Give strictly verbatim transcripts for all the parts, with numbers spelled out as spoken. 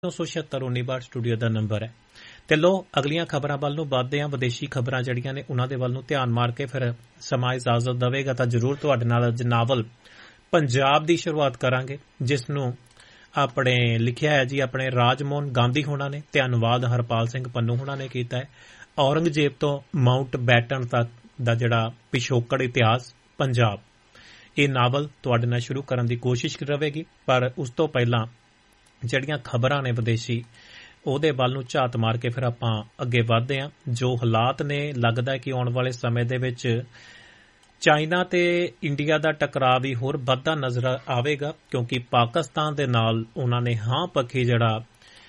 ਨੌ ਸੌ ਛਿਅੱਤਰ ਉੱਨੀ ਬਾਹਠ ਸਟੂਡੀਓ ਦਾ ਨੰਬਰ ਹੈ। ਤੇ ਲੋ ਅਗਲੀਆਂ ਖਬਰਾਂ ਵੱਲ ਨੂੰ ਵੱਧਦੇ ਹਾਂ। ਵਿਦੇਸ਼ੀ ਖਬਰਾਂ ਜਿਹੜੀਆਂ ਨੇ ਉਹਨਾਂ ਦੇ ਵੱਲ ਨੂੰ ਧਿਆਨ ਮਾਰ ਕੇ ਫਿਰ ਸਮਾਂ ਇਜਾਜ਼ਤ ਦੇਵੇਗਾ ਤਾਂ ਜ਼ਰੂਰ ਤੁਹਾਡੇ ਨਾਲ ਅੱਜ ਨਾਵਲ ਪੰਜਾਬ ਦੀ ਸ਼ੁਰੂਆਤ ਕਰਾਂਗੇ, ਜਿਸ ਨੂੰ ਆਪਣੇ ਲਿਖਿਆ ਹੈ ਜੀ ਆਪਣੇ ਰਾਜਮੋਹਨ ਗਾਂਧੀ ਹੋਣਾ ਨੇ। ਧੰਨਵਾਦ ਹਰਪਾਲ ਸਿੰਘ ਪੰਨੂ ਹੋਣਾ ਨੇ ਕੀਤਾ ਹੈ। ਔਰੰਗਜ਼ੇਬ ਤੋਂ ਮਾਊਂਟ ਬੈਟਨ ਤੱਕ ਦਾ ਜਿਹੜਾ ਪਿਛੋਕੜ ਇਤਿਹਾਸ ਪੰਜਾਬ, ਇਹ ਨਾਵਲ ਤੁਹਾਡੇ ਨਾਲ ਸ਼ੁਰੂ ਕਰਨ ਦੀ ਕੋਸ਼ਿਸ਼ ਰਹੇਗੀ। ਪਰ ਉਸ ਤੋਂ ਪਹਿਲਾਂ ਜਿਹੜੀਆਂ ਖਬਰਾਂ ਨੇ ਵਿਦੇਸ਼ੀ, ਉਹਦੇ ਵੱਲ ਨੂੰ ਝਾਤ ਮਾਰ ਕੇ ਫਿਰ ਆਪਾਂ ਅੱਗੇ ਵਧਦੇ ਹਾਂ। ਜੋ ਹਾਲਾਤ ਨੇ, ਲੱਗਦਾ ਕਿ ਆਉਣ ਵਾਲੇ ਸਮੇਂ ਦੇ ਵਿੱਚ ਚਾਈਨਾ ਤੇ ਇੰਡੀਆ ਦਾ ਟਕਰਾਅ ਵੀ ਹੋਰ ਵੱਧਦਾ ਨਜ਼ਰ ਆਵੇਗਾ, ਕਿਉਂਕਿ ਪਾਕਿਸਤਾਨ ਦੇ ਨਾਲ ਉਹਨਾਂ ਨੇ ਹਾਂ ਪੱਖੀ ਜਿਹੜਾ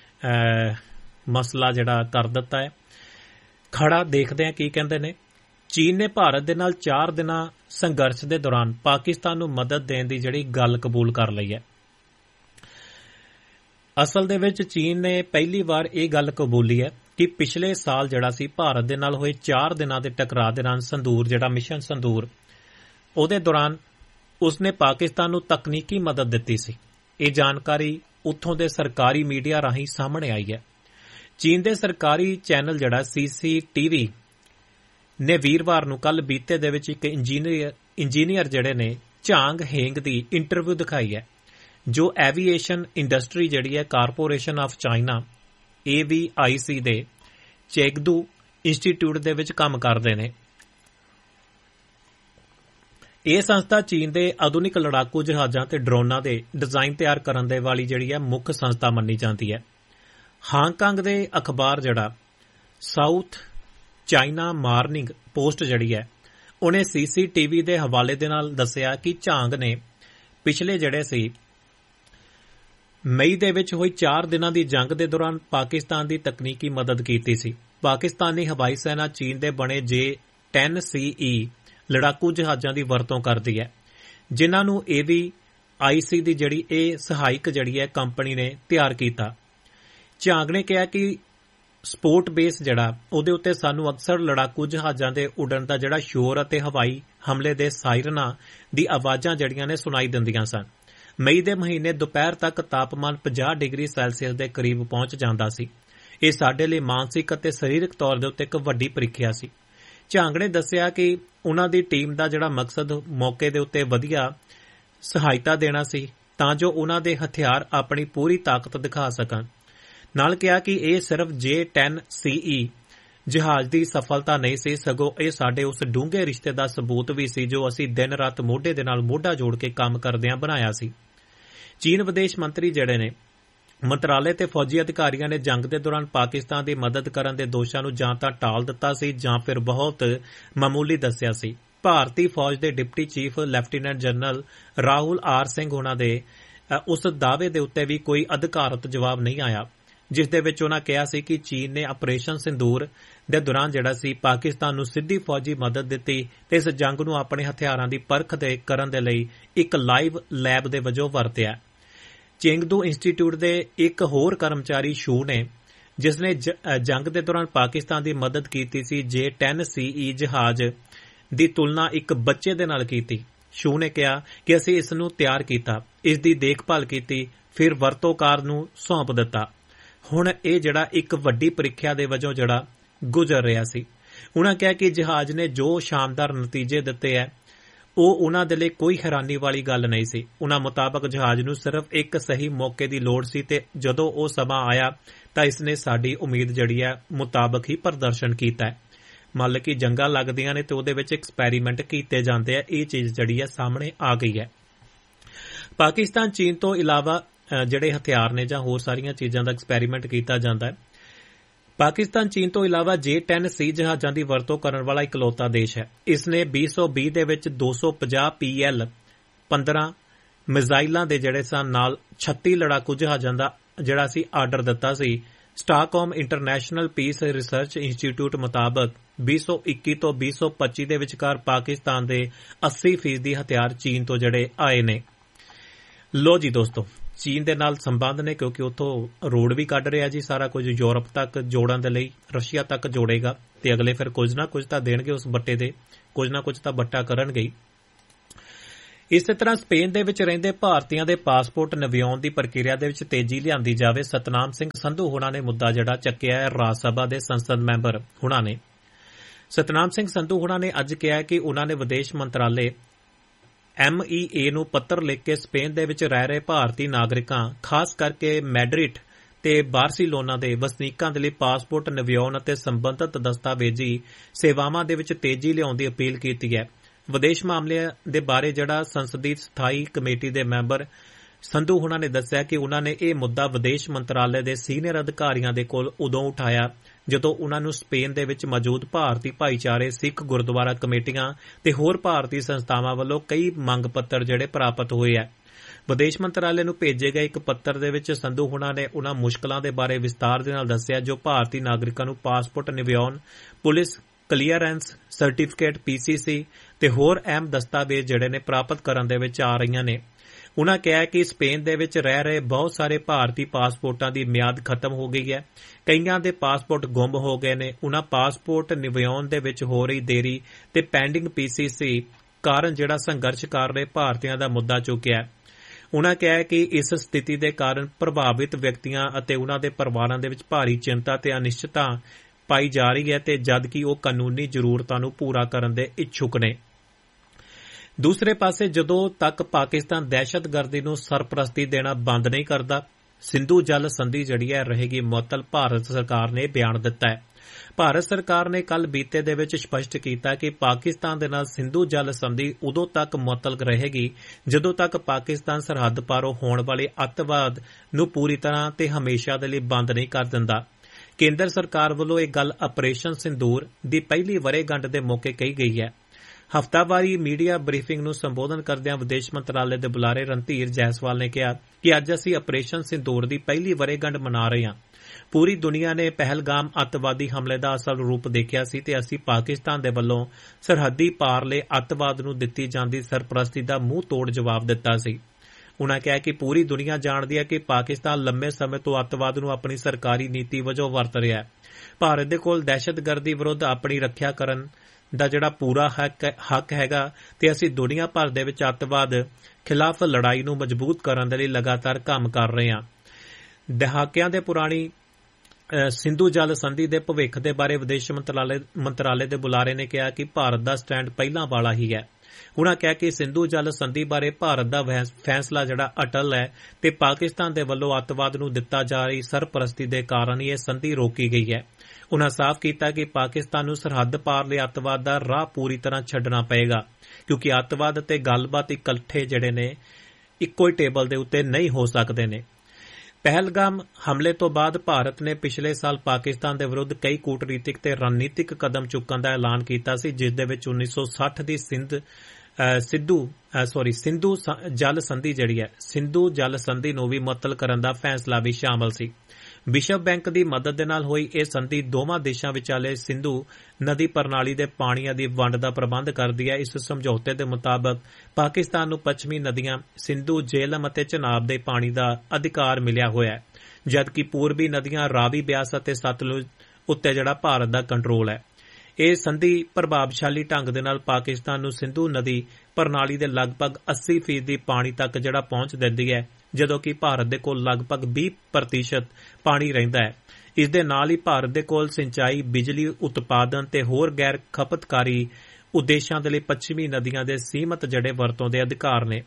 ਮਸਲਾ ਜਿਹੜਾ ਕਰ ਦਿੱਤਾ ਹੈ ਖੜਾ। ਦੇਖਦੇ ਹਾਂ ਕੀ ਕਹਿੰਦੇ ਨੇ। ਚੀਨ ਨੇ ਭਾਰਤ ਦੇ ਨਾਲ ਚਾਰ ਦਿਨਾਂ ਸੰਘਰਸ਼ ਦੇ ਦੌਰਾਨ ਪਾਕਿਸਤਾਨ ਨੂੰ ਮਦਦ ਦੇਣ ਦੀ ਜਿਹੜੀ ਗੱਲ ਕਬੂਲ ਕਰ ਲਈ ਹੈ। ਅਸਲ ਦੇ ਵਿੱਚ ਚੀਨ ਨੇ ਪਹਿਲੀ ਵਾਰ ਇਹ ਗੱਲ ਕਬੂਲੀ ਹੈ ਕਿ ਪਿਛਲੇ ਸਾਲ ਜਿਹੜਾ ਸੀ ਭਾਰਤ ਦੇ ਨਾਲ ਹੋਏ ਚਾਰ ਦਿਨਾਂ ਦੇ ਟਕਰਾਅ ਦੇ ਨਾਲ ਸੰਦੂਰ ਜਿਹੜਾ ਮਿਸ਼ਨ ਸੰਦੂਰ, ਉਹਦੇ ਦੌਰਾਨ ਉਸਨੇ ਪਾਕਿਸਤਾਨ ਨੂੰ ਤਕਨੀਕੀ ਮਦਦ ਦਿੱਤੀ ਸੀ। ਇਹ ਜਾਣਕਾਰੀ ਉੱਥੋਂ ਦੇ ਸਰਕਾਰੀ ਮੀਡੀਆ ਰਾਹੀਂ ਸਾਹਮਣੇ ਆਈ ਹੈ। ਚੀਨ ਦੇ ਸਰਕਾਰੀ ਚੈਨਲ ਜਿਹੜਾ ਸੀ ਸੀ ਟੀ ਵੀ ਨੇ ਵੀਰਵਾਰ ਨੂੰ ਕੱਲ ਬੀਤੇ ਦੇ ਵਿੱਚ ਇੱਕ ਇੰਜੀਨੀਅਰ ਇੰਜੀਨੀਅਰ ਜਿਹੜੇ ਨੇ ਝਾਂਗ ਹੇਂਗ ਦੀ ਇੰਟਰਵਿਊ ਦਿਖਾਈ ਹੈ, ਜੋ ਐਵੀਏਸ਼ਨ ਇੰਡਸਟਰੀ ਜਿਹੜੀ ਹੈ ਕਾਰਪੋਰੇਸ਼ਨ ਆਫ ਚਾਈਨਾ ਏ ਵੀ ਆਈ ਸੀ ਦੇ ਚੈਗਦੂ ਇੰਸਟੀਚਿਊਟ ਦੇ ਵਿੱਚ ਕੰਮ ਕਰਦੇ ਨੇ। ਇਹ ਸੰਸਥਾ ਚੀਨ ਦੇ ਆਧੁਨਿਕ ਲੜਾਕੂ ਜਹਾਜ਼ਾਂ ਤੇ ਡਰੋਨਾਂ ਦੇ ਡਿਜ਼ਾਈਨ ਤਿਆਰ ਕਰਨ ਦੇ ਵਾਲੀ ਜਿਹੜੀ ਹੈ ਮੁੱਖ ਸੰਸਥਾ ਮੰਨੀ ਜਾਂਦੀ ਹੈ। ਹਾਂਗਕਾਂਗ ਦੇ ਅਖਬਾਰ ਜਿਹੜਾ ਸਾਊਥ ਚਾਈਨਾ ਮਾਰਨਿੰਗ ਪੋਸਟ ਜਿਹੜੀ ਹੈ, ਉਹਨੇ ਸੀ ਸੀ ਟੀ ਵੀ ਦੇ ਹਵਾਲੇ ਦੇ ਨਾਲ ਦੱਸਿਆ ਕਿ ਝਾਂਗ ਨੇ ਪਿਛਲੇ ਜਿਹੜੇ ਸੀ ਮਈ ਦੇ ਵਿੱਚ ਹੋਈ ਚਾਰ ਦਿਨਾਂ ਦੀ ਜੰਗ ਦੇ ਦੌਰਾਨ ਪਾਕਿਸਤਾਨ ਦੀ ਤਕਨੀਕੀ ਮਦਦ ਕੀਤੀ ਸੀ। ਪਾਕਿਸਤਾਨੀ ਹਵਾਈ ਸੈਨਾ ਚੀਨ ਦੇ ਬਣੇ ਜੇ ਟੈਨ ਸੀ ਈ ਲੜਾਕੂ ਜਹਾਜ਼ਾਂ ਦੀ ਵਰਤੋਂ ਕਰਦੀ ਹੈ, ਜਿਨ੍ਹਾਂ ਨੂੰ ਏ ਵੀ ਆਈ ਸੀ ਦੀ ਜਿਹੜੀ ਇਹ ਸਹਾਇਕ ਜਿਹੜੀ ਹੈ ਕੰਪਨੀ ਨੇ ਤਿਆਰ ਕੀਤਾ। ਝਾਂਗ ਨੇ ਕਿਹਾ ਕਿ ਸਪੋਰਟ ਬੇਸ ਜਿਹੜਾ ਉਹਦੇ ਉੱਤੇ ਸਾਨੂੰ ਅਕਸਰ ਲੜਾਕੂ ਜਹਾਜ਼ਾਂ ਦੇ ਉੱਡਣ ਦਾ ਜਿਹੜਾ ਸ਼ੋਰ ਅਤੇ ਹਵਾਈ ਹਮਲੇ ਦੇ ਸਾਇਰਨਾਂ ਦੀ ਆਵਾਜ਼ਾਂ ਜਿਹੜੀਆਂ ਨੇ ਸੁਣਾਈ ਦਿੰਦੀਆਂ ਸਨ। ਮਈ ਦੇ ਮਹੀਨੇ ਦੁਪਹਿਰ ਤੱਕ ਤਾਪਮਾਨ ਪੰਜਾਹ ਡਿਗਰੀ ਸੈਲਸੀਅਸ ਦੇ ਕਰੀਬ ਪਹੁੰਚ ਜਾਂਦਾ ਸੀ। ਇਹ ਸਾਡੇ ਲਈ ਮਾਨਸਿਕ ਅਤੇ ਸਰੀਰਕ ਤੌਰ ਦੇ ਉੱਤੇ ਇੱਕ ਵੱਡੀ ਪ੍ਰੀਖਿਆ ਸੀ। ਝਾਂਗ ਨੇ ਦੱਸਿਆ ਕਿ ਉਹਨਾਂ ਦੀ ਟੀਮ ਦਾ ਜਿਹੜਾ ਮਕਸਦ ਮੌਕੇ ਦੇ ਉੱਤੇ ਵਧੀਆ ਸਹਾਇਤਾ ਦੇਣਾ ਸੀ, ਤਾਂ ਜੋ ਉਹਨਾਂ ਦੇ ਹਥਿਆਰ ਆਪਣੀ ਪੂਰੀ ਤਾਕਤ ਦਿਖਾ ਸਕਣ। ਨਾਲ ਕਿਹਾ ਕਿ ਇਹ ਸਿਰਫ ਜੇ ਟੈਨ ਸੀ ਈ ਜਹਾਜ਼ ਦੀ ਸਫਲਤਾ ਨਹੀਂ ਸੀ, ਸਗੋਂ ਇਹ ਸਾਡੇ ਉਸ ਡੂੰਘੇ ਰਿਸ਼ਤੇ ਦਾ ਸਬੂਤ ਵੀ ਸੀ ਜੋ ਅਸੀਂ ਦਿਨ ਰਾਤ ਮੋਢੇ ਦੇ ਨਾਲ ਮੋਢਾ ਜੋੜ ਕੇ ਕੰਮ ਕਰਦਿਆਂ ਬਣਾਇਆ ਸੀ। ਚੀਨ ਵਿਦੇਸ਼ ਮੰਤਰੀ ਜਿਹੜੇ ਨੇ ਮੰਤਰਾਲੇ ਤੇ ਫੌਜੀ ਅਧਿਕਾਰੀਆਂ ਨੇ ਜੰਗ ਦੇ ਦੌਰਾਨ ਪਾਕਿਸਤਾਨ ਦੀ ਮਦਦ ਕਰਨ ਦੇ ਦੋਸ਼ਾਂ ਨੂੰ ਜਾਂ ਤਾਂ ਟਾਲ ਦਿੱਤਾ ਸੀ ਜਾਂ ਫਿਰ ਬਹੁਤ ਮਾਮੂਲੀ ਦੱਸਿਆ ਸੀ। ਭਾਰਤੀ ਫੌਜ ਦੇ deputy chief lieutenant general Rahul R Singh ਹੋਣਾ ਦੇ ਉਸ ਦਾਅਵੇ ਦੇ ਉੱਤੇ ਵੀ ਕੋਈ ਅਧਿਕਾਰਤ ਜਵਾਬ ਨਹੀਂ ਆਇਆ, ਜਿਸ ਦੇ ਵਿੱਚ ਉਹਨਾਂ ਕਿਹਾ ਸੀ ਕਿ ਚੀਨ ਨੇ ਆਪਰੇਸ਼ਨ ਸਿੰਦੂਰ ਦੇ ਦੌਰਾਨ ਜਿਹੜਾ ਸੀ ਪਾਕਿਸਤਾਨ ਨੂੰ ਸਿੱਧੀ ਫੌਜੀ ਮਦਦ ਦਿੱਤੀ ਤੇ ਇਸ ਜੰਗ ਨੂੰ ਆਪਣੇ ਹਥਿਆਰਾਂ ਦੀ ਪਰਖ ਦੇ ਕਰਨ ਦੇ ਲਈ ਇੱਕ ਲਾਈਵ ਲੈਬ ਦੇ ਵਜੋਂ ਵਰਤਿਆ। ਚੇਂਗਦੂ ਇੰਸਟੀਚਿਊਟ ਦੇ ਇੱਕ ਹੋਰ ਕਰਮਚਾਰੀ ਸ਼ੂ ਨੇ, ਜਿਸ ਨੇ ਜੰਗ ਦੇ ਦੌਰਾਨ ਪਾਕਿਸਤਾਨ ਦੀ ਮਦਦ ਕੀਤੀ ਸੀ, ਜੇ ਟੈਨ ਸੀ ਈ ਜਹਾਜ਼ ਦੀ ਤੁਲਨਾ ਇੱਕ ਬੱਚੇ ਦੇ ਨਾਲ ਕੀਤੀ। ਸ਼ੂ ਨੇ ਕਿਹਾ ਕਿ ਅਸੀਂ ਇਸ ਨੂੰ ਤਿਆਰ ਕੀਤਾ, ਇਸ ਦੀ ਦੇਖਭਾਲ ਕੀਤੀ, ਫਿਰ ਵਰਤੋਂਕਾਰ ਨੂੰ ਸੌਂਪ ਦਿੱਤਾ। ਹੁਣ ਇਹ ਜਿਹੜਾ ਇੱਕ ਵੱਡੀ ਪ੍ਰੀਖਿਆ ਦੇ ਵਜੋਂ ਜਿਹੜਾ ਗੁਜ਼ਰ ਰਿਹਾ ਸੀ। ਉਹਨਾਂ ਕਿਹਾ ਕਿ ਜਹਾਜ਼ ਨੇ ਜੋ ਸ਼ਾਨਦਾਰ ਨਤੀਜੇ ਦਿੱਤੇ ਹੈ, ਉਹ ਉਹਨਾਂ ਦੇ ਲਈ ਕੋਈ ਹੈਰਾਨੀ ਵਾਲੀ ਗੱਲ ਨਹੀਂ ਸੀ। ਉਹਨਾਂ ਮੁਤਾਬਕ ਜਹਾਜ਼ ਨੂੰ ਸਿਰਫ ਇੱਕ ਸਹੀ ਮੌਕੇ ਦੀ ਲੋੜ ਸੀ ਤੇ ਜਦੋਂ ਉਹ ਸਮਾਂ ਆਇਆ ਤਾਂ ਇਸ ਨੇ ਸਾਡੀ ਉਮੀਦ ਜਿਹੜੀ ਹੈ ਮੁਤਾਬਕ ਹੀ ਪ੍ਰਦਰਸ਼ਨ ਕੀਤਾ ਹੈ। ਮੰਨ ਕਿ ਜੰਗਾਂ ਲੱਗਦੀਆਂ ਨੇ ਤੇ ਉਹਦੇ ਵਿੱਚ ਐਕਸਪੈਰੀਮੈਂਟ ਕੀਤੇ ਜਾਂਦੇ ਆ, ਇਹ ਚੀਜ਼ ਜਿਹੜੀ ਹੈ ਸਾਹਮਣੇ ਆ ਗਈ ਹੈ। ਪਾਕਿਸਤਾਨ ਚੀਨ ਤੋਂ ਇਲਾਵਾ ਜਿਹੜੇ ਹਥਿਆਰ ਨੇ ਜਾਂ ਹੋਰ ਸਾਰੀਆਂ ਚੀਜ਼ਾਂ ਦਾ ਐਕਸਪੈਰੀਮੈਂਟ ਕੀਤਾ ਜਾਂਦਾ ਹੈ। ਪਾਕਿਸਤਾਨ ਚੀਨ ਤੋਂ ਇਲਾਵਾ ਜੇ ਟੈਨ ਸੀ ਜਹਾਜ਼ਾਂ ਦੀ ਵਰਤੋਂ ਕਰਨ ਵਾਲਾ ਇਕਲੌਤਾ ਦੇਸ਼ ਹੈ। ਇਸ ਨੇ ਵੀਹ ਸੌ ਵੀਹ ਦੇ ਵਿੱਚ ਦੋ ਸੌ ਪੰਜਾਹ ਪੀ ਐਲ ਪੰਦਰਾਂ ਮਿਜ਼ਾਈਲਾਂ ਦੇ ਜਿਹੜੇ ਸਨ ਨਾਲ ਛੱਤੀ ਲੜਾਕੂ ਜਹਾਜ਼ਾਂ ਦਾ ਜਿਹੜਾ ਸੀ ਆਰਡਰ ਦਿੱਤਾ ਸੀ। Stockholm international piece research institute ਮੁਤਾਬਕ ਵੀਹ ਸੌ ਇੱਕੀ ਤੋਂ ਵੀਹ ਸੌ ਪੱਚੀ ਦੇ ਵਿਚਕਾਰ ਪਾਕਿਸਤਾਨ ਦੇ ਅੱਸੀ ਫੀਸਦੀ ਹਥਿਆਰ ਚੀਨ ਤੋਂ ਜਿਹੜੇ ਆਏ ਨੇ। ਲੋ ਜੀ ਦੋਸਤੋ, ਚੀਨ ਦੇ ਨਾਲ ਸੰਬੰਧ ਨੇ ਕਿਉਂਕਿ ਉੱਥੋਂ ਰੋਡ ਵੀ ਕੱਢ ਰਿਹਾ ਜੀ, ਸਾਰਾ ਕੁਝ ਯੂਰਪ ਤੱਕ ਜੋੜਨ ਦੇ ਲਈ ਰਸ਼ੀਆ ਤੱਕ ਜੋੜੇਗਾ ਤੇ ਅਗਲੇ ਫਿਰ ਕੁਝ ਨਾ ਕੁਝ ਤਾਂ ਦੇਣਗੇ ਉਸ ਬੱਟੇ ਦੇ, ਕੁਝ ਨਾ ਕੁਝ ਤਾਂ ਬੱਟਾ ਕਰਨਗੇ। ਇਸੇ ਤਰ੍ਹਾਂ ਸਪੇਨ ਦੇ ਵਿੱਚ ਰਹਿੰਦੇ ਭਾਰਤੀਆਂ ਦੇ ਪਾਸਪੋਰਟ ਨਵਿਆਉਣ ਦੀ ਪ੍ਰਕਿਰਿਆ ਦੇ ਵਿੱਚ ਤੇਜ਼ੀ ਲਿਆਂਦੀ ਜਾਵੇ। ਸਤਨਾਮ ਸਿੰਘ ਸੰਧੂ ਹੁਣਾਂ ਨੇ ਮੁੱਦਾ ਜਿਹੜਾ ਚੱਕਿਆ ਹੈ ਰਾਜ ਸਭਾ ਦੇ ਸੰਸਦ ਮੈਂਬਰ ਹੁਣਾਂ ਨੇ। ਸਤਨਾਮ ਸਿੰਘ ਸੰਧੂ ਹੁਣਾਂ ਨੇ ਅੱਜ ਕਿਹਾ ਕਿ ਉਨ੍ਹਾਂ ਨੇ ਵਿਦੇਸ਼ ਮੰਤਰਾਲੇ ਐਮ ਈ ਏ ਨੂੰ ਪੱਤਰ ਲਿਖ ਕੇ ਸਪੇਨ ਦੇ ਵਿੱਚ ਰਹਿ ਰਹੇ ਭਾਰਤੀ ਨਾਗਰਿਕਾਂ, ਖਾਸ ਕਰਕੇ ਮੈਡਰਿਡ ਤੇ ਬਾਰਸੀਲੋਨਾ ਦੇ ਵਸਨੀਕਾਂ ਦੇ ਲਈ ਪਾਸਪੋਰਟ ਨਵਿਆਉਣ ਅਤੇ ਸੰਬੰਧਿਤ ਦਸਤਾਵੇਜ਼ੀ ਸੇਵਾਵਾਂ ਦੇ ਵਿੱਚ ਤੇਜ਼ੀ ਲਿਆਉਣ ਦੀ ਅਪੀਲ ਕੀਤੀ ਹੈ। ਵਿਦੇਸ਼ ਮਾਮਲਿਆਂ ਦੇ ਬਾਰੇ ਜਿਹੜਾ ਸੰਸਦੀ ਸਥਾਈ ਕਮੇਟੀ ਦੇ ਮੈਂਬਰ ਸੰਧੂ ਹੁਣਾਂ ਨੇ ਦੱਸਿਆ ਕਿ ਉਨ੍ਹਾਂ ਨੇ ਇਹ ਮੁੱਦਾ ਵਿਦੇਸ਼ ਮੰਤਰਾਲੇ ਦੇ ਸੀਨੀਅਰ ਅਧਿਕਾਰੀਆਂ ਦੇ ਕੋਲ ਉਦੋਂ ਉਠਾਇਆ ਜਦੋਂ ਉਨ੍ਹਾਂ ਨੂੰ ਸਪੇਨ ਦੇ ਵਿੱਚ ਮੌਜੂਦ ਭਾਰਤੀ ਭਾਈਚਾਰੇ, ਸਿੱਖ ਗੁਰਦੁਆਰਾ ਕਮੇਟੀਆਂ ਤੇ ਹੋਰ ਭਾਰਤੀ ਸੰਸਥਾਵਾਂ ਵੱਲੋਂ ਕਈ ਮੰਗ ਪੱਤਰ ਜਿਹੜੇ ਪ੍ਰਾਪਤ ਹੋਏ ਆ। ਵਿਦੇਸ਼ ਮੰਤਰਾਲੇ ਨੂੰ ਭੇਜੇ ਗਏ ਇੱਕ ਪੱਤਰ ਦੇ ਵਿੱਚ ਸੰਧੂ ਹੁਣਾਂ ਨੇ ਉਨ੍ਹਾਂ ਮੁਸ਼ਕਲਾਂ ਦੇ ਬਾਰੇ ਵਿਸਤਾਰ ਦੇ ਨਾਲ ਦੱਸਿਆ ਜੋ ਭਾਰਤੀ ਨਾਗਰਿਕਾਂ ਨੂੰ ਪਾਸਪੋਰਟ ਨਵਿਆਉਣ, ਪੁਲਿਸ ਕਲੀਅਰੈਂਸ ਸਰਟੀਫਿਕੇਟ, ਪੀ ਸੀ ਸੀ ਤੇ ਹੋਰ ਅਹਿਮ ਦਸਤਾਵੇਜ਼ ਜਿਹੜੇ ਨੇ ਪ੍ਰਾਪਤ ਕਰਨ ਦੇ ਵਿੱਚ ਆ ਰਹੀਆਂ ਨੇ। ਉਨ੍ਹਾਂ ਕਿਹਾ ਕਿ ਸਪੇਨ ਦੇ ਵਿੱਚ ਰਹਿ ਰਹੇ ਬਹੁਤ ਸਾਰੇ ਭਾਰਤੀ ਪਾਸਪੋਰਟਾਂ ਦੀ ਮਿਆਦ ਖਤਮ ਹੋ ਗਈ ਹੈ, ਕਈਆਂ ਦੇ ਪਾਸਪੋਰਟ ਗੁੰਮ ਹੋ ਗਏ ਨੇ। ਉਨ੍ਹਾਂ ਪਾਸਪੋਰਟ ਨਵਿਆਉਣ ਦੇ ਵਿੱਚ ਹੋ ਰਹੀ ਦੇਰੀ ਤੇ ਪੈਂਡਿੰਗ ਪੀ ਸੀ ਸੀ ਕਾਰਨ ਜਿਹੜਾ ਸੰਘਰਸ਼ ਕਰ ਰਹੇ ਭਾਰਤੀਆਂ ਦਾ ਮੁੱਦਾ ਚੁੱਕਿਆ। ਉਨ੍ਹਾਂ ਕਿਹਾ ਕਿ ਇਸ ਸਥਿਤੀ ਦੇ ਕਾਰਨ ਪ੍ਰਭਾਵਿਤ ਵਿਅਕਤੀਆਂ ਅਤੇ ਉਨ੍ਹਾਂ ਦੇ ਪਰਿਵਾਰਾਂ ਦੇ ਵਿੱਚ ਭਾਰੀ ਚਿੰਤਾ ਤੇ ਅਨਿਸ਼ਚਿਤਤਾ ਪਾਈ ਜਾ ਰਹੀ ਹੈ ਤੇ ਜਦਕਿ ਉਹ ਕਾਨੂੰਨੀ ਜ਼ਰੂਰਤਾਂ ਨੂੰ ਪੂਰਾ ਕਰਨ ਦੇ ਇੱਛੁਕ ਨੇ। ਦੂਸਰੇ ਪਾਸੇ ਜਦੋਂ ਤੱਕ ਪਾਕਿਸਤਾਨ ਦਹਿਸ਼ਤਗਰਦੀ ਨੂੰ ਸਰਪ੍ਰਸਤੀ ਦੇਣਾ ਬੰਦ ਨਹੀਂ ਕਰਦਾ, ਸਿੰਧੂ ਜਲ ਸੰਧੀ ਜਿਹੜੀ ਹੈ ਰਹੇਗੀ ਮੁਅੱਤਲ, ਭਾਰਤ ਸਰਕਾਰ ਨੇ ਬਿਆਨ ਦਿੱਤਾ ਹੈ। ਭਾਰਤ ਸਰਕਾਰ ਨੇ ਕੱਲ ਬੀਤੇ ਦੇ ਵਿੱਚ ਸਪਸ਼ਟ ਕੀਤਾ ਕਿ ਪਾਕਿਸਤਾਨ ਦੇ ਨਾਲ ਸਿੰਧੂ ਜਲ ਸੰਧੀ ਉਦੋਂ ਤੱਕ ਮੁਅੱਤਲ ਰਹੇਗੀ ਜਦੋਂ ਤੱਕ ਪਾਕਿਸਤਾਨ ਸਰਹੱਦ ਪਾਰੋਂ ਹੋਣ ਵਾਲੇ ਅੱਤਵਾਦ ਨੂੰ ਪੂਰੀ ਤਰ੍ਹਾਂ ਤੇ ਹਮੇਸ਼ਾ ਦੇ ਲਈ ਬੰਦ ਨਹੀਂ ਕਰ ਦਿੰਦਾ। ਕੇਂਦਰ ਸਰਕਾਰ ਵੱਲੋਂ ਇਹ ਗੱਲ ਆਪਰੇਸ਼ਨ ਸਿੰਦੂਰ ਦੀ ਪਹਿਲੀ ਵਰ੍ਹੇਗੰਢ ਦੇ ਮੌਕੇ ਕਹੀ ਗਈ ਹੈ। ਹਫ਼ਤਾਵਾਰੀ ਮੀਡੀਆ ਬਰੀਫਿੰਗ ਨੂੰ ਸੰਬੋਧਨ ਕਰਦਿਆਂ ਵਿਦੇਸ਼ ਮੰਤਰਾਲੇ ਦੇ ਬੁਲਾਰੇ ਰਣਧੀਰ ਜੈਸਵਾਲ ਨੇ ਕਿਹਾ ਕਿ ਅੱਜ ਅਸੀਂ ਆਪਰੇਸ਼ਨ ਸਿੰਦੂਰ ਦੀ ਪਹਿਲੀ ਵਰ੍ਹੇਗੰਢ ਮਨਾ ਰਹੇ ਹਾਂ। ਪੂਰੀ ਦੁਨੀਆ ਨੇ ਪਹਿਲਗਾਮ ਅੱਤਵਾਦੀ ਹਮਲੇ ਦਾ ਅਸਲ ਰੂਪ ਦੇਖਿਆ ਸੀ ਤੇ ਅਸੀਂ ਪਾਕਿਸਤਾਨ ਦੇ ਵੱਲੋਂ ਸਰਹੱਦੀ ਪਾਰਲੇ ਅੱਤਵਾਦ ਨੂੰ ਦਿੱਤੀ ਜਾਂਦੀ ਸਰਪ੍ਰਸਤੀ ਦਾ ਮੂੰਹ ਤੋੜ ਜਵਾਬ ਦਿੱਤਾ ਸੀ। ਉਨ੍ਹਾਂ ਕਿਹਾ ਕਿ ਪੂਰੀ ਦੁਨੀਆ ਜਾਣਦੀ ਹੈ ਕਿ ਪਾਕਿਸਤਾਨ ਲੰਮੇ ਸਮੇਂ ਤੋਂ ਅੱਤਵਾਦ ਨੂੰ ਆਪਣੀ ਸਰਕਾਰੀ ਨੀਤੀ ਵਜੋਂ ਵਰਤ ਰਿਹਾ ਹੈ। ਭਾਰਤ ਦੇ ਕੋਲ ਦਹਿਸ਼ਤਗਰਦੀ ਵਿਰੁੱਧ ਆਪਣੀ ਰੱਖਿਆ ਕਰਨ ਦਾ ਜਿਹੜਾ ਪੂਰਾ ਹੱਕ ਹੈਗਾ ਤੇ ਅਸੀਂ ਦੁਨੀਆ ਭਰ ਦੇ ਵਿੱਚ ਅੱਤਵਾਦ ਖਿਲਾਫ ਲੜਾਈ ਨੂੰ ਮਜ਼ਬੂਤ ਕਰਨ ਦੇ ਲਈ ਲਗਾਤਾਰ ਕੰਮ ਕਰ ਰਹੇ ਹਾਂ। ਦਹਾਕਿਆਂ ਦੇ ਪੁਰਾਣੀ ਸਿੰਧੂ ਜਲ ਸੰਧੀ ਦੇ ਭਵਿੱਖ ਦੇ ਬਾਰੇ ਵਿਦੇਸ਼ ਮੰਤਰਾਲੇ ਮੰਤਰਾਲੇ ਦੇ ਬੁਲਾਰੇ ਨੇ ਕਿਹਾ ਕਿ ਭਾਰਤ ਦਾ ਸਟੈਂਡ ਪਹਿਲਾਂ ਵਾਲਾ ਹੀ ਹੈ। ਉਨ੍ਹਾਂ ਕਿਹਾ ਕਿ ਸਿੰਧੂ ਜਲ ਸੰਧੀ ਬਾਰੇ ਭਾਰਤ ਦਾ ਫੈਸਲਾ ਜਿਹੜਾ ਅਟਲ ਹੈ ਤੇ ਪਾਕਿਸਤਾਨ ਦੇ ਵੱਲੋਂ ਅੱਤਵਾਦ ਨੂੰ ਦਿੱਤਾ ਜਾ ਰਹੀ ਸਰਪ੍ਰਸਤੀ ਦੇ ਕਾਰਨ ਹੀ ਇਹ ਸੰਧੀ ਰੋਕੀ ਗਈ ਹੈ। ਉਨ੍ਹਾਂ ਸਾਫ਼ ਕੀਤਾ ਕਿ ਪਾਕਿਸਤਾਨ ਨੂੰ ਸਰਹੱਦ ਪਾਰਲੇ ਅੱਤਵਾਦ ਦਾ ਰਾਹ ਪੂਰੀ ਤਰ੍ਹਾਂ ਛੱਡਣਾ ਪਏਗਾ ਕਿਉਂਕਿ ਅੱਤਵਾਦ ਅਤੇ ਗੱਲਬਾਤ ਇਕੱਠੇ ਜਿਹੜੇ ਨੇ ਇੱਕੋ ਹੀ ਟੇਬਲ ਦੇ ਉੱਤੇ ਨਹੀਂ ਹੋ ਸਕਦੇ ਨੇ। ਪਹਿਲਗਾਮ ਹਮਲੇ ਤੋਂ ਬਾਅਦ ਭਾਰਤ ਨੇ ਪਿਛਲੇ ਸਾਲ ਪਾਕਿਸਤਾਨ ਦੇ ਵਿਰੁੱਧ ਕਈ ਕੂਟਨੀਤਿਕ ਤੇ ਰਣਨੀਤਿਕ ਕਦਮ ਚੁੱਕਣ ਦਾ ਐਲਾਨ ਕੀਤਾ ਸੀ ਜਿਸ ਦੇ ਵਿੱਚ ਉੱਨੀ ਸੌ ਸੱਠ ਦੀ ਸਿੰਧ ਸਿੱਧੂ ਸੌਰੀ ਸਿੰਧੂ ਜਲ ਸੰਧੀ ਜਿਹੜੀ ਹੈ ਸਿੰਧੂ ਜਲ ਸੰਧੀ ਨੂੰ ਵੀ ਮੁਅੱਤਲ ਕਰਨ ਦਾ ਫੈਸਲਾ ਵੀ ਸ਼ਾਮਲ ਸੀ। ਵਿਸ਼ਵ ਬੈਂਕ ਦੀ ਮਦਦ ਦੇ ਨਾਲ ਹੋਈ ਇਹ ਸੰਧੀ ਦੋਵਾਂ ਦੇਸ਼ਾਂ ਵਿਚਾਲੇ ਸਿੰਧੂ ਨਦੀ ਪ੍ਰਣਾਲੀ ਦੇ ਪਾਣੀਆਂ ਦੀ ਵੰਡ ਦਾ ਪ੍ਰਬੰਧ ਕਰਦੀ ਹੈ। ਇਸ ਸਮਝੌਤੇ ਦੇ ਮੁਤਾਬਕ ਪਾਕਿਸਤਾਨ ਨੂੰ ਪੱਛਮੀ ਨਦੀਆਂ ਸਿੰਧੂ, ਜੇਹਲਮ ਅਤੇ ਚਨਾਬ ਦੇ ਪਾਣੀ ਦਾ ਅਧਿਕਾਰ ਮਿਲਿਆ ਹੋਇਆ ਹੈ ਜਦਕਿ ਪੂਰਬੀ ਨਦੀਆਂ ਰਾਵੀ, ਬਿਆਸ ਅਤੇ ਸਤਲੁਜ ਉੱਤੇ ਜਿਹੜਾ ਭਾਰਤ ਦਾ ਕੰਟਰੋਲ ਹੈ। ਇਹ ਸੰਧੀ ਪ੍ਰਭਾਵਸ਼ਾਲੀ ਢੰਗ ਦੇ ਨਾਲ ਪਾਕਿਸਤਾਨ ਨੂੰ ਸਿੰਧੂ ਨਦੀ ਪ੍ਰਣਾਲੀ ਦੇ ਲਗਭਗ ਅੱਸੀ ਫੀਸਦੀ ਪਾਣੀ ਤੱਕ ਜਿਹੜਾ ਪਹੁੰਚ ਦਿੰਦੀ ਹੈ ਜਦੋਂ ਕਿ ਭਾਰਤ ਦੇ ਕੋਲ ਲਗਭਗ ਵੀਹ ਪ੍ਰਤੀਸ਼ਤ ਪਾਣੀ ਰਹਿੰਦਾ ਹੈ। ਇਸ ਦੇ ਨਾਲ ਹੀ ਭਾਰਤ ਦੇ ਕੋਲ ਸਿੰਚਾਈ, ਬਿਜਲੀ ਉਤਪਾਦਨ ਤੇ ਹੋਰ ਗੈਰ ਖਪਤਕਾਰੀ ਉਦੇਸ਼ਾਂ ਦੇ ਲਈ ਪੱਛਮੀ ਨਦੀਆਂ ਦੇ ਸੀਮਤ ਜਿਹੜੇ ਵਰਤੋਂ ਦੇ ਅਧਿਕਾਰ ਨੇ।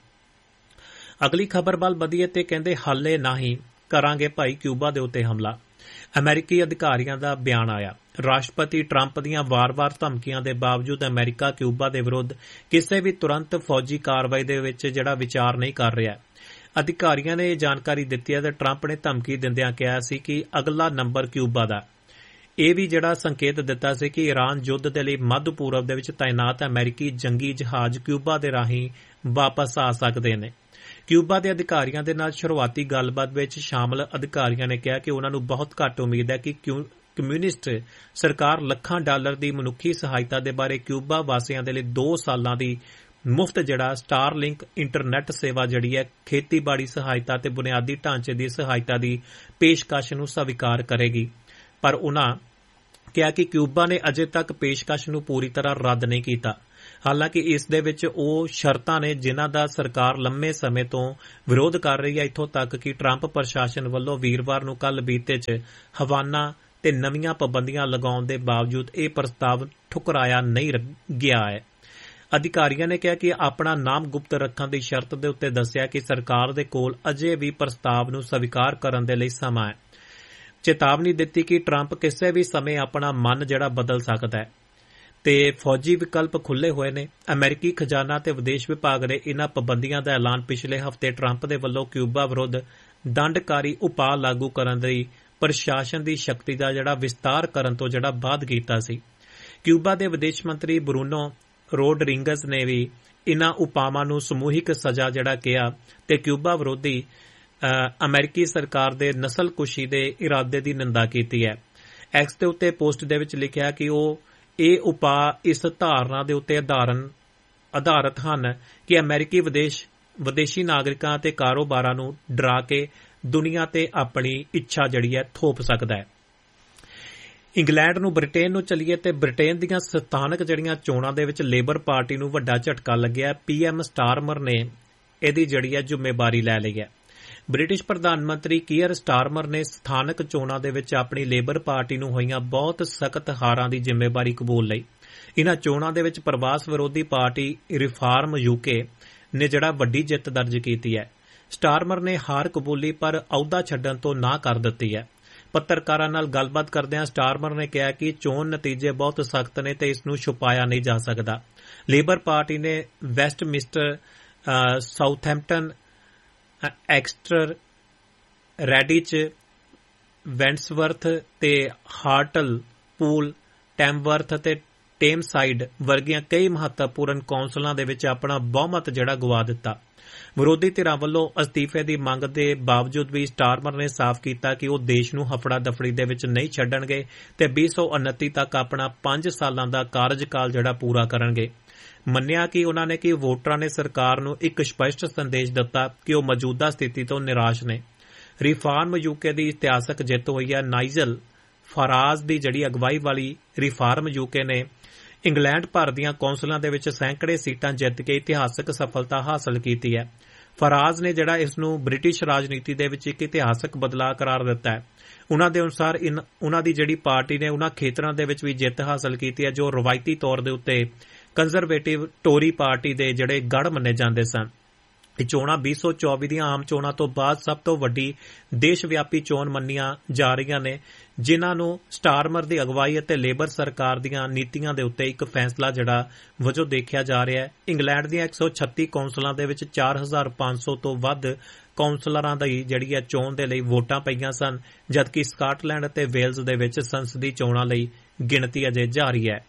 ਅਗਲੀ ਖਬਰ ਵੱਲ ਵਧੀਏ ਤੇ ਕਹਿੰਦੇ ਹਾਲੇ ਨਹੀਂ ਕਰਾਂਗੇ ਭਾਈ ਕਿਊਬਾ ਦੇ ਉੱਤੇ ਹਮਲਾ। ਅਮਰੀਕੀ ਅਧਿਕਾਰੀਆਂ ਦਾ ਬਿਆਨ ਆਇਆ। ਰਾਸ਼ਟਰਪਤੀ ਟਰੰਪ ਦੀਆਂ ਵਾਰ-ਵਾਰ ਧਮਕੀਆਂ ਦੇ ਬਾਵਜੂਦ ਅਮਰੀਕਾ ਕਿਊਬਾ ਦੇ ਵਿਰੁੱਧ ਕਿਸੇ ਵੀ ਤੁਰੰਤ ਫੌਜੀ ਕਾਰਵਾਈ ਦੇ ਵਿੱਚ ਜਿਹੜਾ ਵਿਚਾਰ ਨਹੀਂ ਕਰ ਰਿਹਾ। ਅਧਿਕਾਰੀਆਂ ਨੇ ਇਹ ਜਾਣਕਾਰੀ ਦਿੱਤੀ ਹੈ ਤੇ ਟਰੰਪ ਨੇ ਧਮਕੀ ਦਿੰਦਿਆਂ ਕਿਹਾ ਸੀ ਕਿ ਅਗਲਾ ਨੰਬਰ ਕਿਊਬਾ ਦਾ। ਇਹ ਵੀ ਜਿਹੜਾ ਸੰਕੇਤ ਦਿੱਤਾ ਸੀ ਕਿ ਈਰਾਨ ਯੁੱਧ ਦੇ ਲਈ ਮੱਧ ਪੂਰਬ ਦੇ ਵਿੱਚ ਤਾਇਨਾਤ ਅਮਰੀਕੀ ਜੰਗੀ ਜਹਾਜ਼ ਕਿਊਬਾ ਦੇ ਰਾਹੀਂ ਵਾਪਸ ਆ ਸਕਦੇ ਨੇ। ਕਿਊਬਾ ਦੇ ਅਧਿਕਾਰੀਆਂ ਦੇ ਨਾਲ ਸ਼ੁਰੂਆਤੀ ਗੱਲਬਾਤ ਵਿੱਚ ਸ਼ਾਮਲ ਅਧਿਕਾਰੀਆਂ ਨੇ ਕਿਹਾ ਕਿ ਉਨ੍ਹਾਂ ਨੂੰ ਬਹੁਤ ਘੱਟ ਉਮੀਦ ਹੈ ਕਿ ਕਮਿਊਨਿਸਟ ਸਰਕਾਰ ਲੱਖਾਂ ਡਾਲਰ ਦੀ ਮਨੁੱਖੀ ਸਹਾਇਤਾ ਦੇ ਬਾਰੇ ਕਿਊਬਾ ਵਾਸੀਆਂ ਦੇ ਲਈ ਦੋ ਸਾਲਾਂ ਦੀ ਮੁਫਤ ਜਿਹੜਾ ਸਟਾਰਲਿੰਕ ਇੰਟਰਨੈਟ ਸੇਵਾ ਜਿਹੜੀ ਹੈ, ਖੇਤੀਬਾੜੀ ਸਹਾਇਤਾ ਤੇ ਬੁਨਿਆਦੀ ਢਾਂਚੇ ਦੀ ਸਹਾਇਤਾ ਦੀ ਪੇਸ਼ਕਸ਼ ਨੂੰ ਸਵੀਕਾਰ ਕਰੇਗੀ। ਪਰ ਉਨ੍ਹਾਂ ਕਿਹਾ ਕਿ ਕਿਊਬਾ ਨੇ ਅਜੇ ਤੱਕ ਪੇਸ਼ਕਸ਼ ਨੂੰ ਪੂਰੀ ਤਰ੍ਹਾਂ ਰੱਦ ਨਹੀਂ ਕੀਤਾ। ਹਾਲਾਂਕਿ ਇਸ ਦੇ ਵਿੱਚ ਉਹ ਸ਼ਰਤਾਂ ਨੇ ਜਿਨ੍ਹਾਂ ਦਾ ਸਰਕਾਰ ਲੰਮੇ ਸਮੇਂ ਤੋਂ ਵਿਰੋਧ ਕਰ ਰਹੀ ਹੈ, ਇੱਥੋਂ ਤੱਕ ਕਿ ਟਰੰਪ ਪ੍ਰਸ਼ਾਸਨ ਵੱਲੋਂ ਵੀਰਵਾਰ ਨੂੰ ਕੱਲ੍ਹ ਬੀਤੇ 'ਚ ਹਵਾਨਾ ਤੇ ਨਵੀਆਂ ਪਾਬੰਦੀਆਂ ਲਗਾਉਣ ਦੇ ਬਾਵਜੂਦ ਇਹ ਪ੍ਰਸਤਾਵ ਠੁਕਰਾਇਆ ਨਹੀਂ ਗਿਆ ਹੈ। ਅਧਿਕਾਰੀਆਂ ਨੇ ਕਿਹਾ ਕਿ ਆਪਣਾ ਨਾਮ ਗੁਪਤ ਰੱਖਣ ਦੀ ਸ਼ਰਤ ਦੇ ਉੱਤੇ ਦੱਸਿਆ ਕਿ ਸਰਕਾਰ ਦੇ ਕੋਲ ਅਜੇ ਵੀ ਪ੍ਰਸਤਾਵ ਨੂੰ ਸਵੀਕਾਰ ਕਰਨ ਦੇ ਲਈ ਸਮਾਂ ਹੈ। ਚੇਤਾਵਨੀ ਦਿੱਤੀ ਕਿ ਟਰੰਪ ਕਿਸੇ ਵੀ ਸਮੇਂ ਆਪਣਾ ਮਨ ਜਿਹੜਾ ਬਦਲ ਸਕਦਾ ਹੈ ਤੇ ਫੌਜੀ ਵਿਕਲਪ ਖੁੱਲ੍ਹੇ ਹੋਏ ਨੇ। ਅਮਰੀਕੀ ਖਜ਼ਾਨਾ ਤੇ ਵਿਦੇਸ਼ ਵਿਭਾਗ ਨੇ ਇਨ੍ਹਾਂ ਪਾਬੰਦੀਆਂ ਦਾ ਐਲਾਨ ਪਿਛਲੇ ਹਫ਼ਤੇ ਟਰੰਪ ਦੇ ਵੱਲੋਂ ਕਿਊਬਾ ਵਿਰੁੱਧ ਦੰਡਕਾਰੀ ਉਪਾਅ ਲਾਗੂ ਕਰਨ ਲਈ ਪ੍ਰਸ਼ਾਸਨ ਦੀ ਸ਼ਕਤੀ ਦਾ ਜਿਹੜਾ ਵਿਸਤਾਰ ਕਰਨ ਤੋਂ ਜਿਹੜਾ ਬਾਅਦ ਕੀਤਾ ਸੀ। ਕਿਊਬਾ ਦੇ ਵਿਦੇਸ਼ ਮੰਤਰੀ ਬਰੂਨੋ ਰੋਡਰਿੰਗਸ ਨੇ ਵੀ ਇਨ੍ਹਾਂ ਉਪਾਵਾਂ ਨੂੰ ਸਮੂਹਿਕ ਸਜ਼ਾ ਜਿਹੜਾ ਕਿਹਾ ਤੇ ਕਿਊਬਾ ਵਿਰੋਧੀ ਅਮਰੀਕੀ ਸਰਕਾਰ ਦੇ ਨਸਲਕੁਸ਼ੀ ਦੇ ਇਰਾਦੇ ਦੀ ਨਿੰਦਾ ਕੀਤੀ ਹੈ। ਐਕਸ ਦੇ ਉੱਤੇ ਪੋਸਟ ਦੇ ਵਿੱਚ ਲਿਖਿਆ ਕਿ ਉਹ ਇਹ ਉਪਾਅ ਇਸ ਧਾਰਨਾ ਦੇ ਉੱਤੇ ਆਧਾਰਿਤ ਹਨ ਕਿ ਅਮਰੀਕੀ ਵਿਦੇਸ਼ ਵਿਦੇਸ਼ੀ ਨਾਗਰਿਕਾਂ ਅਤੇ ਕਾਰੋਬਾਰਾਂ ਨੂੰ ਡਰਾ ਕੇ ਦੁਨੀਆ ਤੇ ਆਪਣੀ ਇੱਛਾ ਜਿਹੜੀ ਹੈ ਥੋਪ ਸਕਦਾ ਹੈ। ਇੰਗਲੈਂਡ ਨੂੰ ਬ੍ਰਿਟੇਨ ਨੂੰ ਚੱਲੀਏ ਤੇ ਬ੍ਰਿਟੇਨ ਦੀਆਂ ਸਥਾਨਕ ਜਿਹੜੀਆਂ ਚੋਣਾਂ ਦੇ ਵਿੱਚ ਲੇਬਰ ਪਾਰਟੀ ਨੂੰ ਵੱਡਾ ਝਟਕਾ ਲੱਗਿਆ। ਪੀ ਐਮ ਸਟਾਰਮਰ ਨੇ ਇਹਦੀ ਜਿਹੜੀ ਹੈ ਜ਼ਿੰਮੇਵਾਰੀ ਲੈ ਲਈ ਹੈ। ਬ੍ਰਿਟਿਸ਼ ਪ੍ਰਧਾਨ ਮੰਤਰੀ ਕੀਅਰ ਸਟਾਰਮਰ ਨੇ ਸਥਾਨਕ ਚੋਣਾਂ ਦੇ ਵਿੱਚ ਆਪਣੀ ਲੇਬਰ ਪਾਰਟੀ ਨੂੰ ਹੋਈਆਂ ਬਹੁਤ ਸਖਤ ਹਾਰਾਂ ਦੀ ਜ਼ਿੰਮੇਵਾਰੀ ਕਬੂਲ ਲਈ। ਇਨ੍ਹਾਂ ਚੋਣਾਂ ਦੇ ਵਿੱਚ ਪ੍ਰਵਾਸ ਵਿਰੋਧੀ ਪਾਰਟੀ ਰਿਫਾਰਮ ਯੂਕੇ ਨੇ ਜਿਹੜਾ ਵੱਡੀ ਜਿੱਤ ਦਰਜ ਕੀਤੀ ਹੈ। ਸਟਾਰਮਰ ਨੇ ਹਾਰ ਕਬੂਲੀ ਪਰ ਅਹੁਦਾ ਛੱਡਣ ਤੋਂ ਨਾਂਹ ਕਰ ਦਿੱਤੀ ਹੈ। ਪੱਤਰਕਾਰਾਂ ਨਾਲ ਗੱਲਬਾਤ ਕਰਦਿਆਂ ਸਟਾਰਮਰ ਨੇ ਕਿਹਾ ਕਿ ਚੋਣ ਨਤੀਜੇ ਬਹੁਤ ਸਖਤ ਨੇ ਤੇ ਇਸ ਨੂੰ ਛੁਪਾਇਆ ਨਹੀਂ ਜਾ ਸਕਦਾ। ਲੇਬਰ ਪਾਰਟੀ ਨੇ ਵੈਸਟਮਿੰਸਟਰ, ਸਾਊਥਹੈਂਪਟਨ, ਐਕਸਟਰ, ਰੈਡਿਚ, ਵੈਂਟਸਵਰਥ ਤੇ ਹਾਰਟਲ ਪੂਲ, ਟੈਮਵਰਥ ਤੇ ਟੇਮਸਾਈਡ ਵਰਗੀਆਂ ਕਈ ਮਹੱਤਵਪੂਰਨ ਕੌਂਸਲਾਂ ਦੇ ਵਿੱਚ ਆਪਣਾ ਬਹੁਮਤ ਜਿਹੜਾ ਗਵਾ ਦਿੱਤਾ। ਵਿਰੋਧੀ ਧਿਰਾਂ ਵੱਲੋਂ ਅਸਤੀਫੇ ਦੀ ਮੰਗ ਦੇ ਬਾਵਜੂਦ ਵੀ ਸਟਾਰਮਰ ਨੇ ਸਾਫ਼ ਕੀਤਾ ਕਿ ਉਹ ਦੇਸ਼ ਨੂੰ ਹਫੜਾ ਦਫੜੀ ਦੇ ਵਿੱਚ ਨਹੀਂ ਛੱਡਣਗੇ ਤੇ ਵੀਹ ਸੌ ਉਨੱਤੀ ਤੱਕ ਆਪਣਾ ਪੰਜ ਸਾਲਾਂ ਦਾ ਕਾਰਜਕਾਲ ਜਿਹੜਾ ਪੂਰਾ ਕਰਨਗੇ। ਮੰਨਿਆ ਕਿ ਉਨ੍ਹਾਂ ਨੇ ਕਿ ਵੋਟਰਾਂ ਨੇ ਸਰਕਾਰ ਨੂੰ ਇੱਕ ਸਪਸ਼ਟ ਸੰਦੇਸ਼ ਦਿੱਤਾ ਕਿ ਉਹ ਮੌਜੂਦਾ ਸਥਿਤੀ ਤੋਂ ਨਿਰਾਸ਼ ਨੇ। ਰਿਫਾਰਮ ਯੂਕੇ ਦੀ ਇਤਿਹਾਸਕ ਜਿੱਤ ਹੋਈ ਹੈ। ਨਾਈਜਲ ਫਾਰਾਜ਼ ਦੀ ਜਿਹੜੀ ਅਗਵਾਈ ਵਾਲੀ ਰਿਫਾਰਮ ਯੂਕੇ ਨੇ ਇੰਗਲੈਂਡ ਭਰ ਦੀਆਂ ਕੌਂਸਲਾਂ ਦੇ ਵਿੱਚ ਸੈਂਕੜੇ ਸੀਟਾਂ ਜਿੱਤ ਕੇ ਇਤਿਹਾਸਕ ਸਫਲਤਾ ਹਾਸਲ ਕੀਤੀ ਹੈ। ਫਰਾਜ਼ ਨੇ ਜਿਹੜਾ ਇਸ ਨੂੰ ਬ੍ਰਿਟਿਸ਼ ਰਾਜਨੀਤੀ ਦੇ ਵਿੱਚ ਇੱਕ ਇਤਿਹਾਸਕ ਬਦਲਾਅ ਕਰਾਰ ਦਿੱਤਾ ਹੈ। ਉਨ੍ਹਾਂ ਦੇ ਅਨੁਸਾਰ ਉਨ੍ਹਾਂ ਦੀ ਜਿਹੜੀ ਪਾਰਟੀ ਨੇ ਉਨ੍ਹਾਂ ਖੇਤਰਾਂ ਦੇ ਵਿੱਚ ਵੀ ਜਿੱਤ ਹਾਸਲ ਕੀਤੀ ਹੈ ਜੋ ਰਵਾਇਤੀ ਤੌਰ ਦੇ ਉੱਤੇ ਕੰਜ਼ਰਵੇਟਿਵ ਟੋਰੀ ਪਾਰਟੀ ਦੇ ਜਿਹੜੇ ਗੜ੍ਹ ਮੰਨੇ ਜਾਂਦੇ ਸਨ। ਇਹ ਚੋਣਾਂ ਵੀਹ ਸੌ ਚੌਵੀ ਦੀਆਂ ਆਮ ਚੋਣਾਂ ਤੋਂ ਬਾਅਦ ਸਭ ਤੋਂ ਵੱਡੀ ਦੇਸ਼ ਵਿਆਪੀ ਚੋਣ ਮੰਨੀਆਂ ਜਾ ਰਹੀਆਂ ਨੇ, ਜਿਨ੍ਹਾਂ ਨੂੰ ਸਟਾਰਮਰ ਦੀ ਅਗਵਾਈ ਅਤੇ ਲੇਬਰ ਸਰਕਾਰ ਦੀਆਂ ਨੀਤੀਆਂ ਦੇ ਉੱਤੇ ਇੱਕ ਫੈਸਲਾ ਜਿਹੜਾ ਵਜੋਂ ਦੇਖਿਆ ਜਾ ਰਿਹਾ ਹੈ। ਇੰਗਲੈਂਡ ਦੀਆਂ ਇੱਕ ਸੌ ਛੱਤੀ ਕੌਂਸਲਾਂ ਦੇ ਵਿੱਚ ਚਾਰ ਹਜ਼ਾਰ ਪੰਜ ਸੌ ਤੋਂ ਵੱਧ ਕੌਂਸਲਰਾਂ ਦੀ ਜਿਹੜੀ ਹੈ ਚੋਣ ਦੇ ਲਈ ਵੋਟਾਂ ਪਈਆਂ ਸਨ, ਜਦਕਿ ਸਕਾਟਲੈਂਡ ਅਤੇ ਵੇਲਜ਼ ਦੇ ਵਿੱਚ ਸੰਸਦੀ ਚੋਣਾਂ ਲਈ ਗਿਣਤੀ ਅਜੇ ਜਾਰੀ ਹੈ।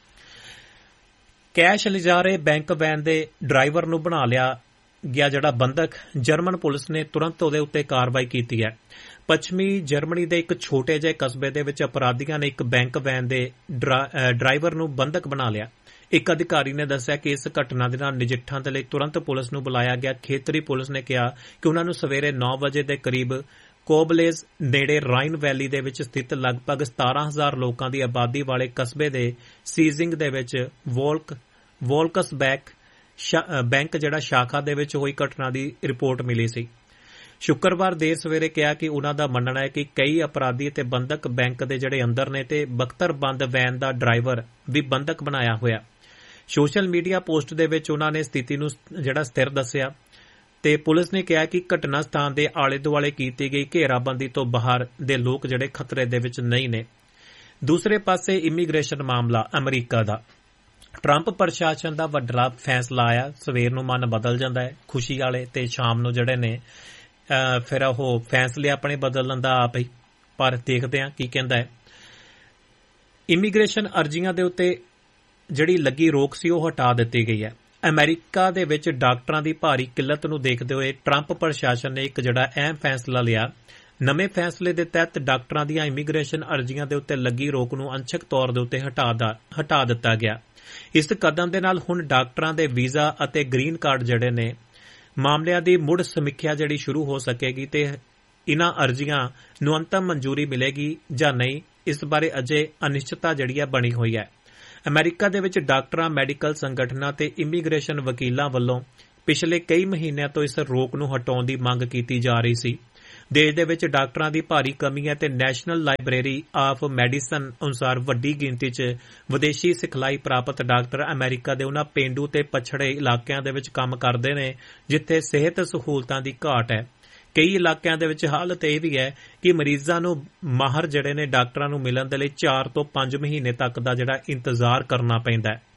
ਕੈਸ਼ ਲਿਜਾ ਰਹੇ ਬੈਂਕ ਵੈਨ ਦੇ ਡਰਾਈਵਰ ਨੂੰ ਬਣਾ ਲਿਆ ਗਿਆ ਜਿਹੜਾ ਬੰਦਕ, ਜਰਮਨ ਪੁਲਿਸ ਨੇ ਤੁਰੰਤ ਉਹਦੇ ਉੱਤੇ ਕਾਰਵਾਈ ਕੀਤੀ ਹੈ। ਪੱਛਮੀ ਜਰਮਨੀ ਦੇ ਇੱਕ ਛੋਟੇ ਜਿਹੇ ਕਸਬੇ ਦੇ ਵਿੱਚ ਅਪਰਾਧੀਆਂ ਨੇ ਇੱਕ ਬੈਂਕ ਵੈਨ ਦੇ ਡਰਾਈਵਰ ਨੂੰ ਬੰਦਕ ਬਣਾ ਲਿਆ। ਇੱਕ ਅਧਿਕਾਰੀ ਨੇ ਦੱਸਿਆ ਕਿ ਇਸ ਘਟਨਾ ਦੇ ਨਾਲ ਨਜਿੱਠਣ ਦੇ ਲਈ ਤੁਰੰਤ ਪੁਲਿਸ ਨੂੰ ਬੁਲਾਇਆ ਗਿਆ। ਖੇਤਰੀ ਪੁਲਿਸ ਨੇ ਕਿਹਾ ਕਿ ਉਨ੍ਹਾਂ ਨੂੰ ਸਵੇਰੇ ਨੌ ਵਜੇ ਦੇ ਕਰੀਬ ਕੋਬਲੇਜ਼ ਨੇੜੇ ਰਾਈਨ ਵੈਲੀ ਦੇ ਵਿੱਚ ਸਥਿਤ ਲਗਭਗ ਸਤਾਰਾਂ ਹਜ਼ਾਰ ਲੋਕਾਂ ਦੀ ਆਬਾਦੀ ਵਾਲੇ ਕਸਬੇ ਦੇ ਸੀਜ਼ਿੰਗ ਦੇ ਵਿੱਚ ਵੋਲਕ ਵੋਲਕਸਬੈਕ ਬੈਂਕ ਜਿਹੜਾ ਸ਼ਾਖਾ ਦੇ ਵਿੱਚ ਹੋਈ ਘਟਨਾ ਦੀ ਰਿਪੋਰਟ ਮਿਲੀ ਸੀ। ਸ਼ੁੱਕਰਵਾਰ ਦੇਰ ਸਵੇਰੇ ਕਿਹਾ ਕਿ ਉਨ੍ਹਾਂ ਦਾ ਮੰਨਣਾ ਹੈ ਕਿ ਕਈ ਅਪਰਾਧੀ ਅਤੇ ਬੰਦਕ ਬੈਂਕ ਦੇ ਜਿਹੜੇ ਅੰਦਰ ਨੇ ਤੇ ਬਖਤਰਬੰਦ ਵੈਨ ਦਾ ਡਰਾਈਵਰ ਵੀ ਬੰਦਕ ਬਣਾਇਆ ਹੋਇਆ। ਸੋਸ਼ਲ ਮੀਡੀਆ ਪੋਸਟ ਦੇ ਵਿੱਚ ਉਨ੍ਹਾਂ ਨੇ ਸਥਿਤੀ ਨੂੰ ਜਿਹੜਾ ਸਥਿਰ ਦੱਸਿਆ ਤੇ ਪੁਲਿਸ ਨੇ ਕਿਹਾ ਕਿ ਘਟਨਾ ਸਥਾਨ ਦੇ ਆਲੇ ਦੁਆਲੇ ਕੀਤੀ ਗਈ ਘੇਰਾਬੰਦੀ ਤੋਂ ਬਾਹਰ ਦੇ ਲੋਕ ਜਿਹੜੇ ਖਤਰੇ ਦੇ ਵਿੱਚ ਨਹੀਂ ਨੇ। ਦੂਸਰੇ ਪਾਸੇ ਇਮੀਗ੍ਰੇਸ਼ਨ ਮਾਮਲਾ ਅਮਰੀਕਾ ਦਾ ਟਰੰਪ ਪ੍ਰਸ਼ਾਸਨ ਦਾ ਵੱਡਾ ਫੈਸਲਾ ਆਇਆ। ਸਵੇਰ ਨੂੰ ਮਨ ਬਦਲ ਜਾਂਦਾ ਹੈ ਖੁਸ਼ੀ ਵਾਲੇ ਤੇ ਸ਼ਾਮ ਨੂੰ ਜਿਹੜੇ ਨੇ ਫਿਰ ਉਹ ਫੈਸਲੇ ਆਪਣੇ ਬਦਲਣ ਦਾ ਆਪ ਹੀ, ਪਰ ਦੇਖਦੇ ਹਾਂ ਕੀ ਕਹਿੰਦਾ ਹੈ। ਇਮੀਗ੍ਰੇਸ਼ਨ ਅਰਜ਼ੀਆਂ ਦੇ ਉੱਤੇ ਜਿਹੜੀ ਲੱਗੀ ਰੋਕ ਸੀ ਉਹ ਹਟਾ ਦਿੱਤੀ ਗਈ ਹੈ। ਅਮਰੀਕਾ ਦੇ ਵਿੱਚ ਡਾਕਟਰਾਂ ਦੀ ਭਾਰੀ ਕਿੱਲਤ ਨੂੰ ਦੇਖਦੇ ਹੋਏ ਟਰੰਪ ਪ੍ਰਸ਼ਾਸਨ ਨੇ ਇੱਕ ਜਿਹੜਾ ਅਹਿਮ ਫੈਸਲਾ ਲਿਆ। ਨਵੇਂ ਫੈਸਲੇ ਦੇ ਤਹਿਤ ਡਾਕਟਰਾਂ ਦੀਆਂ ਇਮੀਗ੍ਰੇਸ਼ਨ ਅਰਜ਼ੀਆਂ ਦੇ ਉੱਤੇ ਲੱਗੀ ਰੋਕ ਨੂੰ ਅੰਸ਼ਕ ਤੌਰ ਦੇ ਉੱਤੇ ਹਟਾ ਦਿੱਤਾ ਗਿਆ। ਇਸ ਕਦਮ ਦੇ ਨਾਲ ਹੁਣ ਡਾਕਟਰਾਂ ਦੇ ਵੀਜ਼ਾ ਅਤੇ ਗ੍ਰੀਨ ਕਾਰਡ ਜਿਹੜੇ ਨੇ ਮਾਮਲਿਆਂ ਦੀ ਮੁੜ ਸਮੀਖਿਆ ਜਿਹੜੀ ਸ਼ੁਰੂ ਹੋ ਸਕੇਗੀ ਤੇ ਇਨ੍ਹਾਂ ਅਰਜ਼ੀਆਂ ਨੂੰ ਅੰਤਮ ਮਨਜ਼ੂਰੀ ਮਿਲੇਗੀ ਜਾਂ ਨਹੀਂ, ਇਸ ਬਾਰੇ ਅਜੇ ਅਨਿਸ਼ਚਿਤਤਾ ਜਿਹੜੀ ਹੈ ਬਣੀ ਹੋਈ ਹੈ। ਅਮਰੀਕਾ ਦੇ ਵਿੱਚ ਡਾਕਟਰਾਂ, ਮੈਡੀਕਲ ਸੰਗਠਨਾਂ ਤੇ ਇਮੀਗ੍ਰੇਸ਼ਨ ਵਕੀਲਾਂ ਵੱਲੋਂ ਪਿਛਲੇ ਕਈ ਮਹੀਨਿਆਂ ਤੋਂ ਇਸ ਰੋਕ ਨੂੰ ਹਟਾਉਣ ਦੀ ਮੰਗ ਕੀਤੀ ਜਾ ਰਹੀ ਸੀ। ਦੇਸ਼ ਦੇ ਵਿੱਚ ਡਾਕਟਰਾਂ ਦੀ ਭਾਰੀ ਕਮੀ ਹੈ ਤੇ ਨੈਸ਼ਨਲ ਲਾਇਬ੍ਰੇਰੀ ਆਫ ਮੈਡੀਸਨ ਅਨੁਸਾਰ ਵੱਡੀ ਗਿਣਤੀ 'ਚ ਵਿਦੇਸ਼ੀ ਸਿਖਲਾਈ ਪ੍ਰਾਪਤ ਡਾਕਟਰ ਅਮਰੀਕਾ ਦੇ ਉਹਨਾਂ ਪੇਂਡੂ ਤੇ ਪਛੜੇ ਇਲਾਕਿਆਂ ਦੇ ਵਿੱਚ ਕੰਮ ਕਰਦੇ ਨੇ ਜਿੱਥੇ ਸਿਹਤ ਸਹੂਲਤਾਂ ਦੀ ਘਾਟ ਹੈ। ਕਈ ਇਲਾਕਿਆਂ ਦੇ ਵਿੱਚ ਹਾਲਤ ਇਹ ਵੀ ਹੈ ਕਿ ਮਰੀਜ਼ਾਂ ਨੂੰ ਮਾਹਰ ਜਿਹੜੇ ਨੇ ਡਾਕਟਰਾਂ ਨੂੰ ਮਿਲਣ ਦੇ ਲਈ ਚਾਰ ਤੋਂ ਪੰਜ ਮਹੀਨੇ ਤੱਕ ਦਾ ਜਿਹੜਾ ਇੰਤਜ਼ਾਰ ਕਰਨਾ ਪੈਂਦਾ ਹੈ।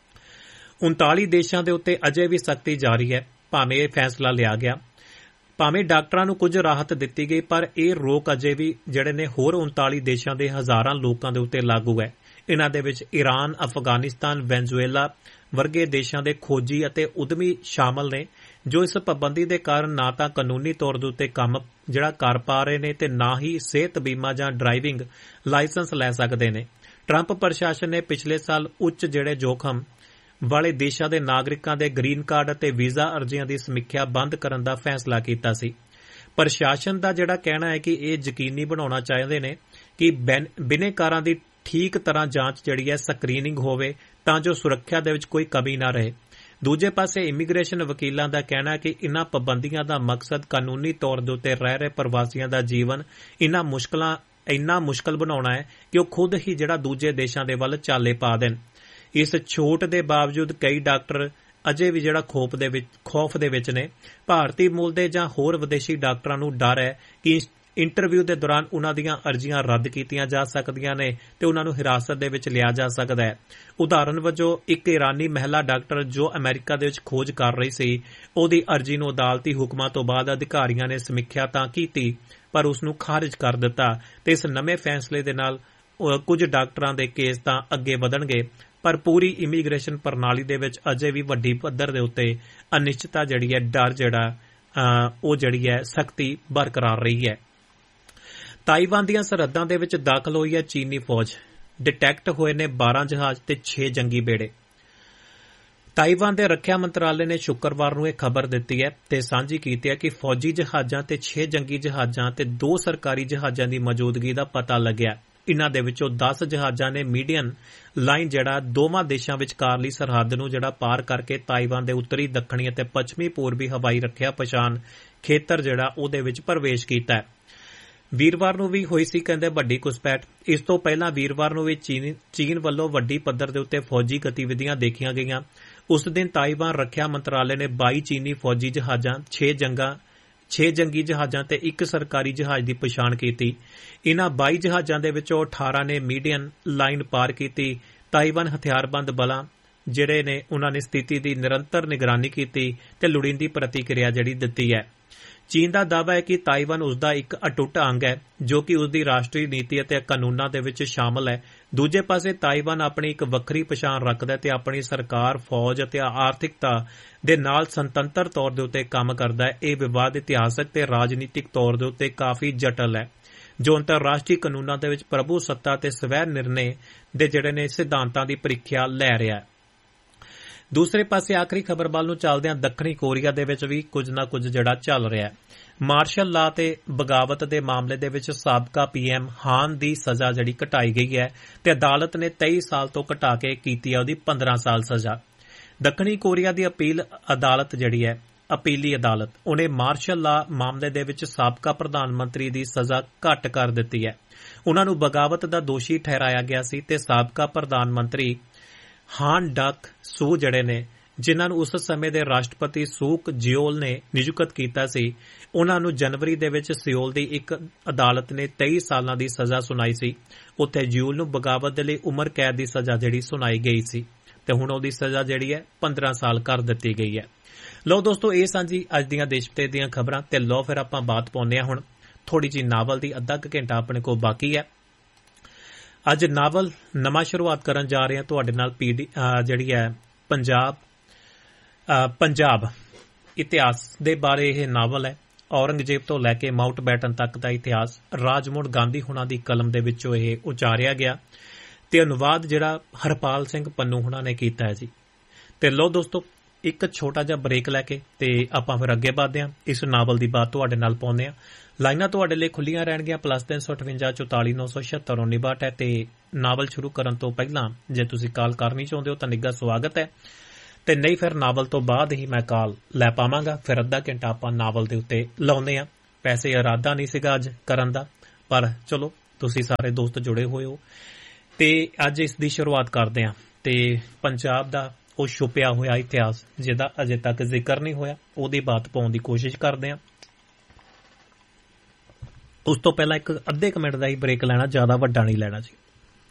ਉਨਤਾਲੀ ਦੇਸ਼ਾਂ ਦੇ ਉੱਤੇ ਅਜੇ ਵੀ ਸਖਤੀ ਜਾਰੀ ਹੈ। ਭਾਵੇਂ ਇਹ ਫੈਸਲਾ ਲਿਆ ਗਿਆ, ਭਾਵੇਂ ਡਾਕਟਰਾਂ ਨੂੰ ਕੁਝ ਰਾਹਤ ਦਿੱਤੀ ਗਈ, ਪਰ ਇਹ ਰੋਕ ਅਜੇ ਵੀ ਜਿਹੜੇ ਨੇ ਹੋਰ ਉਨਤਾਲੀ ਦੇਸ਼ਾਂ ਦੇ ਹਜ਼ਾਰਾਂ ਲੋਕਾਂ ਦੇ ਉੱਤੇ ਲਾਗੂ ਹੈ। ਇਨ੍ਹਾਂ ਦੇ ਵਿੱਚ ਈਰਾਨ, ਅਫਗਾਨਿਸਤਾਨ, ਵੈਨਜ਼ੂਏਲਾ ਵਰਗੇ ਦੇਸ਼ਾਂ ਦੇ ਖੋਜੀ ਅਤੇ ਉਦਮੀ ਸ਼ਾਮਲ ਨੇ ਜੋ ਇਸ ਪਾਬੰਦੀ ਦੇ ਕਾਰਨ ਨਾ ਤਾਂ ਕਾਨੂੰਨੀ ਤੌਰ ਦੇ ਉੱਤੇ ਕੰਮ ਜਿਹੜਾ ਕਰ ਪਾ ਰਹੇ ਨੇ ਤੇ ਨਾ ਹੀ ਸਿਹਤ ਬੀਮਾ ਜਾਂ ਡਰਾਈਵਿੰਗ ਲਾਇਸੈਂਸ ਲੈ ਸਕਦੇ ਨੇ। ਟਰੰਪ ਪ੍ਰਸ਼ਾਸਨ ਨੇ ਪਿਛਲੇ ਸਾਲ ਉੱਚ ਜਿਹੜੇ ਜੋਖਮ ਵਾਲੇ ਦੇਸ਼ਾਂ ਦੇ ਨਾਗਰਿਕਾਂ ਦੇ ਗ੍ਰੀਨ ਕਾਰਡ ਅਤੇ ਵੀਜ਼ਾ ਅਰਜ਼ੀਆਂ ਦੀ ਸਮੀਖਿਆ ਬੰਦ ਕਰਨ ਦਾ ਫੈਸਲਾ ਕੀਤਾ ਸੀ। ਪ੍ਰਸ਼ਾਸਨ ਦਾ ਜਿਹੜਾ ਕਹਿਣਾ ਹੈ ਕਿ ਇਹ ਯਕੀਨੀ ਬਣਾਉਣਾ ਚਾਹੁੰਦੇ ਨੇ ਕਿ ਬਿਨੈਕਾਰਾਂ ਦੀ ਠੀਕ ਤਰ੍ਹਾਂ ਜਾਂਚ ਜਿਹੜੀ ਹੈ ਸਕਰੀਨਿੰਗ ਹੋਵੇ ਤਾਂ ਜੋ ਸੁਰੱਖਿਆ ਦੇ ਵਿੱਚ ਕੋਈ ਕਮੀ ਨਾ ਰਹੇ। ਦੂਜੇ ਪਾਸੇ ਇਮੀਗ੍ਰੇਸ਼ਨ ਵਕੀਲਾਂ ਦਾ ਕਹਿਣਾ ਹੈ ਕਿ ਇਨ੍ਹਾਂ ਪਾਬੰਦੀਆਂ ਦਾ ਮਕਸਦ ਕਾਨੂੰਨੀ ਤੌਰ ਦੇ ਉੱਤੇ ਰਹਿ ਰਹੇ ਪ੍ਰਵਾਸੀਆਂ ਦਾ ਜੀਵਨ ਇਨ੍ਹਾਂ ਮੁਸ਼ਕਲਾਂ ਇੰਨਾ ਮੁਸ਼ਕਲ ਬਣਾਉਣਾ ਹੈ ਕਿ ਉਹ ਖੁਦ ਹੀ ਜਿਹੜਾ ਦੂਜੇ ਦੇਸ਼ਾਂ ਦੇ ਵੱਲ ਚਾਲੇ ਪਾ ਦੇਣ। ਇਸ ਛੋਟ ਦੇ ਬਾਵਜੂਦ ਕਈ ਡਾਕਟਰ ਅਜੇ ਵੀ ਜਿਹੜਾ ਖੋਫ ਦੇ ਵਿੱਚ ਖੌਫ ਦੇ ਵਿੱਚ ਨੇ। ਭਾਰਤੀ ਮੂਲ ਦੇ ਜਾਂ ਹੋਰ ਵਿਦੇਸ਼ੀ ਡਾਕਟਰਾਂ ਨੂੰ ਡਰ ਹੈ ਕਿ ਇੰਟਰਵਿਊ ਦੇ ਦੌਰਾਨ ਉਨ੍ਹਾਂ ਦੀਆਂ ਅਰਜ਼ੀਆਂ ਰੱਦ ਕੀਤੀਆਂ ਜਾ ਸਕਦੀਆਂ ਨੇ ਤੇ ਉਨ੍ਹਾਂ ਨੂੰ ਹਿਰਾਸਤ ਦੇ ਵਿੱਚ ਲਿਆ ਜਾ ਸਕਦਾ ਹੈ। ਉਦਾਹਰਨ ਵਜੋਂ ਇੱਕ ਇਰਾਨੀ ਮਹਿਲਾ ਡਾਕਟਰ ਜੋ ਅਮਰੀਕਾ ਦੇ ਵਿੱਚ ਖੋਜ ਕਰ ਰਹੀ ਸੀ, ਉਹਦੀ ਅਰਜ਼ੀ ਨੂੰ ਅਦਾਲਤੀ ਹੁਕਮਾਂ ਤੋਂ ਬਾਅਦ ਅਧਿਕਾਰੀਆਂ ਨੇ ਸਮੀਖਿਆ ਤਾਂ ਕੀਤੀ ਪਰ ਉਸ ਨੂੰ ਖਾਰਿਜ ਕਰ ਦਿੱਤਾ ਤੇ ਇਸ ਨਵੇਂ ਫੈਸਲੇ ਦੇ ਨਾਲ ਕੁਝ ਡਾਕਟਰਾਂ ਦੇ ਕੇਸ ਤਾਂ ਅੱਗੇ ਵਧਣਗੇ ਪਰ ਪੂਰੀ ਇਮੀਗ੍ਰੇਸ਼ਨ ਪ੍ਰਣਾਲੀ ਦੇ ਵਿੱਚ ਅਜੇ ਵੀ ਵੱਡੀ ਪੱਧਰ ਦੇ ਉੱਤੇ ਅਨਿਸ਼ਚਿਤਤਾ ਜਿਹੜੀ ਹੈ, ਡਰ ਜਿਹੜਾ ਉਹ ਜਿਹੜੀ ਹੈ ਸਖਤੀ ਬਰਕਰਾਰ ਰਹੀ ਹੈ। ਤਾਈਵਾਨ ਦੀਆਂ ਸਰਹੱਦਾਂ ਦੇ ਵਿੱਚ ਦਾਖਲ ਹੋਈ ਹੈ ਚੀਨੀ ਫੌਜ। ਡਿਟੈਕਟ ਹੋਏ ਨੇ ਬਾਰਾਂ ਜਹਾਜ਼ ਤੇ ਛੇ ਜੰਗੀ ਬੇੜੇ। ਤਾਈਵਾਨ ਦੇ ਰੱਖਿਆ ਮੰਤਰਾਲੇ ਨੇ ਸ਼ੁੱਕਰਵਾਰ ਨੂੰ ਇਹ ਖਬਰ ਦਿੱਤੀ ਹੈ ਤੇ ਸਾਂਝੀ ਕੀਤੀ ਹੈ ਕਿ ਫੌਜੀ ਜਹਾਜ਼ਾਂ ਤੇ ਛੇ ਜੰਗੀ ਜਹਾਜ਼ਾਂ ਤੇ ਦੋ ਸਰਕਾਰੀ ਜਹਾਜ਼ਾਂ ਦੀ ਮੌਜੂਦਗੀ ਦਾ ਪਤਾ ਲੱਗਿਆ। ਇਨ੍ਹਾਂ ਦੇ ਵਿੱਚੋਂ ਦਸ ਜਹਾਜ਼ਾਂ ਨੇ ਮੀਡੀਅਨ ਲਾਈਨ ਜਿਹੜਾ ਦੋਵਾਂ ਦੇਸ਼ਾਂ ਵਿਚਕਾਰਲੀ ਸਰਹੱਦ ਨੂੰ ਜਿਹੜਾ ਪਾਰ ਕਰਕੇ ਤਾਈਵਾਨ ਦੇ ਉੱਤਰੀ, ਦੱਖਣੀ ਅਤੇ ਪੱਛਮੀ ਪੂਰਬੀ ਹਵਾਈ ਰੱਖਿਆ ਪਛਾਣ ਖੇਤਰ ਜਿਹੜਾ ਉਹਦੇ ਵਿੱਚ ਪ੍ਰਵੇਸ਼ ਕੀਤਾ ਹੈ। ਵੀਰਵਾਰ ਨੂੰ ਵੀ ਹੋਈ ਸੀ ਕਹਿੰਦੇ ਵੱਡੀ ਘੁਸਪੈਠ। ਇਸ ਤੋਂ ਪਹਿਲਾਂ ਵੀਰਵਾਰ ਨੂੰ ਵੀ ਚੀਨ ਚੀਨ ਵੱਲੋਂ ਵੱਡੀ ਪੱਧਰ ਦੇ ਉੱਤੇ ਫੌਜੀ ਗਤੀਵਿਧੀਆਂ ਦੇਖੀਆਂ ਗਈਆਂ। ਉਸ ਦਿਨ ਤਾਈਵਾਨ ਰੱਖਿਆ ਮੰਤਰਾਲੇ ਨੇ ਬਾਈ ਚੀਨੀ ਫੌਜੀ ਜਹਾਜ਼ਾਂ, ਛੇ ਜੰਗਾਂ ਛੇ ਜੰਗੀ ਜਹਾਜ਼ਾਂ ਤੇ ਇੱਕ ਸਰਕਾਰੀ ਜਹਾਜ਼ ਦੀ ਪਛਾਣ ਕੀਤੀ। ਇਨ੍ਹਾਂ ਬਾਈ ਜਹਾਜ਼ਾਂ ਦੇ ਵਿੱਚੋਂ ਅਠਾਰਾਂ ਨੇ ਮੀਡੀਅਨ ਲਾਈਨ ਪਾਰ ਕੀਤੀ। ਤਾਈਵਾਨ ਹਥਿਆਰਬੰਦ ਬਲਾਂ ਜਿਹੜੇ ਨੇ ਉਨ੍ਹਾਂ ਨੇ ਸਥਿਤੀ ਦੀ ਨਿਰੰਤਰ ਨਿਗਰਾਨੀ ਕੀਤੀ ਤੇ ਲੋੜੀਂਦੀ ਪ੍ਰਤੀਕਿਰਿਆ ਜਿਹੜੀ ਦਿੱਤੀ ਹੈ। ਚੀਨ ਦਾ ਦਾਅਵਾ ਹੈ ਕਿ ਤਾਈਵਾਨ ਉਸਦਾ ਇੱਕ ਅਟੁੱਟ ਅੰਗ ਹੈ ਜੋ ਕਿ ਉਸਦੀ ਰਾਸ਼ਟਰੀ ਨੀਤੀ ਅਤੇ ਕਾਨੂੰਨਾਂ ਦੇ ਵਿੱਚ ਸ਼ਾਮਲ ਹੈ। ਦੂਜੇ ਪਾਸੇ ਤਾਈਵਾਨ ਆਪਣੀ ਇੱਕ ਵੱਖਰੀ ਪਛਾਣ ਰੱਖਦਾ ਤੇ ਆਪਣੀ ਸਰਕਾਰ, ਫੌਜ ਅਤੇ ਆਰਥਿਕਤਾ ਦੇ ਨਾਲ ਸੁਤੰਤਰ ਤੌਰ ਦੇ ਉੱਤੇ ਕੰਮ ਕਰਦਾ ਹੈ। ਇਹ ਵਿਵਾਦ ਇਤਿਹਾਸਕ ਤੇ ਰਾਜਨੀਤਿਕ ਤੌਰ ਦੇ ਉੱਤੇ ਕਾਫੀ ਜਟਲ ਹੈ ਜੋ ਅੰਤਰਰਾਸ਼ਟਰੀ ਕਾਨੂੰਨਾਂ ਦੇ ਵਿੱਚ ਪ੍ਰਭੂ ਸੱਤਾ ਤੇ ਸਵੈ ਨਿਰਣੇ ਦੇ ਜਿਹੜੇ ਨੇ ਸਿਧਾਂਤਾਂ ਦੀ ਪ੍ਰੀਖਿਆ ਲੈ ਰਿਹਾ ਹੈ। ਦੂਸਰੇ ਪਾਸੇ ਆਖਰੀ ਖਬਰ ਵੱਲ ਨੂੰ ਚੱਲਦਿਆਂ ਦੱਖਣੀ ਕੋਰੀਆ ਦੇ ਵਿੱਚ ਵੀ ਕੁਝ ਨਾ ਕੁਝ ਜਿਹੜਾ ਚੱਲ ਰਿਹਾ ਹੈ। ਮਾਰਸ਼ਲ ਲਾ ਤੇ ਬਗਾਵਤ ਦੇ ਮਾਮਲੇ ਦੇ ਵਿੱਚ ਸਾਬਕਾ ਪੀਐਮ ਹਾਨ ਦੀ ਸਜ਼ਾ ਜਿਹੜੀ ਘਟਾਈ ਗਈ ਹੈ ਤੇ ਅਦਾਲਤ ਨੇ ਤੇਈ ਸਾਲ ਤੋਂ ਘਟਾ ਕੇ ਕੀਤੀ ਹੈ ਉਹਦੀ ਪੰਦਰਾਂ ਸਾਲ ਸਜ਼ਾ। ਦੱਖਣੀ ਕੋਰੀਆ ਦੀ ਅਪੀਲ ਅਦਾਲਤ ਜਿਹੜੀ ਹੈ ਅਪੀਲੀ ਅਦਾਲਤ ਉਹਨੇ ਮਾਰਸ਼ਲ ਲਾ ਮਾਮਲੇ ਦੇ ਵਿੱਚ ਸਾਬਕਾ ਪ੍ਰਧਾਨ ਮੰਤਰੀ ਦੀ ਸਜ਼ਾ ਘੱਟ ਕਰ ਦਿੱਤੀ ਹੈ। ਉਨ੍ਹਾਂ ਨੂੰ ਬਗਾਵਤ ਦਾ ਦੋਸ਼ੀ ਠਹਿਰਾਇਆ ਗਿਆ ਸੀ ਤੇ ਸਾਬਕਾ ਪ੍ਰਧਾਨ ਮੰਤਰੀ ਹਾਨ ਡਕ ਸੂ ਜਿਹੜੇ ਨੇ ਜਿਨ੍ਹਾਂ ਨੂੰ ਉਸ ਸਮੇਂ ਦੇ ਰਾਸ਼ਟਰਪਤੀ ਸੂਕ ਜਿਓਲ ਨੇ ਨਿਯੁਕਤ ਕੀਤਾ ਸੀ, ਉਨ੍ਹਾਂ ਨੂੰ ਜਨਵਰੀ ਦੇ ਵਿੱਚ ਸਿਓਲ ਦੀ ਇੱਕ ਅਦਾਲਤ ਨੇ ਤੇਈ ਸਾਲਾਂ ਦੀ ਸਜ਼ਾ ਸੁਣਾਈ ਸੀ। ਉੱਥੇ ਜਿਓਲ ਨੂੰ ਬਗਾਵਤ ਦੇ ਲਈ ਉਮਰ ਕੈਦ ਦੀ ਸਜ਼ਾ ਜਿਹੜੀ ਸੁਣਾਈ ਗਈ ਸੀ ਤੇ ਹੁਣ ਉਹਦੀ ਸਜ਼ਾ ਜਿਹੜੀ ਹੈ ਪੰਦਰਾਂ ਸਾਲ ਕਰ ਦਿੱਤੀ ਗਈ ਹੈ। ਲਓ ਦੋਸਤੋ, ਇਹ ਸਾਂਝੀ ਅੱਜ ਦੀਆਂ ਦੇਸ਼ ਵਿਦੇਸ਼ ਦੀਆਂ ਖਬਰਾਂ ਤੇ ਲਓ ਫਿਰ ਆਪਾਂ ਬਾਤ ਪਾਉਂਦੇ ਹਾਂ ਹੁਣ ਥੋੜੀ ਜਿਹੀ ਨਾਵਲ ਦੀ। ਅੱਧਾ ਕੁ ਘੰਟਾ ਆਪਣੇ ਕੋਲ ਬਾਕੀ ਹੈ। ਅੱਜ ਨਾਵਲ ਨਵਾਂ ਸ਼ੁਰੂਆਤ ਕਰਨ ਜਾ ਰਹੇ ਹਾਂ ਤੁਹਾਡੇ ਨਾਲ। ਪੀਡੀ ਜਿਹੜੀ ਹੈ ਪੰਜਾਬ ਪੰਜਾਬ ਇਤਿਹਾਸ ਦੇ ਬਾਰੇ ਇਹ ਨਾਵਲ ਹੈ। ਔਰੰਗਜ਼ੇਬ ਤੋਂ ਲੈ ਕੇ ਮਾਊਂਟ ਬੈਟਨ ਤੱਕ ਦਾ ਇਤਿਹਾਸ ਰਾਜਮੋਹਨ ਗਾਂਧੀ ਹੁਣਾਂ ਦੀ ਕਲਮ ਦੇ ਵਿੱਚੋਂ ਇਹ ਉਚਾਰਿਆ ਗਿਆ ਤੇ ਅਨੁਵਾਦ ਜਿਹੜਾ ਹਰਪਾਲ ਸਿੰਘ ਪੰਨੂ ਹੁਣਾਂ ਨੇ ਕੀਤਾ ਹੈ ਜੀ। ਤੇ ਲਓ ਦੋਸਤੋ, ਇੱਕ ਛੋਟਾ ਜਿਹਾ ਬ੍ਰੇਕ ਲੈ ਕੇ ਤੇ ਆਪਾਂ ਫਿਰ ਅੱਗੇ ਵਧਦੇ ਹਾਂ। ਇਸ ਨਾਵਲ ਦੀ ਬਾਤ ਤੁਹਾਡੇ ਨਾਲ ਪਾਉਂਦੇ ਹਾਂ। ਲਾਈਨਾਂ ਤੁਹਾਡੇ ਲਈ ਖੁੱਲੀਆਂ ਰਹਿਣਗੀਆਂ ਪਲੱਸ ਤਿੰਨ ਸੌ ਅਠਵੰਜਾ ਚੁਤਾਲੀ ਨੌ ਸੌ ਛਿਅੱਤਰ ਉੱਨੀ ਬਾਹਠ ਹੈ ਤੇ ਨਾਵਲ ਸ਼ੁਰੂ ਕਰਨ ਤੋਂ ਪਹਿਲਾਂ ਜੇ ਤੁਸੀਂ ਕਾਲ ਕਰਨੀ ਚਾਹੁੰਦੇ ਹੋ ਤਾਂ ਨਿੱਘਾ ਸਵਾਗਤ ਹੈ ਤੇ ਨਹੀਂ ਫਿਰ ਨਾਵਲ ਤੋਂ ਬਾਅਦ ਹੀ ਮੈਂ ਕਾਲ ਲੈ ਪਾਵਾਂਗਾ। ਫਿਰ ਅੱਧਾ ਘੰਟਾ ਆਪਾਂ ਨਾਵਲ ਦੇ ਉੱਤੇ ਲਾਉਂਦੇ ਆ। ਵੈਸੇ ਇਰਾਦਾ ਨਹੀਂ ਸੀਗਾ ਅੱਜ ਕਰਨ ਦਾ, ਪਰ ਚਲੋ ਤੁਸੀਂ ਸਾਰੇ ਦੋਸਤ ਜੁੜੇ ਹੋਏ ਹੋ ਤੇ ਅੱਜ ਇਸ ਦੀ ਸ਼ੁਰੂਆਤ ਕਰਦੇ ਆ। ਤੇ ਪੰਜਾਬ ਦਾ ਉਹ ਛੁਪਿਆ ਹੋਇਆ ਇਤਿਹਾਸ ਜਿਹਦਾ ਅਜੇ ਤੱਕ ਜ਼ਿਕਰ ਨਹੀਂ ਹੋਇਆ, ਉਹਦੀ ਬਾਤ ਪਾਉਣ ਦੀ ਕੋਸ਼ਿਸ਼ ਕਰਦੇ ਆ। ਉਸ ਤੋਂ ਪਹਿਲਾਂ ਇੱਕ ਅੱਧੇ ਕੁ ਮਿੰਟ ਦਾ ਹੀ ਬ੍ਰੇਕ ਲੈਣਾ, ਜ਼ਿਆਦਾ ਵੱਡਾ ਨਹੀਂ ਲੈਣਾ ਜੀ।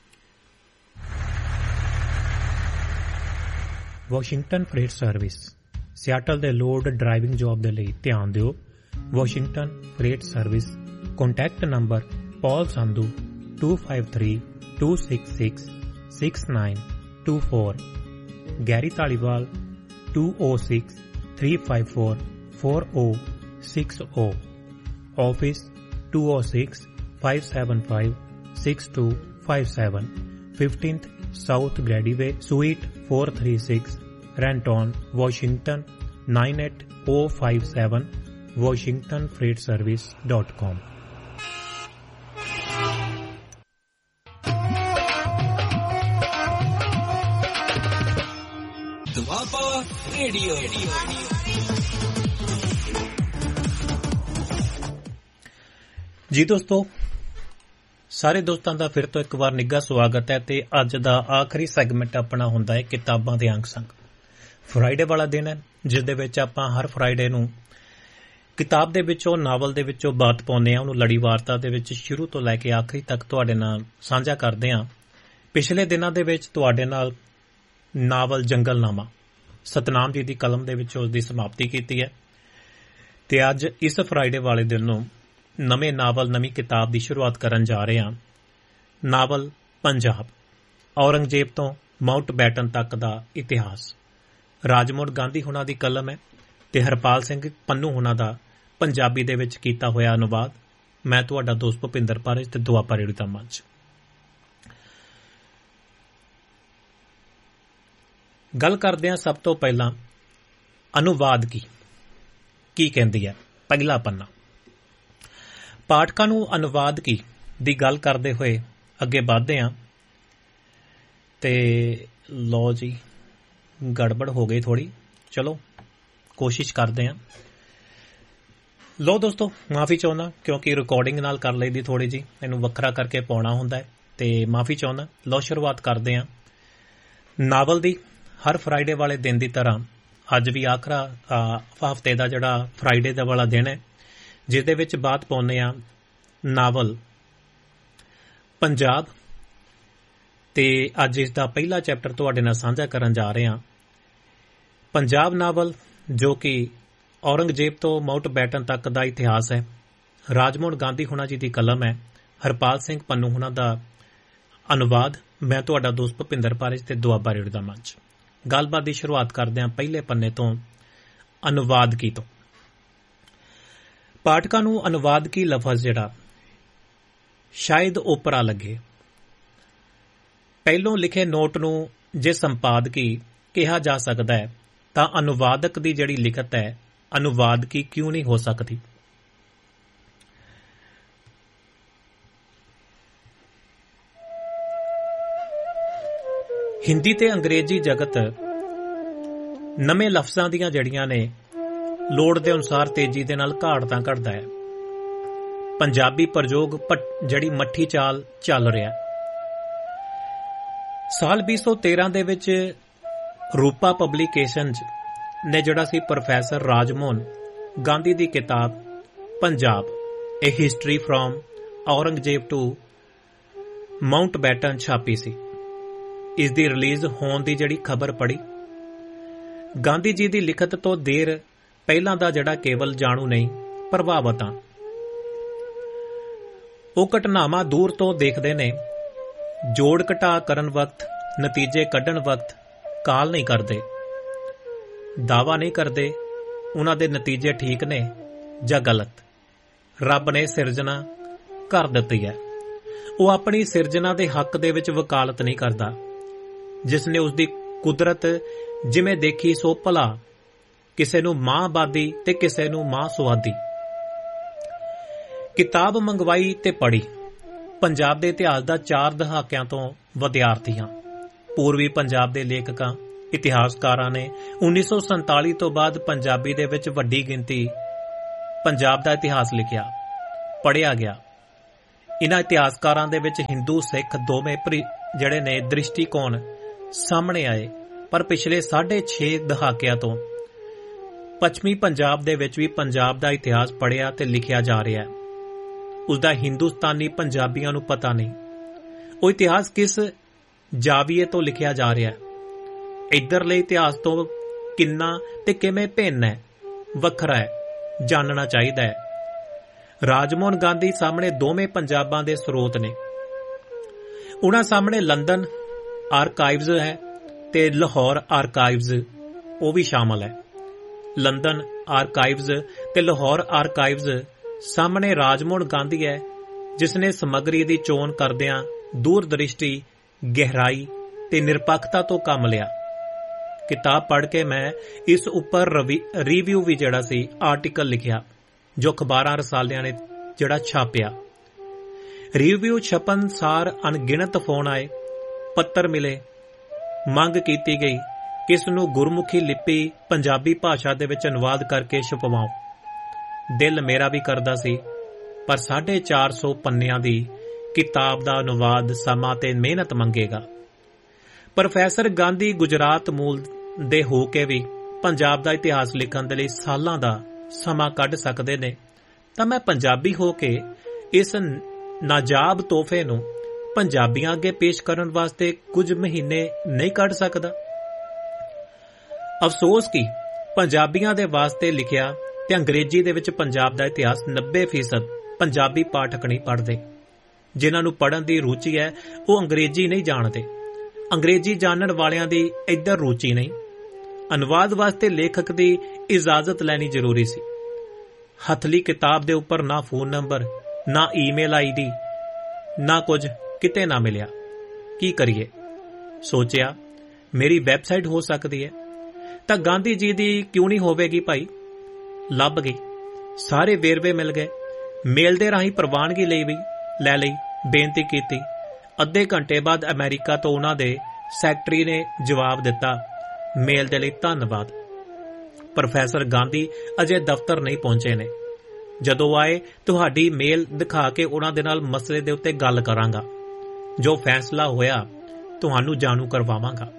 ਵਾਸ਼ਿੰਗਟਨ ਫਰੇਟ ਸਰਵਿਸ ਸਿਆਟਲ ਦੇ ਲੋਡ ਡਰਾਈਵਿੰਗ ਜੌਬ ਦੇ ਲਈ ਧਿਆਨ ਦਿਓ। Washington fret service contact number ਪੌਲ Sandhu two five three two six six six nine two four, Garry Dhaliwal two oh six three five four four oh six oh, office two oh six five seven five six two five seven, fifteenth South Grady Way, Suite four thirty-six, Renton, Washington nine eight oh five seven, washington freight service dot com। Doaba radio. ਜੀ ਦੋਸਤੋ, ਸਾਰੇ ਦੋਸਤਾਂ ਦਾ ਫਿਰ ਤੋਂ ਇੱਕ ਵਾਰ ਨਿੱਘਾ ਸਵਾਗਤ ਹੈ ਤੇ ਅੱਜ ਦਾ ਆਖਰੀ ਸੈਗਮੈਂਟ ਆਪਣਾ ਹੁੰਦਾ ਹੈ ਕਿਤਾਬਾਂ ਦੇ ਅੰਗ ਸੰਗ। ਫਰਾਈਡੇ ਵਾਲਾ ਦਿਨ ਹੈ ਜਿਸ ਦੇ ਵਿੱਚ ਆਪਾਂ ਹਰ ਫਰਾਈਡੇ ਨੂੰ ਕਿਤਾਬ ਦੇ ਵਿੱਚੋਂ, ਨਾਵਲ ਦੇ ਵਿੱਚੋਂ ਬਾਤ ਪਾਉਂਦੇ ਹਾਂ, ਉਹਨੂੰ ਲੜੀ ਵਾਰਤਾ ਦੇ ਵਿੱਚ ਸ਼ੁਰੂ ਤੋਂ ਲੈ ਕੇ ਆਖਰੀ ਤੱਕ ਤੁਹਾਡੇ ਨਾਲ ਸਾਂਝਾ ਕਰਦੇ ਹਾਂ। ਪਿਛਲੇ ਦਿਨਾਂ ਦੇ ਵਿੱਚ ਤੁਹਾਡੇ ਨਾਲ ਨਾਵਲ ਜੰਗਲਨਾਮਾ ਸਤਨਾਮ ਜੀ ਦੀ ਕਲਮ ਦੇ ਵਿੱਚ ਉਸ ਦੀ ਸਮਾਪਤੀ ਕੀਤੀ ਹੈ ਤੇ ਅੱਜ ਇਸ ਫਰਾਈਡੇ ਵਾਲੇ ਦਿਨ ਨੂੰ ਨਵੇਂ ਨਾਵਲ, ਨਵੀਂ ਕਿਤਾਬ ਦੀ ਸ਼ੁਰੂਆਤ ਕਰਨ ਜਾ ਰਹੇ ਹਾਂ। ਨਾਵਲ ਪੰਜਾਬ, ਔਰੰਗਜ਼ੇਬ ਤੋਂ ਮਾਊਂਟ ਬੈਟਨ ਤੱਕ ਦਾ ਇਤਿਹਾਸ। ਰਾਜਮੋਹਨ ਗਾਂਧੀ ਹੁਣਾਂ ਦੀ ਕਲਮ ਹੈ ਤੇ ਹਰਪਾਲ ਸਿੰਘ ਪੰਨੂ ਹੁਣਾਂ ਦਾ ਪੰਜਾਬੀ ਦੇ ਵਿੱਚ ਕੀਤਾ ਹੋਇਆ ਅਨੁਵਾਦ। ਮੈਂ ਤੁਹਾਡਾ ਦੋਸਤ ਭੁਪਿੰਦਰ ਪਾਰਜ ਤੇ ਦੁਆਬਾ ਰੇਡੀਓ ਦਾ ਮੰਚ। ਗੱਲ ਕਰਦੇ ਹਾਂ ਸਭ ਤੋਂ ਪਹਿਲਾਂ ਅਨੁਵਾਦ ਕੀ ਕੀ ਕਹਿੰਦੀ ਹੈ। ਪਹਿਲਾ ਪੰਨਾ। ਪਾਠਕਾਂ ਨੂੰ ਅਨੁਵਾਦ ਕੀ ਦੀ ਗੱਲ ਕਰਦੇ ਹੋਏ ਅੱਗੇ ਵਧਦੇ ਹਾਂ ਤੇ ਲਓ ਜੀ, ਗੜਬੜ ਹੋ ਗਈ ਥੋੜੀ, ਚਲੋ ਕੋਸ਼ਿਸ਼ ਕਰਦੇ ਹਾਂ। ਲਓ ਦੋਸਤੋ, ਮਾਫੀ ਚਾਹੁੰਦਾ ਕਿਉਂਕਿ ਰਿਕਾਰਡਿੰਗ ਨਾਲ ਕਰ ਲਈਦੀ ਥੋੜੀ ਜੀ, ਇਹਨੂੰ ਵੱਖਰਾ ਕਰਕੇ ਪਾਉਣਾ ਹੁੰਦਾ ਹੈ ਤੇ ਮਾਫੀ ਚਾਹੁੰਦਾ। ਲਓ ਸ਼ੁਰੂਆਤ ਕਰਦੇ ਹਾਂ ਨਾਵਲ ਦੀ। ਹਰ ਫਰਾਈਡੇ ਵਾਲੇ ਦਿਨ ਦੀ ਤਰ੍ਹਾਂ ਅੱਜ ਵੀ ਆਖਰਾ ਹਫ਼ਤੇ ਦਾ ਜਿਹੜਾ ਫਰਾਈਡੇ ਦਾ ਵਾਲਾ ਦਿਨ ਹੈ ਜਿਸ ਦੇ ਵਿੱਚ ਬਾਤ ਪਾਉਂਦੇ ਆ ਨਾਵਲ ਪੰਜਾਬ ਤੇ ਅੱਜ ਇਸ ਦਾ ਪਹਿਲਾ ਚੈਪਟਰ ਤੁਹਾਡੇ ਨਾਲ ਸਾਂਝਾ ਕਰਨ ਜਾ ਰਹੇ ਹਾਂ। ਪੰਜਾਬ ਨਾਵਲ ਜੋ ਕਿ ਔਰੰਗਜ਼ੇਬ ਤੋਂ ਮਾਊਂਟ ਬੈਟਨ ਤੱਕ ਦਾ ਇਤਿਹਾਸ ਹੈ। ਰਾਜਮੋਹਨ ਗਾਂਧੀ ਹੁਣਾਂ ਜੀ ਦੀ ਕਲਮ ਹੈ, ਹਰਪਾਲ ਸਿੰਘ ਪੰਨੂ ਹੁਣਾਂ ਦਾ ਅਨੁਵਾਦ। ਮੈਂ ਤੁਹਾਡਾ ਦੋਸਤ ਭੁਪਿੰਦਰ ਪਾਰਜ ਤੇ ਦੁਆਬਾ ਰੇਡੀਓ ਦਾ ਮੰਚ। ਗੱਲਬਾਤ ਦੀ ਸ਼ੁਰੂਆਤ ਕਰਦੇ ਹਾਂ ਪਹਿਲੇ ਪੰਨੇ ਤੋਂ, ਅਨੁਵਾਦ ਕੀ ਤੋਂ। ਪਾਠਕਾਂ ਨੂੰ ਅਨੁਵਾਦ ਕੀ ਲਫ਼ਜ਼ ਜਿਹੜਾ ਸ਼ਾਇਦ ਓਪਰਾ ਲੱਗੇ। ਪਹਿਲੋਂ ਲਿਖੇ ਨੋਟ ਨੂੰ ਜੇ ਸੰਪਾਦਕੀ ਕਿਹਾ ਜਾ ਸਕਦਾ ਹੈ ਤਾਂ ਅਨੁਵਾਦਕ ਦੀ ਜਿਹੜੀ ਲਿਖਤ ਹੈ ਅਨੁਵਾਦਕੀ ਕਿਉਂ ਨਹੀਂ ਹੋ ਸਕਦੀ। ਹਿੰਦੀ ਤੇ ਅੰਗਰੇਜ਼ੀ ਜਗਤ ਨਵੇਂ ਲਫ਼ਜ਼ਾਂ ਦੀਆਂ ਜੜੀਆਂ ਨੇ ਲੋੜ ਦੇ ਅਨੁਸਾਰ ਤੇਜ਼ੀ ਦੇ ਨਾਲ ਘਾੜਦਾ ਘਟਦਾ ਹੈ। ਪੰਜਾਬੀ ਪ੍ਰਯੋਗ ਜਿਹੜੀ ਮੱਠੀ ਚਾਲ ਚੱਲ ਰਿਹਾ। ਸਾਲ ਵੀਹ ਸੌ ਤੇਰਾਂ ਦੇ ਵਿੱਚ ਰੂਪਾ ਪਬਲੀਕੇਸ਼ਨਜ਼ ਨੇ ਜਿਹੜਾ ਸੀ ਪ੍ਰੋਫੈਸਰ ਰਾਜਮੋਹਨ ਗਾਂਧੀ ਦੀ ਕਿਤਾਬ ਪੰਜਾਬ, ਏ history from Aurangzeb to Mount baton ਛਾਪੀ ਸੀ। ਇਸ ਦੀ ਰਿਲੀਜ਼ ਹੋਣ ਦੀ ਜਿਹੜੀ ਖਬਰ ਪੜੀ, ਗਾਂਧੀ ਜੀ ਦੀ ਲਿਖਤ ਤੋਂ ਦੇਰ ਪਹਿਲਾਂ ਦਾ ਜਿਹੜਾ ਕੇਵਲ ਜਾਣੂ ਨਹੀਂ, ਪ੍ਰਭਾਵਿਤ ਆ। ਉਹ ਘਟਨਾਵਾਂ ਦੂਰ ਤੋਂ ਦੇਖਦੇ ਨੇ, ਜੋੜ ਘਟਾ ਕਰਨ ਵਕਤ, ਨਤੀਜੇ ਕੱਢਣ ਵਕਤ ਕਾਲ ਨਹੀਂ ਕਰਦੇ, ਦਾਅਵਾ ਨਹੀਂ ਕਰਦੇ ਉਹਨਾਂ ਦੇ ਨਤੀਜੇ ਠੀਕ ਨੇ ਜਾਂ ਗਲਤ। ਰੱਬ ਨੇ ਸਿਰਜਣਾ ਕਰ ਦਿੱਤੀ ਹੈ, ਉਹ ਆਪਣੀ ਸਿਰਜਣਾ ਦੇ ਹੱਕ ਦੇ ਵਿੱਚ ਵਕਾਲਤ ਨਹੀਂ ਕਰਦਾ। ਜਿਸ ਨੇ ਉਸ ਦੀ ਕੁਦਰਤ ਜਿਵੇਂ ਦੇਖੀ ਸੋ ਭਲਾ, ਕਿਸੇ ਨੂੰ ਮਾਂ ਬਾਦੀ ਤੇ ਕਿਸੇ ਨੂੰ ਮਾਂ ਸੁਆਦੀ। ਕਿਤਾਬ ਮੰਗਵਾਈ ਤੇ ਪੜ੍ਹੀ। ਪੰਜਾਬ ਦੇ ਇਤਿਹਾਸ ਦਾ ਚਾਰ ਦਹਾਕਿਆਂ ਤੋਂ ਵਿਦਿਆਰਥੀ ਹਾਂ। ਪੂਰਬੀ ਪੰਜਾਬ ਦੇ ਲੇਖਕਾਂ ਇਤਿਹਾਸਕਾਰਾਂ ਨੇ ਉੱਨੀ ਸੌ ਸੰਤਾਲੀ ਤੋਂ ਬਾਅਦ ਪੰਜਾਬੀ ਦੇ ਵਿੱਚ ਵੱਡੀ ਗਿਣਤੀ ਪੰਜਾਬ ਦਾ ਇਤਿਹਾਸ ਲਿਖਿਆ, ਪੜ੍ਹਿਆ ਗਿਆ। ਇਨ੍ਹਾਂ ਇਤਿਹਾਸਕਾਰਾਂ ਦੇ ਵਿੱਚ ਹਿੰਦੂ ਸਿੱਖ ਦੋਵੇਂ ਜਿਹੜੇ ਨੇ ਦ੍ਰਿਸ਼ਟੀਕੋਣ ਸਾਹਮਣੇ ਆਏ, ਪਰ ਪਿਛਲੇ ਸਾਢੇ ਛੇ ਦਹਾਕਿਆਂ ਤੋਂ ਪੱਛਮੀ ਪੰਜਾਬ ਦੇ ਵਿੱਚ ਵੀ ਪੰਜਾਬ ਦਾ ਇਤਿਹਾਸ ਪੜ੍ਹਿਆ ਤੇ ਲਿਖਿਆ ਜਾ ਰਿਹਾ ਹੈ। ਉਸਦਾ ਹਿੰਦੁਸਤਾਨੀ ਪੰਜਾਬੀਆਂ ਨੂੰ ਪਤਾ ਨਹੀਂ ਉਹ ਇਤਿਹਾਸ ਕਿਸ ਜਾਵੀਏ ਤੋਂ ਲਿਖਿਆ ਜਾ ਰਿਹਾ ਹੈ, ਇੱਧਰਲੇ ਇਤਿਹਾਸ ਤੋਂ ਕਿੰਨਾ ਤੇ ਕਿਵੇਂ ਭਿੰਨ ਹੈ, ਵੱਖਰਾ ਹੈ, ਜਾਣਨਾ ਚਾਹੀਦਾ ਹੈ। ਰਾਜਮੋਹਨ ਗਾਂਧੀ ਸਾਹਮਣੇ ਦੋਵੇਂ ਪੰਜਾਬਾਂ ਦੇ ਸਰੋਤ ਨੇ। ਉਹਨਾਂ ਸਾਹਮਣੇ ਲੰਡਨ ਆਰਕਾਈਵਜ਼ ਹੈ ਤੇ ਲਾਹੌਰ ਆਰਕਾਈਵਜ਼ ਉਹ ਵੀ ਸ਼ਾਮਲ ਹੈ। ਲੰਡਨ ਆਰਕਾਈਵਜ਼ ਤੇ ਲਾਹੌਰ ਆਰਕਾਈਵਜ਼ ਸਾਹਮਣੇ ਰਾਜਮੋਹਨ ਗਾਂਧੀ ਹੈ, ਜਿਸ ਨੇ ਸਮੱਗਰੀ ਦੀ ਚੋਣ ਕਰਦਿਆਂ ਦੂਰਦ੍ਰਿਸ਼ਟੀ, ਗਹਿਰਾਈ ਤੇ ਨਿਰਪੱਖਤਾ ਤੋਂ ਕੰਮ ਲਿਆ। ਕਿਤਾਬ ਪੜ੍ਹ ਕੇ ਮੈਂ ਇਸ ਉੱਪਰ ਰਿਵਿਊ ਵੀ ਜਿਹੜਾ ਸੀ ਆਰਟੀਕਲ ਲਿਖਿਆ, ਜੋ ਅਖਬਾਰਾਂ ਰਸਾਲਿਆਂ ਨੇ ਜਿਹੜਾ ਛਾਪਿਆ। ਰਿਵਿਊ ਛਪਣ ਸਾਰ ਅਣਗਿਣਤ ਫੋਨ ਆਏ, ਪੱਤਰ ਮਿਲੇ, ਮੰਗ ਕੀਤੀ ਗਈ ਕਿ ਇਸ ਨੂੰ ਗੁਰਮੁਖੀ ਲਿਪੀ ਪੰਜਾਬੀ ਭਾਸ਼ਾ ਦੇ ਵਿੱਚ ਅਨੁਵਾਦ ਕਰਕੇ ਛਪਵਾਓ। ਦਿਲ ਮੇਰਾ ਵੀ ਕਰਦਾ ਸੀ, ਪਰ ਸਾਢੇ ਚਾਰ ਸੌ ਪੰਨਿਆਂ ਦੀ ਕਿਤਾਬ ਦਾ ਅਨੁਵਾਦ ਸਮਾਂ ਤੇ ਮਿਹਨਤ ਮੰਗੇਗਾ। ਪ੍ਰੋਫੈਸਰ ਗਾਂਧੀ ਗੁਜਰਾਤ ਮੂਲ ਦੇ ਹੋ ਕੇ ਵੀ ਪੰਜਾਬ ਦਾ ਇਤਿਹਾਸ ਲਿਖਣ ਦੇ ਲਈ ਸਾਲਾਂ ਦਾ ਸਮਾਂ ਕੱਢ ਸਕਦੇ ਨੇ, ਤਾਂ ਮੈਂ ਪੰਜਾਬੀ ਹੋ ਕੇ ਇਸ ਨਾਜਾਬ ਤੋਹਫੇ ਨੂੰ ਪੰਜਾਬੀਆਂ ਅੱਗੇ ਪੇਸ਼ ਕਰਨ ਵਾਸਤੇ ਕੁਝ ਮਹੀਨੇ ਨਹੀਂ ਕੱਢ ਸਕਦਾ। ਅਫਸੋਸ ਕਿ ਪੰਜਾਬੀਆਂ ਦੇ ਵਾਸਤੇ ਲਿਖਿਆ ਤੇ ਅੰਗਰੇਜ਼ੀ ਦੇ ਵਿੱਚ ਪੰਜਾਬ ਦਾ ਇਤਿਹਾਸ ਨੱਬੇ ਫੀਸਦ ਪੰਜਾਬੀ ਪਾਠਕ ਨਹੀਂ ਪੜ੍ਹਦੇ। ਜਿਨ੍ਹਾਂ ਨੂੰ ਪੜ੍ਹਨ ਦੀ ਰੁਚੀ ਹੈ ਉਹ ਅੰਗਰੇਜ਼ੀ ਨਹੀਂ ਜਾਣਦੇ। ਅੰਗਰੇਜ਼ੀ ਜਾਣਨ ਵਾਲਿਆਂ ਦੀ ਇੱਧਰ ਰੁਚੀ ਨਹੀਂ। ਅਨੁਵਾਦ ਵਾਸਤੇ ਲੇਖਕ ਦੀ ਇਜਾਜ਼ਤ ਲੈਣੀ ਜ਼ਰੂਰੀ ਸੀ। ਹੱਥਲੀ ਕਿਤਾਬ ਦੇ ਉੱਪਰ ਨਾ ਫੋਨ ਨੰਬਰ, ਨਾ ਈਮੇਲ ਆਈ ਡੀ, ਨਾ ਕੁਝ ਕਿਤੇ ਨਾ ਮਿਲਿਆ। ਕੀ ਕਰੀਏ? ਸੋਚਿਆ ਮੇਰੀ ਵੈਬਸਾਈਟ ਹੋ ਸਕਦੀ ਹੈ ਤਾਂ ਗਾਂਧੀ ਜੀ ਦੀ ਕਿਉਂ ਨਹੀਂ ਹੋਵੇਗੀ ਭਾਈ। ਲੱਭ ਗਈ, ਸਾਰੇ ਵੇਰਵੇ ਮਿਲ ਗਏ। ਮੇਲ ਦੇ ਰਾਹੀਂ ਪ੍ਰਵਾਨਗੀ ਲਈ ਵੀ ਲੈ ਲਈ, ਬੇਨਤੀ ਕੀਤੀ। ਅੱਧੇ ਘੰਟੇ ਬਾਅਦ ਅਮਰੀਕਾ ਤੋਂ ਉਹਨਾਂ ਦੇ ਸੈਕਟਰੀ ਨੇ ਜਵਾਬ ਦਿੱਤਾ, ਮੇਲ ਦੇ ਲਈ ਧੰਨਵਾਦ। ਪ੍ਰੋਫੈਸਰ ਗਾਂਧੀ ਅਜੇ ਦਫ਼ਤਰ ਨਹੀਂ ਪਹੁੰਚੇ ਨੇ। ਜਦੋਂ ਆਏ ਤੁਹਾਡੀ ਮੇਲ ਦਿਖਾ ਕੇ ਉਹਨਾਂ ਦੇ ਨਾਲ ਮਸਲੇ ਦੇ ਉੱਤੇ ਗੱਲ ਕਰਾਂਗਾ। ਜੋ ਫੈਸਲਾ ਹੋਇਆ ਤੁਹਾਨੂੰ ਜਾਣੂ ਕਰਵਾਵਾਂਗਾ।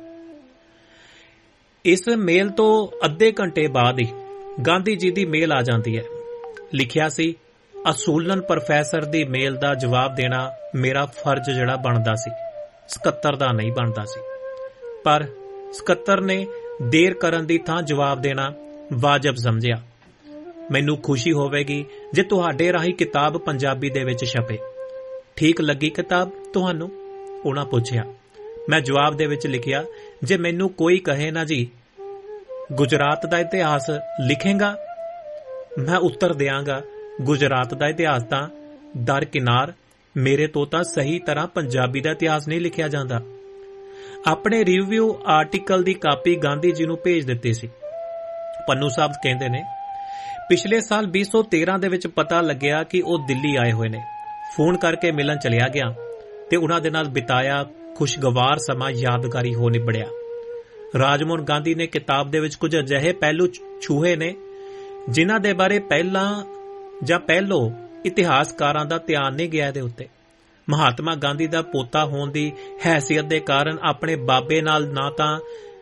ਇਸ ਮੇਲ ਤੋਂ ਅੱਧੇ ਘੰਟੇ ਬਾਅਦ ਹੀ ਗਾਂਧੀ ਜੀ ਦੀ ਮੇਲ ਆ ਜਾਂਦੀ ਹੈ। ਲਿਖਿਆ ਸੀ, ਅਸੂਲਨ ਪ੍ਰੋਫੈਸਰ ਦੀ ਮੇਲ ਦਾ ਜਵਾਬ ਦੇਣਾ ਮੇਰਾ ਫਰਜ਼ ਜਿਹੜਾ ਬਣਦਾ ਸੀ, ਸਕੱਤਰ ਦਾ ਨਹੀਂ ਬਣਦਾ ਸੀ। ਪਰ ਸਕੱਤਰ ਨੇ ਦੇਰ ਕਰਨ ਦੀ ਥਾਂ ਜਵਾਬ ਦੇਣਾ ਵਾਜਬ ਸਮਝਿਆ। ਮੈਨੂੰ ਖੁਸ਼ੀ ਹੋਵੇਗੀ ਜੇ ਤੁਹਾਡੇ ਰਾਹੀਂ ਕਿਤਾਬ ਪੰਜਾਬੀ ਦੇ ਵਿੱਚ ਛਪੇ। ਠੀਕ ਲੱਗੀ ਕਿਤਾਬ ਤੁਹਾਨੂੰ? ਉਹਨਾਂ ਪੁੱਛਿਆ। ਮੈਂ ਜਵਾਬ ਦੇ ਵਿੱਚ ਲਿਖਿਆ, ਜੇ ਮੈਨੂੰ ਕੋਈ ਕਹੇ ਨਾ ਜੀ ਗੁਜਰਾਤ ਦਾ ਇਤਿਹਾਸ ਲਿਖੇਗਾ, ਮੈਂ ਉੱਤਰ ਦਿਆਂਗਾ ਗੁਜਰਾਤ ਦਾ ਇਤਿਹਾਸ ਤਾਂ ਦਰਕਿਨਾਰ, ਮੇਰੇ ਤੋਂ ਤਾਂ ਸਹੀ ਤਰ੍ਹਾਂ ਪੰਜਾਬੀ ਦਾ ਇਤਿਹਾਸ ਨਹੀਂ ਲਿਖਿਆ ਜਾਂਦਾ। ਆਪਣੇ ਰਿਵਿਊ ਆਰਟੀਕਲ ਦੀ ਕਾਪੀ ਗਾਂਧੀ ਜੀ ਨੂੰ ਭੇਜ ਦਿੱਤੀ ਸੀ। ਪੰਨੂ ਸਾਹਿਬ ਕਹਿੰਦੇ ਨੇ, ਪਿਛਲੇ ਸਾਲ ਵੀਹ ਸੌ ਤੇਰਾਂ ਦੇ ਵਿੱਚ ਪਤਾ ਲੱਗਿਆ ਕਿ ਉਹ ਦਿੱਲੀ ਆਏ ਹੋਏ ਨੇ। ਫੋਨ ਕਰਕੇ ਮਿਲਣ ਚਲਿਆ ਗਿਆ ਤੇ ਉਹਨਾਂ ਦੇ ਨਾਲ ਬਿਤਾਇਆ ਖੁਸ਼ਗਵਾਰ ਸਮਾਂ ਯਾਦਗਾਰੀ ਹੋ ਨਿਬੜਿਆ। ਰਾਜਮੋਹਨ ਗਾਂਧੀ ਨੇ ਕਿਤਾਬ ਦੇ ਵਿੱਚ ਕੁਝ ਅਜਿਹੇ ਪਹਿਲੂ ਛੂਹੇ ਨੇ ਜਿਨ੍ਹਾਂ ਦੇ ਬਾਰੇ ਪਹਿਲਾਂ ਜਾਂ ਪਹਿਲੋਂ ਇਤਿਹਾਸਕਾਰਾਂ ਦਾ ਧਿਆਨ ਨਹੀਂ ਗਿਆ ਇਹਦੇ ਉੱਤੇ। ਮਹਾਤਮਾ ਗਾਂਧੀ ਦਾ ਪੋਤਾ ਹੋਣ ਦੀ ਹੈਸੀਅਤ ਦੇ ਕਾਰਨ ਆਪਣੇ ਬਾਬੇ ਨਾਲ ਨਾ ਤਾਂ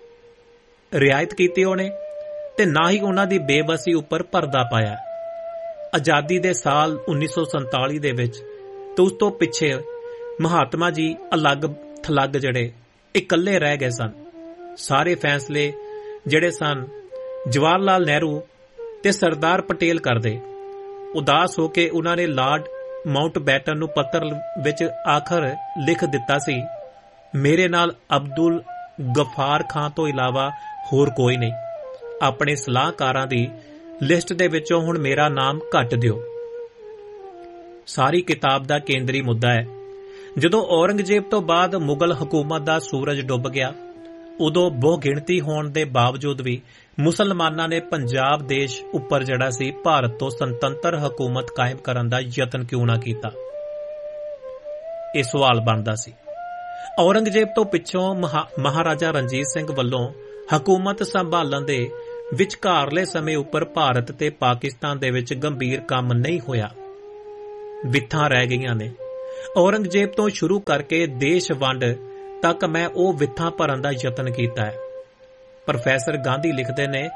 ਰਿਆਇਤ ਕੀਤੀ ਉਹਨੇ ਤੇ ਨਾ ਹੀ ਉਹਨਾਂ ਦੀ ਬੇਬਸੀ ਉੱਪਰ ਪਰਦਾ ਪਾਇਆ। ਆਜ਼ਾਦੀ ਦੇ ਸਾਲ ਉੱਨੀ ਸੌ ਸੰਤਾਲੀ ਦੇ ਵਿੱਚ ਤੇ ਉਸ ਤੋਂ ਪਿੱਛੇ ਮਹਾਤਮਾ ਜੀ ਅਲੱਗ ਥਲੱਗ ਜਿਹੜੇ ਇਕੱਲੇ ਰਹਿ ਗਏ ਸਨ। ਸਾਰੇ ਫੈਸਲੇ ਜਿਹੜੇ ਸਨ ਜਵਾਹਰ ਲਾਲ ਨਹਿਰੂ ਤੇ ਸਰਦਾਰ ਪਟੇਲ ਕਰਦੇ। ਉਦਾਸ ਹੋ ਕੇ ਉਹਨਾਂ ਨੇ ਲਾਰਡ ਮਾਊਂਟਬੈਟਨ ਨੂੰ ਪੱਤਰ ਵਿੱਚ ਆਖਰ ਲਿਖ ਦਿੱਤਾ ਸੀ, ਮੇਰੇ ਨਾਲ ਅਬਦੁਲ ਗਫਾਰ ਖਾਨ ਤੋਂ ਇਲਾਵਾ ਹੋਰ ਕੋਈ ਨਹੀਂ। ਆਪਣੇ ਸਲਾਹਕਾਰਾਂ ਦੀ ਲਿਸਟ ਦੇ ਵਿੱਚੋਂ ਹੁਣ ਮੇਰਾ ਨਾਮ ਕੱਟ ਦਿਓ। ਸਾਰੀ ਕਿਤਾਬ ਦਾ ਕੇਂਦਰੀ ਮੁੱਦਾ ਹੈ, ਜਦੋਂ ਔਰੰਗਜ਼ੇਬ ਤੋਂ ਬਾਅਦ ਮੁਗਲ ਹਕੂਮਤ ਦਾ ਸੂਰਜ ਡੁੱਬ ਗਿਆ, ਉਦੋਂ ਬਹੁ ਗਿਣਤੀ ਹੋਣ ਦੇ ਬਾਵਜੂਦ ਵੀ ਮੁਸਲਮਾਨਾਂ ਨੇ ਪੰਜਾਬ ਦੇਸ਼ ਉੱਪਰ ਜਿਹੜਾ ਸੀ ਭਾਰਤ ਤੋਂ ਸੁਤੰਤਰ ਹਕੂਮਤ ਕਾਇਮ ਕਰਨ ਦਾ ਯਤਨ ਕਿਉਂ ਨਾ ਕੀਤਾ? ਇਹ ਸਵਾਲ ਬਣਦਾ ਸੀ। ਔਰੰਗਜ਼ੇਬ ਤੋਂ ਪਿੱਛੋਂ ਮਹਾਰਾਜਾ ਰਣਜੀਤ ਸਿੰਘ ਵੱਲੋਂ ਹਕੂਮਤ ਸੰਭਾਲਣ ਦੇ ਵਿਚਕਾਰਲੇ ਸਮੇਂ ਉੱਪਰ ਭਾਰਤ ਤੇ ਪਾਕਿਸਤਾਨ ਦੇ ਵਿੱਚ ਗੰਭੀਰ ਕੰਮ ਨਹੀਂ ਹੋਇਆ। ਵਿਥਾਂ ਰਹਿ ਗਈਆਂ ਨੇ। ਔਰੰਗਜ਼ੇਬ ਤੋਂ ਸ਼ੁਰੂ ਕਰਕੇ ਦੇਸ਼ ਵੰਡ ਤੱਕ ਮੈਂ ਉਹ ਵਿਥਾਂ ਭਰਨ ਦਾ ਯਤਨ ਕੀਤਾ ਹੈ। ਪ੍ਰੋਫੈਸਰ ਗਾਂਧੀ ਲਿਖਦੇ ਨੇ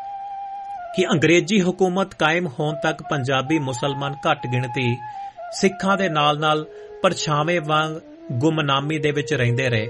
ਕਿ ਅੰਗਰੇਜ਼ੀ ਹਕੂਮਤ ਕਾਇਮ ਹੋਣ ਤੱਕ ਪੰਜਾਬੀ ਮੁਸਲਮਾਨ ਘੱਟ ਗਿਣਤੀ ਸਿੱਖਾਂ ਦੇ ਨਾਲ ਨਾਲ ਪਰਛਾਵੇਂ ਵਾਂਗ ਗੁਮਨਾਮੀ ਦੇ ਵਿੱਚ ਰਹਿੰਦੇ ਰਹੇ।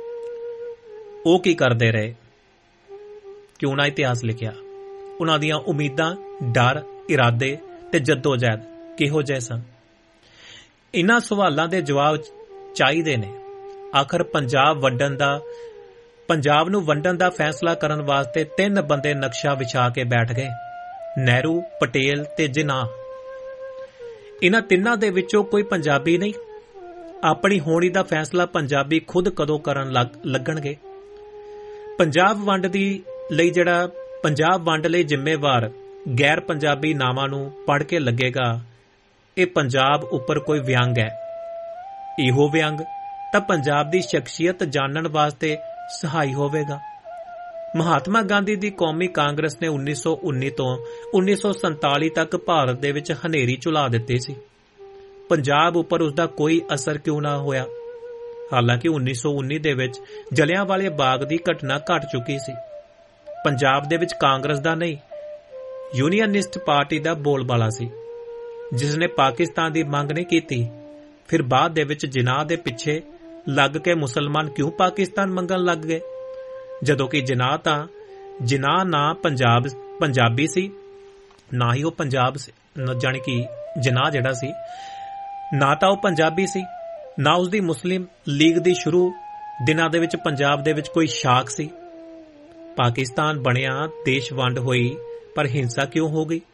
ਉਹ ਕੀ ਕਰਦੇ ਰਹੇ? ਕਿਉਂ ਨਾ ਇਤਿਹਾਸ ਲਿਖਿਆ? ਉਹਨਾਂ ਦੀਆਂ ਉਮੀਦਾਂ, ਡਰ, ਇਰਾਦੇ ਤੇ ਜੱਦੋ-ਜਹਿਦ ਕਿਹੋ ਜਿਹੇ ਸਨ? ਇਨ੍ਹਾਂ ਸਵਾਲਾਂ ਦੇ ਜਵਾਬ ਚਾਹੀਦੇ ਨੇ। ਆਖਰ ਪੰਜਾਬ ਵੰਡਣ ਦਾ ਪੰਜਾਬ ਨੂੰ ਵੰਡਣ ਦਾ ਫੈਸਲਾ ਕਰਨ ਵਾਸਤੇ ਤਿੰਨ ਬੰਦੇ ਨਕਸ਼ਾ ਵਿਛਾ ਕੇ ਬੈਠ ਗਏ, ਨਹਿਰੂ, ਪਟੇਲ ਤੇ ਜਿਨਾਹ। ਇਨ੍ਹਾਂ ਤਿੰਨਾਂ ਦੇ ਵਿੱਚੋਂ ਕੋਈ ਪੰਜਾਬੀ ਨਹੀਂ। ਆਪਣੀ ਹੋਣੀ ਦਾ ਫੈਸਲਾ ਪੰਜਾਬੀ ਖੁਦ ਕਦੋਂ ਕਰਨ ਲੱਗਣਗੇ? ਪੰਜਾਬ ਵੰਡ ਦੀ ਲਈ ਜਿਹੜਾ ਪੰਜਾਬ ਵੰਡ ਲਈ ਜ਼ਿੰਮੇਵਾਰ ਗੈਰ ਪੰਜਾਬੀ ਨਾਵਾਂ ਨੂੰ ਪੜ੍ਹ ਕੇ ਲੱਗੇਗਾ ਇਹ ਪੰਜਾਬ ਉੱਪਰ ਕੋਈ ਵਿਅੰਗ ਹੈ। ਇਹੋ ਵਿਅੰਗ ਤਾਂ ਪੰਜਾਬ ਦੀ ਸ਼ਖਸੀਅਤ ਜਾਣਨ ਵਾਸਤੇ ਸਹਾਈ ਹੋਵੇਗਾ। ਮਹਾਤਮਾ ਗਾਂਧੀ ਦੀ ਕੌਮੀ ਕਾਂਗਰਸ ਨੇ ਉੱਨੀ ਸੌ ਉੱਨੀ ਤੋਂ ਉੱਨੀ ਸੌ ਸੰਤਾਲੀ ਤੱਕ ਭਾਰਤ ਦੇ ਵਿੱਚ ਹਨੇਰੀ ਝੁਲਾ ਦਿੱਤੀ ਸੀ। ਪੰਜਾਬ ਉੱਪਰ ਉਸਦਾ ਕੋਈ ਅਸਰ ਕਿਉਂ ਨਾ ਹੋਇਆ? ਹਾਲਾਂਕਿ ਉੱਨੀ ਸੌ ਉੱਨੀ ਦੇ ਵਿੱਚ ਜਲਿਆਂਵਾਲੇ ਬਾਗ ਦੀ ਘਟਨਾ ਘਟ ਚੁੱਕੀ ਸੀ। ਪੰਜਾਬ ਦੇ ਵਿੱਚ ਕਾਂਗਰਸ ਦਾ ਨਹੀਂ, ਯੂਨੀਅਨਿਸਟ ਪਾਰਟੀ ਦਾ ਬੋਲਬਾਲਾ ਸੀ, ਜਿਸ ਨੇ ਪਾਕਿਸਤਾਨ ਦੀ ਮੰਗ ਨਹੀਂ ਕੀਤੀ। ਫਿਰ ਬਾਅਦ ਦੇ ਵਿੱਚ ਜਿਨਾਹ ਦੇ ਪਿੱਛੇ ਲੱਗ ਕੇ ਮੁਸਲਮਾਨ ਕਿਉਂ ਪਾਕਿਸਤਾਨ ਮੰਗਣ ਲੱਗ ਗਏ? ਜਦੋਂ ਕਿ ਜਿਨਾਹ ਤਾਂ ਜਿਨਾਹ ਨਾ ਪੰਜਾਬ ਪੰਜਾਬੀ ਸੀ, ਨਾ ਹੀ ਉਹ ਪੰਜਾਬ ਸੀ। ਜਾਣੀ ਕਿ ਜਿਨਾਹ ਜਿਹੜਾ ਸੀ ਨਾ ਤਾਂ ਉਹ ਪੰਜਾਬੀ ਸੀ, ਨਾ ਉਸਦੀ ਮੁਸਲਿਮ ਲੀਗ ਦੀ ਸ਼ੁਰੂ ਦਿਨਾਂ ਦੇ ਵਿੱਚ ਪੰਜਾਬ ਦੇ ਵਿੱਚ ਕੋਈ ਸ਼ਾਖ ਸੀ। ਪਾਕਿਸਤਾਨ ਬਣਿਆ, ਦੇਸ਼ ਵੰਡ ਹੋਈ, ਪਰ ਹਿੰਸਾ ਕਿਉਂ ਹੋ ਗਈ?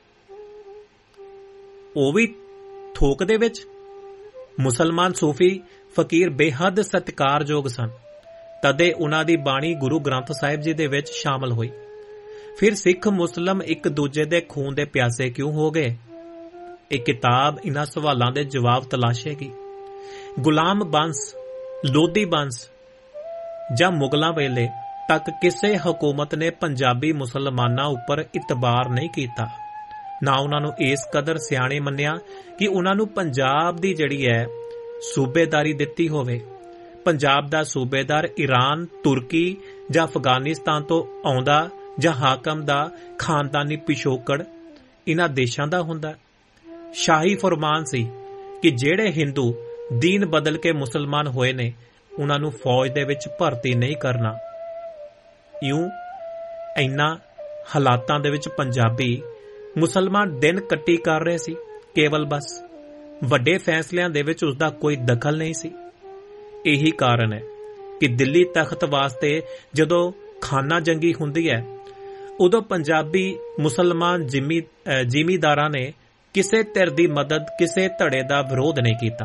ਉਹ ਵੀ ਥੋਕ ਦੇ ਵਿੱਚ। ਮੁਸਲਮਾਨ ਸੂਫੀ ਫਕੀਰ ਬੇਹੱਦ ਸਤਿਕਾਰਯੋਗ ਸਨ, ਤਦੇ ਉਹਨਾਂ ਦੀ ਬਾਣੀ ਗੁਰੂ ਗ੍ਰੰਥ ਸਾਹਿਬ ਜੀ ਦੇ ਵਿੱਚ ਸ਼ਾਮਲ ਹੋਈ। ਫਿਰ ਸਿੱਖ ਮੁਸਲਮ ਇੱਕ ਦੂਜੇ ਦੇ ਖੂਨ ਦੇ ਪਿਆਸੇ ਕਿਉਂ ਹੋ ਗਏ? ਇਹ ਕਿਤਾਬ ਇਹਨਾਂ ਸਵਾਲਾਂ ਦੇ ਜਵਾਬ ਤਲਾਸ਼ੇਗੀ। ਗੁਲਾਮ ਬੰਸ, ਲੋਧੀ ਬੰਸ ਜਾਂ ਮੁਗਲਾਂ ਵੇਲੇ ਤੱਕ ਕਿਸੇ ਹਕੂਮਤ ਨੇ ਪੰਜਾਬੀ ਮੁਸਲਮਾਨਾਂ ਉੱਪਰ ਇਤਬਾਰ ਨਹੀਂ ਕੀਤਾ। ਨਾ ਉਹਨਾਂ ਨੂੰ ਇਸ ਕਦਰ ਸਿਆਣੇ ਮੰਨਿਆ ਕਿ ਉਹਨਾਂ ਨੂੰ ਪੰਜਾਬ ਦੀ ਜਿਹੜੀ ਹੈ ਸੂਬੇਦਾਰੀ ਦਿੱਤੀ ਹੋਵੇ। ਪੰਜਾਬ ਦਾ ਸੂਬੇਦਾਰ ਈਰਾਨ, ਤੁਰਕੀ ਜਾਂ ਅਫਗਾਨਿਸਤਾਨ ਤੋਂ ਆਉਂਦਾ ਜਾਂ ਹਾਕਮ ਦਾ ਖਾਨਦਾਨੀ ਪਿਛੋਕੜ ਇਹਨਾਂ ਦੇਸ਼ਾਂ ਦਾ ਹੁੰਦਾ। ਸ਼ਾਹੀ ਫਰਮਾਨ ਸੀ ਕਿ ਜਿਹੜੇ ਹਿੰਦੂ ਦੀਨ ਬਦਲ ਕੇ ਮੁਸਲਮਾਨ ਹੋਏ ਨੇ ਉਹਨਾਂ ਨੂੰ ਫੌਜ ਦੇ ਵਿੱਚ ਭਰਤੀ ਨਹੀਂ ਕਰਨਾ। ਇਉਂ ਇਨ੍ਹਾਂ ਹਾਲਾਤਾਂ ਦੇ ਵਿੱਚ ਪੰਜਾਬੀ ਮੁਸਲਮਾਨ ਦਿਨ ਕੱਟੀ ਕਰ ਰਹੇ ਸੀ। ਕੇਵਲ ਬਸ ਵੱਡੇ ਫੈਸਲਿਆਂ ਦੇ ਵਿੱਚ ਉਸਦਾ ਕੋਈ ਦਖਲ ਨਹੀਂ ਸੀ। ਇਹੀ ਕਾਰਨ ਹੈ ਕਿ ਦਿੱਲੀ ਤਖਤ ਵਾਸਤੇ ਜਦੋਂ ਖਾਨਾ ਜੰਗੀ ਹੁੰਦੀ ਹੈ ਉਦੋਂ ਪੰਜਾਬੀ ਮੁਸਲਮਾਨ ਜ਼ਿਮੀ ਜ਼ਿਮੀਦਾਰਾਂ ਨੇ ਕਿਸੇ ਧਿਰ ਦੀ ਮਦਦ, ਕਿਸੇ ਧੜੇ ਦਾ ਵਿਰੋਧ ਨਹੀਂ ਕੀਤਾ।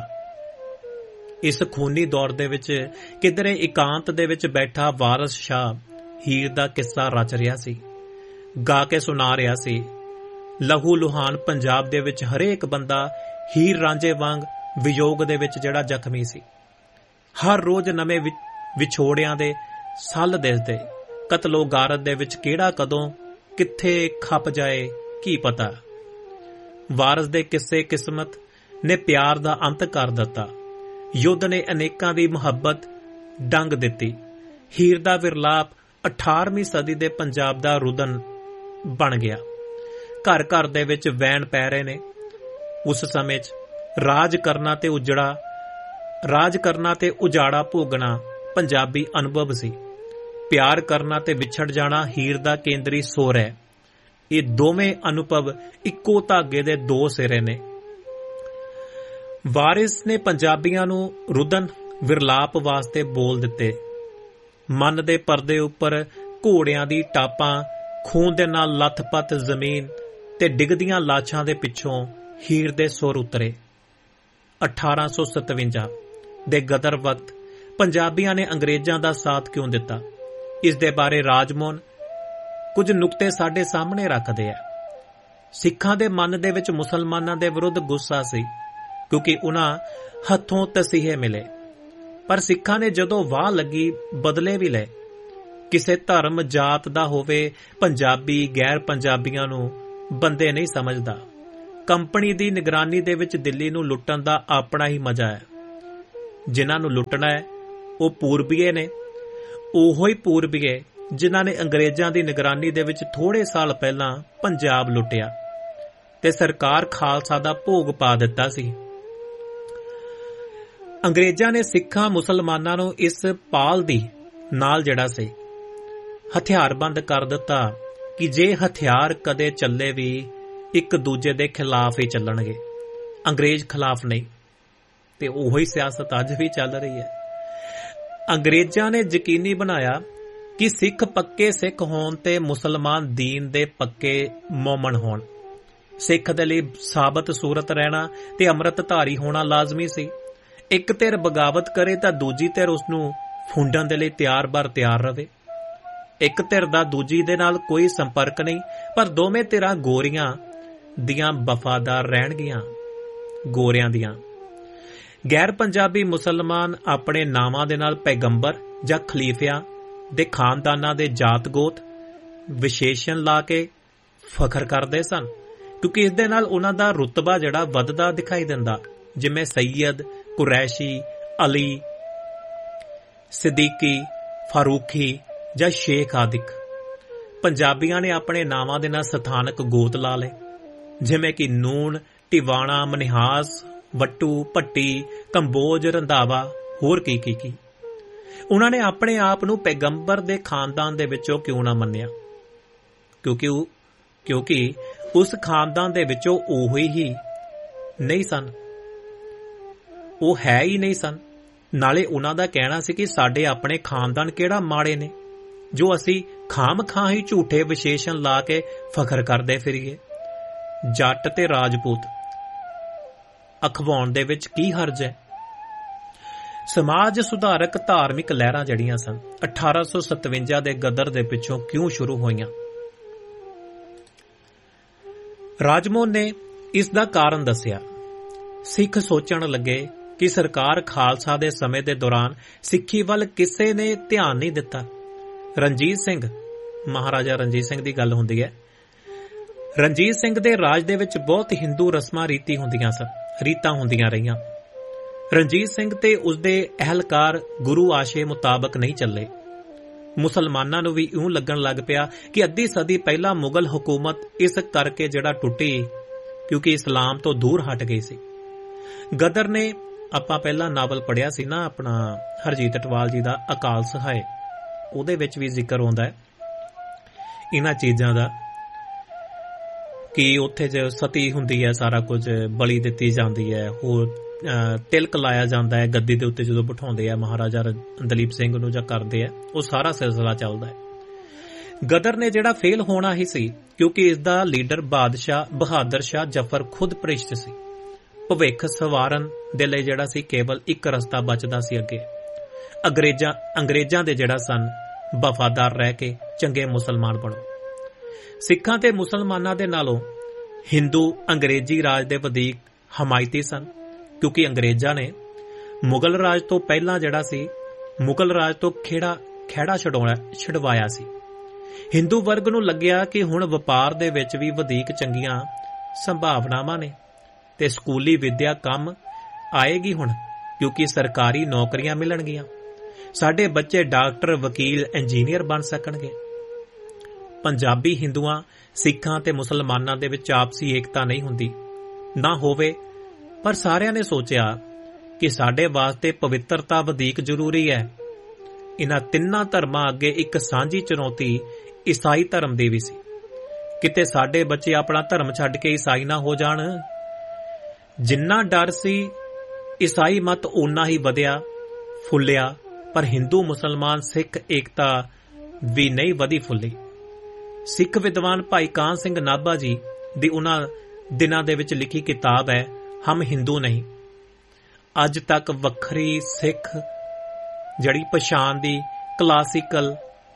ਇਸ ਖੂਨੀ ਦੌਰ ਦੇ ਵਿੱਚ ਕਿਧਰੇ ਇਕਾਂਤ ਦੇ ਵਿੱਚ ਬੈਠਾ ਵਾਰਿਸ ਸ਼ਾਹ ਹੀਰ ਦਾ ਕਿੱਸਾ ਰਚ ਰਿਹਾ ਸੀ, ਗਾ ਕੇ ਸੁਣਾ ਰਿਹਾ ਸੀ। ਲਹੂ ਲੁਹਾਨ ਪੰਜਾਬ ਦੇ ਵਿੱਚ ਹਰੇਕ ਬੰਦਾ ਹੀਰ ਰਾਂਝੇ ਵਾਂਗ ਵਿਯੋਗ ਦੇ ਵਿੱਚ ਜਿਹੜਾ ਜ਼ਖਮੀ ਸੀ। ਹਰ ਰੋਜ਼ ਨਵੇਂ ਵਿਛੋੜਿਆਂ ਦੇ ਸੱਲ ਦਿਸਦੇ। ਕਤਲੋ ਗਾਰਤ ਦੇ ਵਿੱਚ ਕਿਹੜਾ ਕਦੋਂ ਕਿੱਥੇ ਖੱਪ ਜਾਏ ਕੀ ਪਤਾ। ਵਾਰਿਸ ਦੇ ਕਿੱਸੇ ਕਿਸਮਤ ਨੇ ਪਿਆਰ ਦਾ ਅੰਤ ਕਰ ਦਿੱਤਾ। ਯੁੱਧ ਨੇ ਅਨੇਕਾਂ ਦੀ ਮੁਹੱਬਤ ਡੰਗ ਦਿੱਤੀ। ਹੀਰ ਦਾ ਵਿਰਲਾਪ ਅਠਾਰਵੀਂ ਸਦੀ ਦੇ ਪੰਜਾਬ ਦਾ ਰੁਦਨ ਬਣ ਗਿਆ। ਘਰ ਘਰ ਦੇ ਵਿੱਚ ਵੈਣ ਪੈ ਰਹੇ ਨੇ। ਉਸ ਸਮੇਂ 'ਚ ਰਾਜ ਕਰਨਾ ਤੇ ਉਜੜਾ ਰਾਜ ਕਰਨਾ ਤੇ ਉਜਾੜਾ ਭੋਗਣਾ ਪੰਜਾਬੀ ਅਨੁਭਵ ਸੀ। ਪਿਆਰ ਕਰਨਾ ਤੇ ਵਿਛੜ ਜਾਣਾ ਹੀਰ ਦਾ ਕੇਂਦਰੀ ਸੁਰ ਹੈ। ਇਹ ਦੋਵੇਂ ਅਨੁਭਵ ਇੱਕੋ ਧਾਗੇ ਦੇ ਦੋ ਸਿਰੇ ਨੇ। ਵਾਰਿਸ ਨੇ ਪੰਜਾਬੀਆਂ ਨੂੰ ਰੁਦਨ ਵਿਰਲਾਪ ਵਾਸਤੇ ਬੋਲ ਦਿੱਤੇ। ਮਨ ਦੇ ਪਰਦੇ ਉੱਪਰ ਘੋੜਿਆਂ ਦੀ ਟਾਪਾਂ, ਖੂਨ ਦੇ ਨਾਲ ਲੱਥਪੱਥ ਜ਼ਮੀਨ ਤੇ ਡਿੱਗਦੀਆਂ ਲਾਸ਼ਾਂ ਦੇ ਪਿੱਛੋਂ ਹੀਰ ਦੇ ਸੁਰ ਉਤਰੇ। ਅਠਾਰਾਂ ਸੌ ਸਤਵੰਜਾ ਦੇ ਗਦਰ ਵਕਤ ਪੰਜਾਬੀਆਂ ਨੇ ਅੰਗਰੇਜ਼ਾਂ ਦਾ ਸਾਥ ਕਿਉਂ ਦਿੱਤਾ? ਇਸ ਦੇ ਬਾਰੇ ਰਾਜਮੋਹਨ ਕੁਝ ਨੁਕਤੇ ਸਾਡੇ ਸਾਹਮਣੇ ਰੱਖਦੇ ਆ। ਸਿੱਖਾਂ ਦੇ ਮਨ ਦੇ ਵਿੱਚ ਮੁਸਲਮਾਨਾਂ ਦੇ ਵਿਰੁੱਧ ਗੁੱਸਾ ਸੀ, ਕਿਉਂਕਿ ਉਹਨਾਂ ਹੱਥੋਂ ਤਸੀਹੇ ਮਿਲੇ, ਪਰ ਸਿੱਖਾਂ ਨੇ ਜਦੋਂ ਵਾਹ ਲੱਗੀ ਬਦਲੇ ਵੀ ਲਏ। ਕਿਸੇ ਧਰਮ ਜਾਤ ਦਾ ਹੋਵੇ, ਪੰਜਾਬੀ ਗੈਰ ਪੰਜਾਬੀਆਂ ਨੂੰ ਬੰਦੇ ਨਹੀਂ ਸਮਝਦਾ। ਕੰਪਨੀ ਦੀ ਨਿਗਰਾਨੀ ਦੇ ਵਿੱਚ ਦਿੱਲੀ ਨੂੰ ਲੁੱਟਣ ਦਾ ਆਪਣਾ ਹੀ ਮਜ਼ਾ ਹੈ। ਜਿਨ੍ਹਾਂ ਨੂੰ ਲੁੱਟਣਾ ਹੈ ਉਹ ਪੂਰਬੀਏ ਨੇ, ਉਹੋ ਹੀ ਪੂਰਬੀਏ ਜਿਨ੍ਹਾਂ ਨੇ ਅੰਗਰੇਜ਼ਾਂ ਦੀ ਨਿਗਰਾਨੀ ਦੇ ਵਿੱਚ ਥੋੜੇ ਸਾਲ ਪਹਿਲਾਂ ਪੰਜਾਬ ਲੁੱਟਿਆ ਤੇ ਸਰਕਾਰ ਖਾਲਸਾ ਦਾ ਭੋਗ ਪਾ ਦਿੱਤਾ ਸੀ। ਅੰਗਰੇਜ਼ਾਂ ਨੇ ਸਿੱਖਾਂ ਮੁਸਲਮਾਨਾਂ ਨੂੰ ਇਸ ਪਾਲ ਦੀ ਨਾਲ ਜਿਹੜਾ ਸੀ ਹਥਿਆਰਬੰਦ ਕਰ ਦਿੱਤਾ ਕਿ ਜੇ ਹਥਿਆਰ ਕਦੇ ਚੱਲੇ ਵੀ ਇੱਕ ਦੂਜੇ ਦੇ ਖਿਲਾਫ ਹੀ ਚੱਲਣਗੇ, ਅੰਗਰੇਜ਼ ਖਿਲਾਫ ਨਹੀਂ। ਤੇ ਉਹੀ ਸਿਆਸਤ ਅੱਜ ਵੀ ਚੱਲ ਰਹੀ ਹੈ। ਅੰਗਰੇਜ਼ਾਂ ਨੇ ਯਕੀਨੀ ਬਣਾਇਆ ਕਿ ਸਿੱਖ ਪੱਕੇ ਸਿੱਖ ਹੋਣ ਤੇ ਮੁਸਲਮਾਨ ਦੀਨ ਦੇ ਪੱਕੇ ਮੋਮਨ ਹੋਣ। ਸਿੱਖ ਦੇ ਲਈ ਸਾਬਤ ਸੂਰਤ ਰਹਿਣਾ ਤੇ ਅੰਮ੍ਰਿਤਧਾਰੀ ਹੋਣਾ ਲਾਜ਼ਮੀ ਸੀ। ਇੱਕ ਧਿਰ ਬਗਾਵਤ ਕਰੇ ਤਾਂ ਦੂਜੀ ਧਿਰ ਉਸ ਨੂੰ ਫੁੰਡਣ ਦੇ ਲਈ ਤਿਆਰ ਬਰ ਤਿਆਰ ਰਵੇ। ਇੱਕ ਧਿਰ ਦਾ ਦੂਜੀ ਦੇ ਨਾਲ ਕੋਈ ਸੰਪਰਕ ਨਹੀਂ, ਪਰ ਦੋਵੇਂ ਧਿਰਾਂ ਗੋਰੀਆਂ ਦੀਆਂ ਵਫਾਦਾਰ ਰਹਿਣਗੀਆਂ, ਗੋਰਿਆਂ ਦੀਆਂ। ਗੈਰ ਪੰਜਾਬੀ ਮੁਸਲਮਾਨ ਆਪਣੇ ਨਾਵਾਂ ਦੇ ਨਾਲ ਪੈਗੰਬਰ ਜਾਂ ਖਲੀਫਿਆਂ ਦੇ ਖਾਨਦਾਨਾਂ ਦੇ ਜਾਤ ਗੋਤ ਵਿਸ਼ੇਸ਼ਣ ਲਾ ਕੇ ਫਖਰ ਕਰਦੇ ਸਨ, ਕਿਉਂਕਿ ਇਸ ਦੇ ਨਾਲ ਉਹਨਾਂ ਦਾ ਰੁਤਬਾ ਜਿਹੜਾ ਵੱਧਦਾ ਦਿਖਾਈ ਦਿੰਦਾ, ਜਿਵੇਂ ਸੈਯਦ, ਕੁਰੈਸ਼ੀ, ਅਲੀ, ਸਿੱਦੀਕੀ, ਫਾਰੂਖੀ ਜਾਂ ਸ਼ੇਖ ਆਦਿਕ। ਪੰਜਾਬੀਆਂ ਨੇ ਆਪਣੇ ਨਾਵਾਂ ਦੇ ਨਾਲ ਸਥਾਨਕ ਗੋਤ ਲਾ ਲਏ, ਜਿਵੇਂ ਕਿ ਨੂਨ, ਟਿਵਾਣਾ, ਮਨਿਹਾਸ, ਵੱਟੂ, ਭੱਟੀ, ਕੰਬੋਜ, ਰੰਧਾਵਾ, ਹੋਰ ਕੀ ਕੀ ਕੀ। ਉਹਨਾਂ ਨੇ ਆਪਣੇ ਆਪ ਨੂੰ ਪੈਗੰਬਰ ਦੇ ਖਾਨਦਾਨ ਦੇ ਵਿੱਚੋਂ ਕਿਉਂ ਨਾ ਮੰਨਿਆ, ਕਿਉਂਕਿ ਉਹ ਕਿਉਂਕਿ ਉਸ ਖਾਨਦਾਨ ਦੇ ਵਿੱਚੋਂ ਉਹੀ ਹੀ ਨਹੀਂ ਸਨ, ਉਹ ਹੈ ਹੀ ਨਹੀਂ ਸਨ। ਨਾਲੇ ਉਹਨਾਂ ਦਾ ਕਹਿਣਾ ਸੀ ਕਿ ਸਾਡੇ ਆਪਣੇ ਖਾਨਦਾਨ ਕਿਹੜਾ ਮਾੜੇ ਨੇ ਜੋ ਅਸੀਂ ਖਾਮ ਖਾਂ ਹੀ ਝੂਠੇ ਵਿਸ਼ੇਸ਼ਣ ਲਾ ਕੇ ਫਖਰ ਕਰਦੇ ਫਿਰੀਏ। ਜੱਟ ਤੇ ਰਾਜਪੂਤ ਅਖਵਾਉਣ ਦੇ ਵਿੱਚ ਕੀ ਹਰਜ ਹੈ। ਸਮਾਜ ਸੁਧਾਰਕ ਧਾਰਮਿਕ ਲਹਿਰਾਂ ਜਿਹੜੀਆਂ ਸਨ ਅਠਾਰਾਂ ਸੌ ਸਤਵੰਜਾ ਦੇ ਗਦਰ ਦੇ ਪਿੱਛੋਂ ਕਿਉਂ ਸ਼ੁਰੂ ਹੋਈਆਂ? ਰਾਜਮੋਹਨ ਨੇ ਇਸ ਦਾ ਕਾਰਨ ਦੱਸਿਆ। ਸਿੱਖ ਸੋਚਣ ਲੱਗੇ ਕਿ ਸਰਕਾਰ ਖਾਲਸਾ ਦੇ ਸਮੇਂ ਦੇ ਦੌਰਾਨ ਸਿੱਖੀ ਵੱਲ ਕਿਸੇ ਨੇ ਧਿਆਨ ਨਹੀਂ ਦਿੱਤਾ। ਰਣਜੀਤ ਸਿੰਘ, ਮਹਾਰਾਜਾ ਰਣਜੀਤ ਸਿੰਘ ਦੀ ਗੱਲ ਹੁੰਦੀ ਹੈ। ਰਣਜੀਤ ਸਿੰਘ ਦੇ ਰਾਜ ਦੇ ਵਿੱਚ ਬਹੁਤ ਹਿੰਦੂ ਰਸਮਾਂ ਰੀਤੀ ਹੁੰਦੀਆਂ ਸਨ ਰੀਤਾਂ ਹੁੰਦੀਆਂ ਰਹੀਆਂ। ਰਣਜੀਤ ਸਿੰਘ ਤੇ ਉਸਦੇ ਅਹਿਲਕਾਰ ਗੁਰੂ ਆਸ਼ੇ ਮੁਤਾਬਕ ਨਹੀਂ ਚੱਲੇ। ਮੁਸਲਮਾਨਾਂ ਨੂੰ ਵੀ ਇਉਂ ਲੱਗਣ ਲੱਗ ਪਿਆ ਕਿ ਅੱਧੀ ਸਦੀ ਪਹਿਲਾਂ ਮੁਗਲ ਹਕੂਮਤ ਇਸ ਕਰਕੇ ਜਿਹੜਾ ਟੁੱਟੀ ਕਿਉਂਕਿ ਇਸਲਾਮ ਤੋਂ ਦੂਰ ਹਟ ਗਈ ਸੀ। ਗਦਰ ਨੇ, ਆਪਾਂ ਪਹਿਲਾਂ ਨਾਵਲ ਪੜ੍ਹਿਆ ਸੀ ਨਾ ਆਪਣਾ ਹਰਜੀਤ ਅਟਵਾਲ ਜੀ ਦਾ ਅਕਾਲ ਸਹਾਏ, ਉਹਦੇ ਵਿੱਚ ਵੀ ਜ਼ਿਕਰ ਆਉਂਦਾ ਹੈ ਇਹਨਾਂ ਚੀਜ਼ਾਂ ਦਾ ਕਿ ਉੱਥੇ ਜ ਸਤੀ ਹੁੰਦੀ ਹੈ, ਸਾਰਾ ਕੁਝ ਬਲੀ ਦਿੱਤੀ ਜਾਂਦੀ ਹੈ, ਹੋਰ ਤਿਲਕ ਲਾਇਆ ਜਾਂਦਾ ਹੈ ਗੱਦੀ ਦੇ ਉੱਤੇ ਜਦੋਂ ਬਿਠਾਉਂਦੇ ਆ ਮਹਾਰਾਜਾ ਦਲੀਪ ਸਿੰਘ ਨੂੰ ਜਾਂ ਕਰਦੇ ਆ, ਉਹ ਸਾਰਾ ਸਿਲਸਿਲਾ ਚੱਲਦਾ ਹੈ। ਗਦਰ ਨੇ ਜਿਹੜਾ ਫੇਲ ਹੋਣਾ ਹੀ ਸੀ ਕਿਉਂਕਿ ਇਸ ਦਾ ਲੀਡਰ ਬਾਦਸ਼ਾਹ ਬਹਾਦਰ ਸ਼ਾਹ ਜ਼ਫਰ ਖੁਦ ਭ੍ਰਿਸ਼ਟ ਸੀ। ਭਵਿੱਖ ਸਵਾਰਨ ਦੇ ਲਈ ਜਿਹੜਾ ਸੀ ਕੇਵਲ ਇੱਕ ਰਸਤਾ ਬਚਦਾ ਸੀ ਅੱਗੇ, ਅੰਗਰੇਜ਼ਾਂ ਅੰਗਰੇਜ਼ਾਂ ਦੇ ਜਿਹੜਾ ਸਨ ਵਫਾਦਾਰ ਰਹਿ ਕੇ ਚੰਗੇ ਮੁਸਲਮਾਨ ਬਣੋ। ਸਿੱਖਾਂ ਤੇ ਮੁਸਲਮਾਨਾਂ ਦੇ ਨਾਲੋਂ ਹਿੰਦੂ ਅੰਗਰੇਜ਼ੀ ਰਾਜ ਦੇ ਵਧੀਕ ਹਮਾਇਤੀ ਸਨ ਕਿਉਂਕਿ ਅੰਗਰੇਜ਼ਾਂ ਨੇ ਮੁਗਲ ਰਾਜ ਤੋਂ ਪਹਿਲਾਂ ਜਿਹੜਾ ਸੀ ਮੁਗਲ ਰਾਜ ਤੋਂ ਖੇੜਾ ਖਹਿੜਾ ਛਡਾਉਣਾ ਛਡਵਾਇਆ ਸੀ। ਹਿੰਦੂ ਵਰਗ ਨੂੰ ਲੱਗਿਆ ਕਿ ਹੁਣ ਵਪਾਰ ਦੇ ਵਿੱਚ ਵੀ ਵਧੀਕ ਚੰਗੀਆਂ ਸੰਭਾਵਨਾਵਾਂ ਨੇ ਤੇ ਸਕੂਲੀ ਵਿੱਦਿਆ ਕੰਮ ਆਏਗੀ ਹੁਣ ਕਿਉਂਕਿ ਸਰਕਾਰੀ ਨੌਕਰੀਆਂ ਮਿਲਣਗੀਆਂ। ਸਾਡੇ ਬੱਚੇ ਡਾਕਟਰ, ਵਕੀਲ, ਇੰਜੀਨੀਅਰ ਬਣ ਸਕਣਗੇ। ਪੰਜਾਬੀ ਹਿੰਦੂਆਂ, ਸਿੱਖਾਂ ਤੇ ਮੁਸਲਮਾਨਾਂ ਦੇ ਵਿੱਚ ਆਪਸੀ ਏਕਤਾ ਨਹੀਂ ਹੁੰਦੀ, ਨਾ ਹੋਵੇ, ਪਰ ਸਾਰਿਆਂ ਨੇ ਸੋਚਿਆ ਕਿ ਸਾਡੇ ਵਾਸਤੇ ਪਵਿੱਤਰਤਾ ਵਧੇਕ ਜ਼ਰੂਰੀ ਹੈ। ਇਹਨਾਂ ਤਿੰਨਾਂ ਧਰਮਾਂ ਅੱਗੇ ਇੱਕ ਸਾਂਝੀ ਚੁਣੌਤੀ ਈਸਾਈ ਧਰਮ ਦੀ ਵੀ ਸੀ। ਕਿਤੇ ਸਾਡੇ ਬੱਚੇ ਆਪਣਾ ਧਰਮ ਛੱਡ ਕੇ ਈਸਾਈ ਨਾ ਹੋ ਜਾਣ। ਜਿੰਨਾ ਡਰ ਸੀ ਈਸਾਈ ਮਤ ਓਨਾ ਹੀ ਵਧਿਆ ਫੁੱਲਿਆ, ਪਰ ਹਿੰਦੂ ਮੁਸਲਮਾਨ ਸਿੱਖ ਏਕਤਾ ਵੀ ਨਹੀਂ ਵਧੀ ਫੁੱਲੀ। ਸਿੱਖ ਵਿਦਵਾਨ ਭਾਈ ਕਾਹਨ ਸਿੰਘ ਨਾਭਾ ਜੀ ਦੀ ਉਹਨਾਂ ਦਿਨਾਂ ਦੇ ਵਿੱਚ ਲਿਖੀ ਕਿਤਾਬ ਹੈ ਹਮ ਹਿੰਦੂ ਨਹੀਂ। ਅੱਜ ਤੱਕ ਵੱਖਰੀ ਸਿੱਖ ਜਿਹੜੀ ਪਛਾਣ ਦੀ ਕਲਾਸੀਕਲ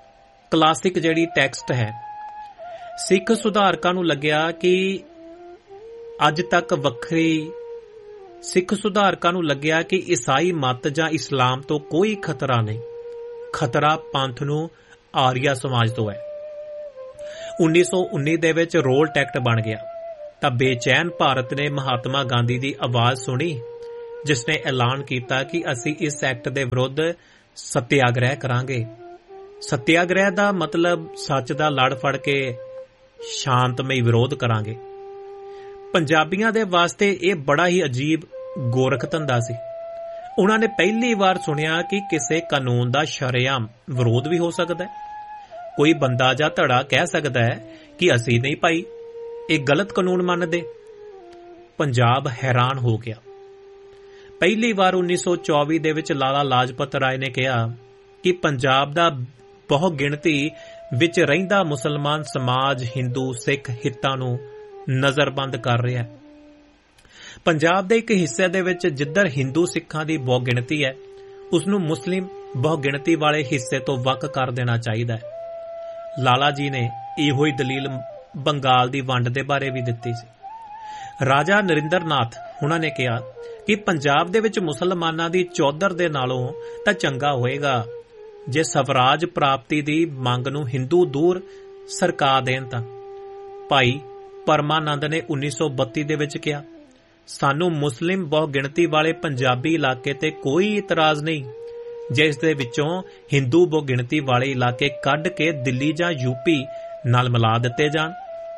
ਕਲਾਸਿਕ ਜਿਹੜੀ ਟੈਕਸਟ ਹੈ, ਸਿੱਖ ਸੁਧਾਰਕਾਂ ਨੂੰ ਲੱਗਿਆ ਕਿ ਅੱਜ ਤੱਕ ਵੱਖਰੀ ਸਿੱਖ ਸੁਧਾਰਕਾਂ ਨੂੰ ਲੱਗਿਆ ਕਿ ਈਸਾਈ ਮਤ ਜਾਂ ਇਸਲਾਮ ਤੋਂ ਕੋਈ ਖਤਰਾ ਨਹੀਂ, ਖਤਰਾ ਪੰਥ ਨੂੰ ਆਰੀਆ ਸਮਾਜ ਤੋਂ ਹੈ। ਉੱਨੀ ਸੌ ਉੱਨੀ ਦੇ ਵਿੱਚ ਰੋਲ ਟੈਕਟ ਬਣ ਗਿਆ ਤਾਂ ਬੇਚੈਨ ਭਾਰਤ ਨੇ ਮਹਾਤਮਾ ਗਾਂਧੀ ਦੀ ਆਵਾਜ਼ ਸੁਣੀ, ਜਿਸ ਨੇ ਐਲਾਨ ਕੀਤਾ ਕਿ ਅਸੀਂ ਇਸ ਐਕਟ ਦੇ ਵਿਰੁੱਧ ਸਤਿਆਗ੍ਰਹਿ ਕਰਾਂਗੇ। ਸਤਿਆਗ੍ਰਹਿ ਦਾ ਮਤਲਬ ਸੱਚ ਦਾ ਲੜ ਫੜ ਕੇ ਸ਼ਾਂਤਮਈ ਵਿਰੋਧ ਕਰਾਂਗੇ। ਪੰਜਾਬੀਆਂ ਦੇ ਵਾਸਤੇ ਇਹ ਬੜਾ ਹੀ ਅਜੀਬ ਗੋਰਖ ਧੰਦਾ ਸੀ। ਉਹਨਾਂ ਨੇ ਪਹਿਲੀ ਵਾਰ ਸੁਣਿਆ ਕਿ ਕਿਸੇ ਕਾਨੂੰਨ ਦਾ ਸ਼ਰੇਆਮ ਵਿਰੋਧ ਵੀ ਹੋ ਸਕਦਾ ਹੈ। ਕੋਈ ਬੰਦਾ ਜਾਂ ਧੜਾ ਕਹਿ ਸਕਦਾ ਹੈ ਕਿ ਅਸੀਂ ਨਹੀਂ ਭਾਈ ਇਹ ਗਲਤ ਕਾਨੂੰਨ ਮੰਨਦੇ। ਪੰਜਾਬ ਹੈਰਾਨ ਹੋ ਗਿਆ। ਪਹਿਲੀ ਵਾਰ ਉੱਨੀ ਸੌ ਚੌਵੀ ਦੇ ਵਿੱਚ ਲਾਲਾ ਲਾਜਪਤ ਰਾਏ ਨੇ ਕਿਹਾ ਕਿ ਪੰਜਾਬ ਦਾ ਬਹੁ ਗਿਣਤੀ ਵਿੱਚ ਰਹਿੰਦਾ ਮੁਸਲਮਾਨ ਸਮਾਜ ਹਿੰਦੂ ਸਿੱਖ ਹਿੱਤਾਂ ਨੂੰ ਨਜ਼ਰਬੰਦ ਕਰ ਰਿਹਾ ਹੈ। ਪੰਜਾਬ ਦੇ ਇੱਕ ਹਿੱਸੇ ਦੇ ਵਿੱਚ ਜਿੱਧਰ ਹਿੰਦੂ ਸਿੱਖਾਂ ਦੀ ਬਹੁ ਗਿਣਤੀ ਹੈ, ਉਸ ਨੂੰ ਮੁਸਲਿਮ ਬਹੁ ਗਿਣਤੀ ਵਾਲੇ ਹਿੱਸੇ ਤੋਂ ਵੱਖ ਕਰ ਦੇਣਾ ਚਾਹੀਦਾ ਹੈ। ਲਾਲਾ ਜੀ ਨੇ ਇਹੋ ਹੀ ਦਲੀਲ ਬੰਗਾਲ ਦੀ ਵੰਡ ਦੇ ਬਾਰੇ ਵੀ ਦਿੱਤੀ ਸੀ। ਰਾਜਾ ਨਰਿੰਦਰ ਨਾਥ ਉਹਨਾਂ ਨੇ ਕਿਹਾ ਕਿ ਪੰਜਾਬ ਦੇ ਵਿੱਚ ਮੁਸਲਮਾਨਾਂ ਦੀ ਚੌਧਰ ਦੇ ਨਾਲੋਂ ਤਾਂ ਚੰਗਾ ਹੋਏਗਾ ਜੇ ਸਵਰਾਜ ਪ੍ਰਾਪਤੀ ਦੀ ਮੰਗ ਨੂੰ ਹਿੰਦੂ ਦੂਰ ਸਰਕਾ ਦੇਣ। ਤਾਂ ਭਾਈ ਪਰਮਾਨੰਦ ਨੇ ਉੱਨੀ ਸੌ ਬੱਤੀ ਦੇ ਵਿੱਚ ਕਿਹਾ, ਸਾਨੂੰ ਮੁਸਲਿਮ ਬਹੁ ਗਿਣਤੀ ਵਾਲੇ ਪੰਜਾਬੀ ਇਲਾਕੇ ਤੇ ਕੋਈ ਇਤਰਾਜ਼ ਨਹੀਂ ਜੇ ਇਸ ਦੇ ਵਿੱਚੋਂ ਹਿੰਦੂ ਬਹੁ ਗਿਣਤੀ ਵਾਲੇ ਇਲਾਕੇ ਕੱਢ ਕੇ ਦਿੱਲੀ ਜਾਂ ਯੂਪੀ ਨਾਲ ਮਿਲਾ ਦਿੱਤੇ ਜਾਣ।